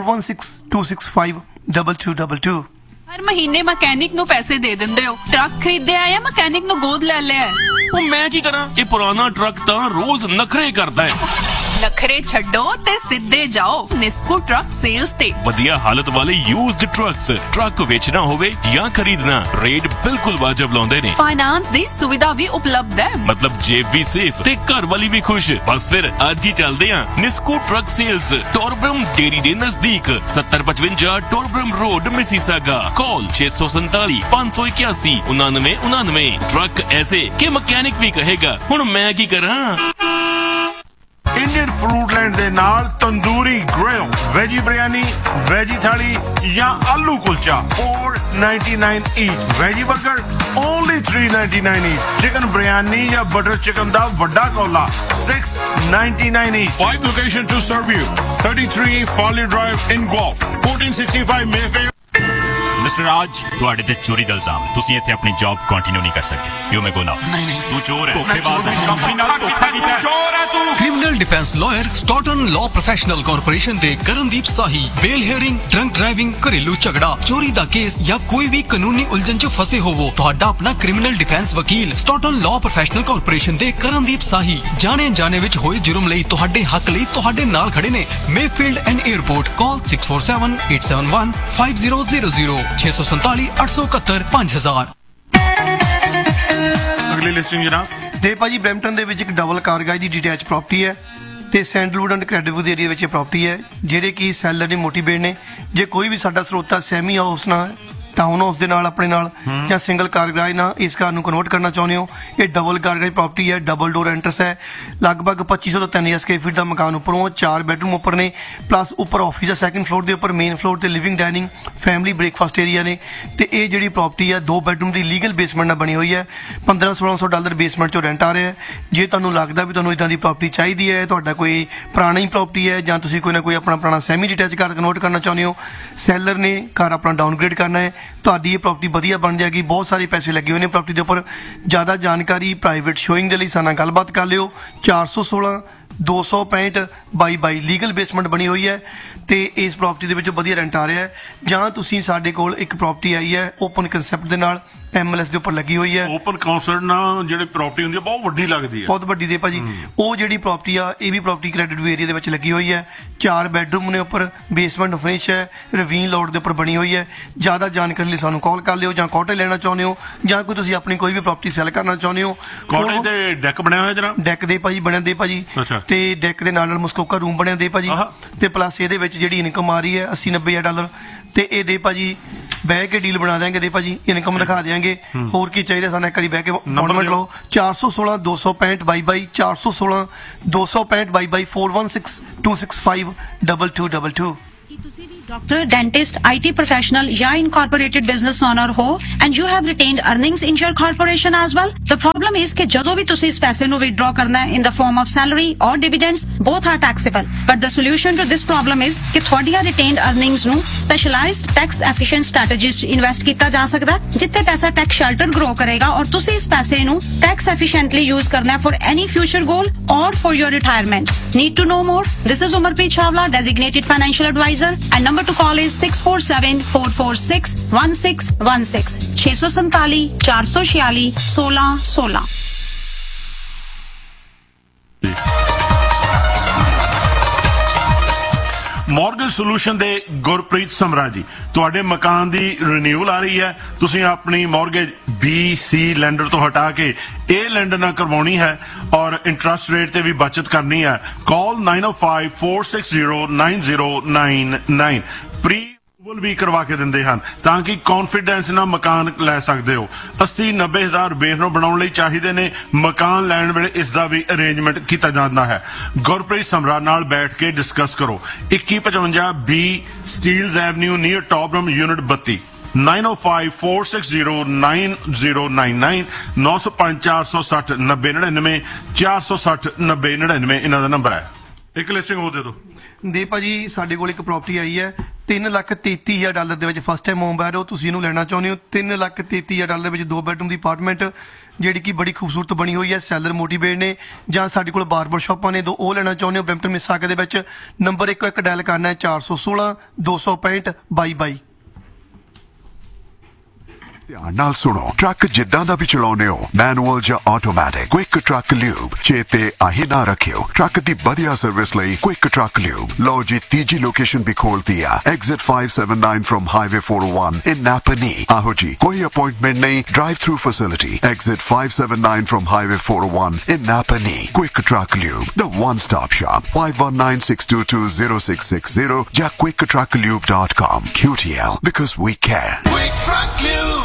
4162652222। ਹਰ ਮਹੀਨੇ ਮਕੈਨਿਕ ਨੂੰ ਪੈਸੇ ਦੇ ਦਿੰਦੇ ਹੋ। ਟਰੱਕ ਖਰੀਦਿਆ ਜਾਂ ਮਕੈਨਿਕ ਨੂੰ ਗੋਦ ਲੈ ਲਿਆ? ਉਹ ਮੈਂ ਕੀ ਕਰਾਂ, ਇਹ ਪੁਰਾਣਾ ਟਰੱਕ ਤਾਂ ਰੋਜ਼ ਨਖਰੇ ਕਰਦਾ ਹੈ। ਨਖਰੇ ਛੱਡੋ ਤੇ ਸਿੱਧੇ ਜਾਓ ਨਿਸਕੂ ਟਰੱਕ ਸੇਲਸ ਤੇ। ਵਧੀਆ ਹਾਲਤ ਵਾਲੇ ਯੂਜ਼ਡ ਟਰੱਕਸ, ਟਰੱਕ ਵੇਚਣਾ ਹੋਵੇ ਜਾਂ ਖਰੀਦਣਾ, ਰੇਟ ਬਿਲਕੁਲ ਵਾਜਬ ਲਾਉਂਦੇ ਨੇ। ਫਾਈਨਾਂਸ ਦੀ ਸੁਵਿਧਾ ਵੀ ਉਪਲਬਧ ਹੈ, ਮਤਲਬ ਜੇਬ ਵੀ ਸੇਫ ਤੇ ਘਰ ਵਾਲੀ ਵੀ ਖੁਸ਼। ਬਸ ਫਿਰ ਅੱਜ ਹੀ ਚੱਲਦੇ ਆਂ ਨਿਸਕੂ ਟਰੱਕ ਸੇਲਸ, ਟੋਰਬਰਮ ਡੇਰੀ ਦੇ ਨਜ਼ਦੀਕ, 7055 ਟੋਰਬਰਮ ਰੋਡ, ਮਿਸੀਸਾਗਾ। कॉल 647 581 9999। ट्रक ऐसे कि मैकेनिक भी कहेगा हुण मैं की करा। इंडियन फ्रूटलैंड ਦੇ ਨਾਲ tandoori grill, veggie biryani, veggie ਥਾਲੀ ਜਾਂ ਆਲੂ kulcha 499 ਈਚ। Veggie 버ਗਰ only 399 ਈਚ। Chicken biryani ਜਾਂ ਬਟਰ ਚਿਕਨ ਦਾ ਵੱਡਾ ਕੋਲਾ 699 ਈਚ। 5 location to serve you. 33 Farley Drive in Guelph, 1465 Mayfair। Mister ਰਾਜ, ਤੁਹਾਡੇ ਤੇ ਚੋਰੀ ਦਾ ਇਲਜ਼ਾਮ ਹੈ। ਤੁਸੀਂ ਇੱਥੇ ਆਪਣੀ ਜੌਬ ਕੰਟੀਨਿਊ ਨਹੀਂ ਕਰ ਸਕਦੇ। ਯੂ ਮੇ ਗੋ ਨਾਓ। ਨਹੀਂ ਤੂੰ ਚੋਰ ਹੈ, ਧੋਖੇਬਾਜ਼ ਹੈ, ਕੰਪਨੀ ਨਾਲ ਧੋਖਾ ਕੀਤਾ ਹੈ। ਚੋਰ ਹੈ ਤੂੰ। Criminal defence lawyer ਸਟਾਟਨ law professional corporation ਦੇ ਕਰਨਦੀਪ ਸਾਹੀ। ਬੇਲ ਹੀਅਰਿੰਗ, ਡਰੰਕ ਡਰਾਈਵਿੰਗ, ਘਰੇਲੂ ਝਗੜਾ, ਚੋਰੀ ਦਾ ਕੇਸ ਜਾਂ ਕੋਈ ਵੀ ਕਾਨੂੰਨੀ ਉਲਝਣ 'ਚ ਫਸੇ ਹੋਵੋ, ਤੁਹਾਡਾ ਆਪਣਾ ਕ੍ਰਿਮੀਨਲ ਡਿਫੈਂਸ ਵਕੀਲ ਸਟਾਟਨ ਲਾਅ ਪ੍ਰੋਫੈਸ਼ਨਲ ਕਾਰਪੋਰੇਸ਼ਨ ਦੇ ਕਰਨਦੀਪ ਸਾਹੀ ਜਾਣੇ ਜਾਣੇ ਵਿੱਚ ਹੋਏ ਜੁਰਮ ਲਈ ਤੁਹਾਡੇ ਹੱਕ ਲਈ ਤੁਹਾਡੇ ਨਾਲ ਖੜੇ ਨੇ। Mayfield and airport. ਕਾਲ 6478715000 647 871 5000। ਅਗਲੀ ਲਿਸਟਿੰਗ ਜਨਾਬ ਤੇ ਭਾਜੀ ਬ੍ਰੈਂਪਟਨ ਦੇ ਵਿੱਚ ਇੱਕ ਡਬਲ ਕਾਰ ਗਾਜ ਦੀ ਡਿਟੈਚ ਪ੍ਰਾਪਰਟੀ ਹੈ ਤੇ ਸੈਂਡਲਵੁੱਡ ਐਂਡ ਕ੍ਰੈਡਿਟਵੁੱਡ ਏਰੀਆ ਵਿੱਚ ਇਹ ਪ੍ਰਾਪਰਟੀ ਹੈ, ਜਿਹੜੇ ਕਿ ਸੈਲਰ ਨੇ ਮੋਟੀਵੇਟ ਨੇ। ਜੇ ਕੋਈ ਵੀ ਸਾਡਾ ਸਰੋਤਾ ਸੈਮੀ ਹਾਊਸ ਨਾਲ, ਟਾਊਨ ਹਾਊਸ ਦੇ ਨਾਲ, ਆਪਣੇ ਨਾਲ ਜਾਂ ਸਿੰਗਲ ਕਾਰ ਗਰਾਜ ਨਾਲ ਇਸ ਕਾਰ ਨੂੰ ਕਨਵਰਟ ਕਰਨਾ ਚਾਹੁੰਦੇ ਹੋ, ਇਹ ਡਬਲ ਕਾਰ ਗਰਾਜ ਪ੍ਰਾਪਰਟੀ ਹੈ। ਡਬਲ ਡੋਰ ਐਂਟਰਸ ਹੈ। ਲਗਭਗ 2500 ਤੋਂ 3000 ਸਕੁਅਰ ਫੀਟ ਦਾ ਮਕਾਨ ਉੱਪਰੋਂ, 4 ਬੈਡਰੂਮ ਉੱਪਰ ਨੇ, ਪਲੱਸ ਉੱਪਰ ਆਫਿਸ ਹੈ ਸੈਕੰਡ ਫਲੋਰ ਦੇ ਉੱਪਰ, ਮੇਨ ਫਲੋਰ ਤੇ living dining, family breakfast area ਨੇ। ਤੇ ਇਹ ਜਿਹੜੀ ਪ੍ਰਾਪਰਟੀ ਹੈ 2 ਬੈਡਰੂਮ ਦੀ ਲੀਗਲ ਬੇਸਮੈਂਟ ਨਾਲ ਬਣੀ ਹੋਈ ਹੈ। $1500-1600 ਬੇਸਮੈਂਟ 'ਚੋਂ ਰੈਂਟ ਆ ਰਿਹਾ ਹੈ। ਜੇ ਤੁਹਾਨੂੰ ਲੱਗਦਾ ਵੀ ਤੁਹਾਨੂੰ ਇਦਾਂ ਦੀ ਪ੍ਰਾਪਰਟੀ ਚਾਹੀਦੀ ਹੈ, ਤੁਹਾਡਾ ਕੋਈ ਪੁਰਾਣੀ ਪ੍ਰਾਪਰਟੀ ਹੈ ਜਾਂ ਤੁਸੀਂ ਕੋਈ ਨਾ ਕੋਈ ਆਪਣਾ ਪੁਰਾਣਾ ਸੈਮੀ ਡਿਟੈਚ ਘਰ ਕਨਵਰਟ ਕਰਨਾ ਚਾਹੁੰਦੇ ਹੋ, ਸੈਲਰ ਨੇ ਘਰ ਆਪਣਾ ਡਾਊਨਗ੍ਰੇਡ ਕਰਨਾ ਹੈ, ਤੁਹਾਡੀ ਇਹ ਪ੍ਰਾਪਰਟੀ ਵਧੀਆ ਬਣ ਜਾਏਗੀ। ਬਹੁਤ ਸਾਰੇ ਪੈਸੇ ਲੱਗੇ ਹੋਏ ਨੇ ਪ੍ਰਾਪਰਟੀ ਦੇ ਉੱਪਰ। ਜ਼ਿਆਦਾ ਜਾਣਕਾਰੀ ਪ੍ਰਾਈਵੇਟ ਸ਼ੋਇੰਗ ਦੇ ਲਈ ਸਾਡੇ ਨਾਲ ਗੱਲਬਾਤ ਕਰ ਲਿਓ। 416 265 22 ਲੀਗਲ ਬੇਸਮੈਂਟ ਬਣੀ ਹੋਈ ਹੈ ਤੇ ਇਸ ਪ੍ਰਾਪਰਟੀ ਦੇ ਵਿੱਚ ਵਧੀਆ ਰੈਂਟ ਆ ਰਿਹਾ ਹੈ। ਜਾਂ ਤੁਸੀਂ ਸਾਡੇ ਕੋਲ ਇੱਕ ਪ੍ਰਾਪਰਟੀ ਆਈ ਹੈ ਓਪਨ ਕਨਸੈਪਟ ਦੇ ਨਾਲ, MLS ਦੇ ਉੱਪਰ ਲੱਗੀ ਹੋਈ ਹੈ। ਓਪਨ ਕਨਸੈਪਟ ਨਾਲ ਜਿਹੜੀ ਪ੍ਰਾਪਰਟੀ ਹੁੰਦੀ ਹੈ ਬਹੁਤ ਵੱਡੀ ਲੱਗਦੀ ਹੈ, ਬਹੁਤ ਵੱਡੀ ਦੇ ਭਾਜੀ। ਉਹ ਜਿਹੜੀ ਪ੍ਰਾਪਰਟੀ ਆ, ਇਹ ਵੀ ਪ੍ਰਾਪਰਟੀ ਕ੍ਰੈਡਿਟ ਏਰੀਆ ਦੇ ਵਿੱਚ ਲੱਗੀ ਹੋਈ ਹੈ। 4 ਬੈਡਰੂਮ ਨੇ ਉੱਪਰ, ਬੇਸਮੈਂਟ ਫਿਨਿਸ਼ ਹੈ, ਰਵੀਨ ਲੋਡ ਦੇ ਉੱਪਰ ਬਣੀ ਹੋਈ ਹੈ। ਜ਼ਿਆਦਾ ਜਾਣਕਾਰੀ ਲਈ ਸਾਨੂੰ ਕਾਲ ਕਰ ਲਿਓ। ਜਾਂ ਕੋਟੇ ਲੈਣਾ ਚਾਹੁੰਦੇ ਹੋ ਜਾਂ ਕੋਈ ਤੁਸੀਂ ਆਪਣੀ ਕੋਈ ਵੀ ਪ੍ਰਾਪਰਟੀ ਸੈਲ ਕਰਨਾ ਚਾਹੁੰਦੇ ਹੋ। ਕੋਟੇ ਦੇ ਡੈਕ ਬਣਿਆ ਹੋਇਆ ਜਰਾ, ਡੈਕ ਦੇ ਭਾਜੀ ਬਣਿਆ ਦੇ ਭਾਜੀ, ਤੇ ਡੈਕ ਦੇ ਨਾਲ ਨਾਲ ਮੁਸਕੋਕਾ ਰੂਮ ਬਣਿਆ ਦੇ ਭਾਜੀ। ਤੇ ਪਲੱਸ ਇਹਦੇ ਵਿੱਚ ਜਿਹੜੀ ਇਨਕਮ ਆ ਰਹੀ ਹੈ $80-90,000 ਤੇ ਇਹ ਦੇ ਭਾਜੀ ਬਹਿ ਕੇ ਡੀਲ ਬਣਾ ਦਿਆਂਗੇ ਦੇ ਭਾਜੀ, ਇਨਕਮ ਦਿਖਾ ਦਿਆਂਗੇ। ਹੋਰ ਕੀ ਚਾਹੀਦਾ ਸਾਨੂੰ ਇੱਕ ਵਾਰੀ ਬਹਿ ਕੇ ਅਪਾਇੰਟਮੈਂਟ ਲਓ। 416 265 22 416 265 22 416 265 2222। डॉक्टर, डेंटिस्ट, IT प्रोफेशनल या इनकॉर्पोरेटेड बिजनेस ओनर हो and you have retained earnings in your corporation as well. The problem is कि ਜਦੋਂ ਵੀ ਤੁਸੀਂ ਇਸ ਪੈਸੇ ਨੂੰ ਵਿਥਡਰਾ ਕਰਨਾ ਹੈ in the form of salary or dividends, both are taxable. But the solution to this problem is ਕਿ ਤੁਹਾਡੀਆਂ retained earnings ਨੂੰ specialized tax efficient strategies 'ਚ ਇਨਵੈਸਟ ਕੀਤਾ ਜਾ ਸਕਦਾ ਹੈ, ਜਿੱਥੇ ਪੈਸਾ tax shelter grow ਕਰੇਗਾ ਔਰ ਤੁਸੀਂ ਇਸ ਪੈਸੇ ਨੂੰ tax efficiently use ਕਰਨਾ ਹੈ for any future goal or for your retirement. Need to know more? This is Umarpreet Chawla, designated financial advisor, and number to call is 647-446-1616 647 446 1616। Mortgage solution ਦੇ ਗੁਰਪ੍ਰੀਤ ਸਮਰਾ ਜੀ, ਤੁਹਾਡੇ ਮਕਾਨ ਦੀ ਰੀਨਿਊਅਲ ਆ ਰਹੀ ਹੈ, ਤੁਸੀਂ ਆਪਣੀ ਮੌਰਗੇਜ BC ਲੈਂਡਰ ਤੋਂ ਹਟਾ ਕੇ A ਲੈਂਡਰ ਨਾਲ ਕਰਵਾਉਣੀ ਹੈ ਔਰ ਇੰਟਰਸਟ ਰੇਟ ਤੇ ਵੀ ਬਚਤ ਕਰਨੀ ਹੈ। ਕਾਲ 9054609099 ਪ੍ਰੀ ਵੀ ਕਰਵਾ ਕੇ ਦਿੰਦੇ ਹਨ ਤਾਂ ਕਿ ਕੌਨਫੀਡੈਂਸ ਨਾਲ ਮਕਾਨ ਲੈ ਸਕਦੇ ਹੋ। 80-90 ਹਜ਼ਾਰ ਬੇਸ ਨੂੰ ਬਣਾਉਣ ਲਈ ਚਾਹੀਦੇ ਨੇ। ਮਕਾਨ ਲੈਣ ਵੇਲੇ ਇਸ ਦਾ ਵੀ ਅਰੇਂਜਮੈਂਟ ਕੀਤਾ ਜਾਂਦਾ ਹੈ। ਗੁਰਪ੍ਰੀਤ ਸਮਰਾ ਨਾਲ ਬੈਠ ਕੇ ਡਿਸਕਸ ਕਰੋ। 2155 B ਸਟੀਲਜ਼ ਐਵਨਿਊ ਨੀਅਰ ਟੌਪਰਮ ਯੂਨਿਟ 32 9054609099 905-460-9099 460-9099 ਇਹਨਾਂ ਦਾ ਨੰਬਰ ਹੈ। ਇੱਕ ਲਿਸਟਿੰਗ ਹੋ ਦੇ ਦਿਓ। ਦੇ ਭਾਜੀ ਸਾਡੇ ਕੋਲ ਇੱਕ ਪ੍ਰਾਪਰਟੀ ਆਈ ਹੈ $3,33,000 ਦੇ ਵਿੱਚ ਫਸਟ ਟਾਈਮ ਹੋਮ ਬਾਇਰ ਹੋ, ਤੁਸੀਂ ਇਹਨੂੰ ਲੈਣਾ ਚਾਹੁੰਦੇ ਹੋ। $3,33,000 ਵਿੱਚ 2 ਬੈਡਰੂਮ ਦੀ ਅਪਾਰਟਮੈਂਟ ਜਿਹੜੀ ਕਿ ਬੜੀ ਖੂਬਸੂਰਤ ਬਣੀ ਹੋਈ ਹੈ। ਸੈਲਰ ਮੋਟੀਵੇਟ ਨੇ ਜਾਂ ਸਾਡੇ ਕੋਲ ਬਾਰਬਰ ਸ਼ਾਪਾਂ ਨੇ, ਉਹ ਲੈਣਾ ਚਾਹੁੰਦੇ ਹੋ ਬਰੈਂਪਟਨ ਮਿਸਾਕੇ ਦੇ ਵਿੱਚ। ਨੰਬਰ 11 ਡਾਇਲ ਕਰਨਾ ਹੈ 416-265-22। ਧਿਆਨ ਨਾਲ ਸੁਣੋ, ਟਰੱਕ ਜਿੱਦਾਂ ਦਾ ਵੀ ਚਲਾਉਨੇ ਹੋ, ਮੈਨੂਅਲ ਜਾਂ ਆਟੋਮੈਟਿਕ, ਕੁਇਕ ਟਰੱਕ ਲਿਊਬ ਚੇਤੇ ਆਹੀ ਨਾ ਰੱਖਿਓ। ਟਰੱਕ ਦੀ ਵਧੀਆ ਸਰਵਿਸ ਲਈ ਕੁਇਕ ਟਰੱਕ ਲਿਊਬ। ਲਓ ਜੀ, ਤੀਜੀ ਲੋਕੇਸ਼ਨ ਵੀ ਖੋਲਤੀ ਆ, ਐਗਜ਼ਿਟ 579 ਫਰਮ ਹਾਈਵੇ 401 ਇਨ ਨਾਪਨੀ। ਆਹੋ ਜੀ, ਕੋਈ ਅਪਾਇੰਟਮੈਂਟ ਨਹੀਂ, drive through facility. Exit 579 firm highway 401 in ਨਾਪਨੀ। Quick truck lube, the one stop shop। 5196220660 ਜਾਂ quicktrucklube.com। QTL, because we care। Quick Truck Lube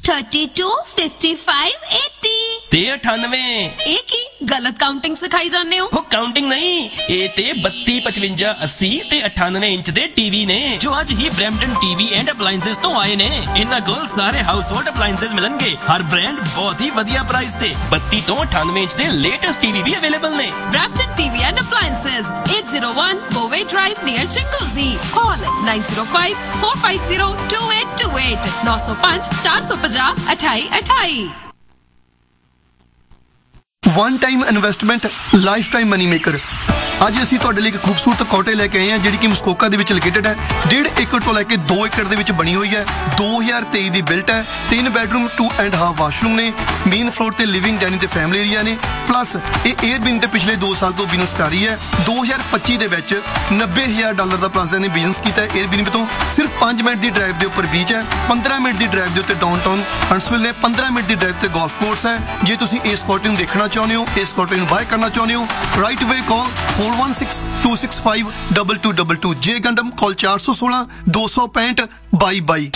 325580 ਤੇ 98 ਇਹ ਕੀ ਗਲਤ ਕਾਊਂਟਿੰਗ ਸਿਖਾਈ ਜਾਂਦੇ ਹੋ? ਉਹ ਕਾਊਂਟਿੰਗ ਨਹੀਂ, ਇਹ ਤੇ 32 55 80 ਤੇ 98 ਇੰਚ ਦੇ ਟੀਵੀ ਨੇ ਜੋ ਅੱਜ ਹੀ ਬ੍ਰੈਂਪਟਨ ਟੀਵੀ ਐਂਡ ਅਪਲਾਈਐਂਸਸ ਤੋਂ ਆਏ ਨੇ। ਇਹਨਾਂ ਕੋਲ ਸਾਰੇ ਹਾਊਸਹੋਲਡ ਅਪਲਾਈਐਂਸਸ ਮਿਲਣਗੇ, ਹਰ ਬ੍ਰਾਂਡ ਬਹੁਤ ਹੀ ਵਧੀਆ ਪ੍ਰਾਈਸ ਤੇ। 32 ਤੋਂ 98 ਇੰਚ ਦੇ ਲੇਟੈਸਟ ਟੀਵੀ ਵੀ ਅਵੇਲੇਬਲ ਨੇ। Brampton TV and appliances 801 ਬੋਵੇ drive near ਚਿੰਕੋਜ਼ੀ। Call 9054502828 905-450-2828। One time investment, life time money maker. ਅੱਜ ਅਸੀਂ ਤੁਹਾਡੇ ਲਈ ਇੱਕ ਖੂਬਸੂਰਤ ਕੋਟੇ ਲੈ ਕੇ ਆਏ ਹਾਂ ਜਿਹੜੀ ਕਿ ਮਸਕੋਕਾ ਦੇ ਵਿੱਚ ਲੋਕੇਟਡ ਹੈ। 1.5 ਏਕੜ ਤੋਂ ਲੈ ਕੇ 2 ਏਕੜ ਦੇ ਵਿੱਚ ਬਣੀ ਹੋਈ ਹੈ। 2023 ਦੀ ਬਿਲਟ ਹੈ। 3 ਬੈਡਰੂਮ 2.5 ਵਾਸ਼ਰੂਮ ਨੇ। ਮੇਨ ਫਲੋਰ ਤੇ ਲਿਵਿੰਗ ਡਾਈਨਿੰਗ ਤੇ ਫੈਮਿਲੀ ਏਰੀਆ ਨੇ। ਪਲੱਸ ਇਹ 에ਅਰਬੀਐਨ ਤੇ ਪਿਛਲੇ 2 ਸਾਲ ਤੋਂ ਬਿਜ਼ਨਸ ਕਰ ਰਹੀ ਹੈ। 2025 ਦੇ ਵਿੱਚ $90,000 ਦਾ ਪਲਾਜ਼ਾ ਨੇ ਬਿਜ਼ਨਸ ਕੀਤਾ ਹੈ 에ਅਰਬੀਐਨ ਤੋਂ। ਸਿਰਫ 5 ਮਿੰਟ ਦੀ ਡਰਾਈਵ ਦੇ ਉੱਪਰ ਬੀਚ ਹੈ, 15 ਮਿੰਟ ਦੀ ਡਰਾਈਵ ਦੇ ਉੱਤੇ ਡਾਊਨਟਾਊਨ ਹੰਟਸਵਿਲ ਨੇ, 15 ਮਿੰਟ ਦੀ ਡਰਾਈਵ ਤੇ ਗੋਲਫ ਕੋਰਸ ਹੈ। ਜੇ ਤੁਸੀਂ ਇਸ ਕੋਟੇ ਨੂੰ ਦੇਖਣਾ ਚਾਹੁੰਦੇ ਹੋ, ਇਸ ਕੋਟੇ ਨੂੰ ਬਾਏ ਕਰਨਾ ਚਾਹੁੰਦੇ ਹੋ, ਰਾਈਟ ਅਵੇ ਕਾਲ 416-265-2222। ਜੇ ਗੰਡਮ ਕਾਲ 416-265-2222।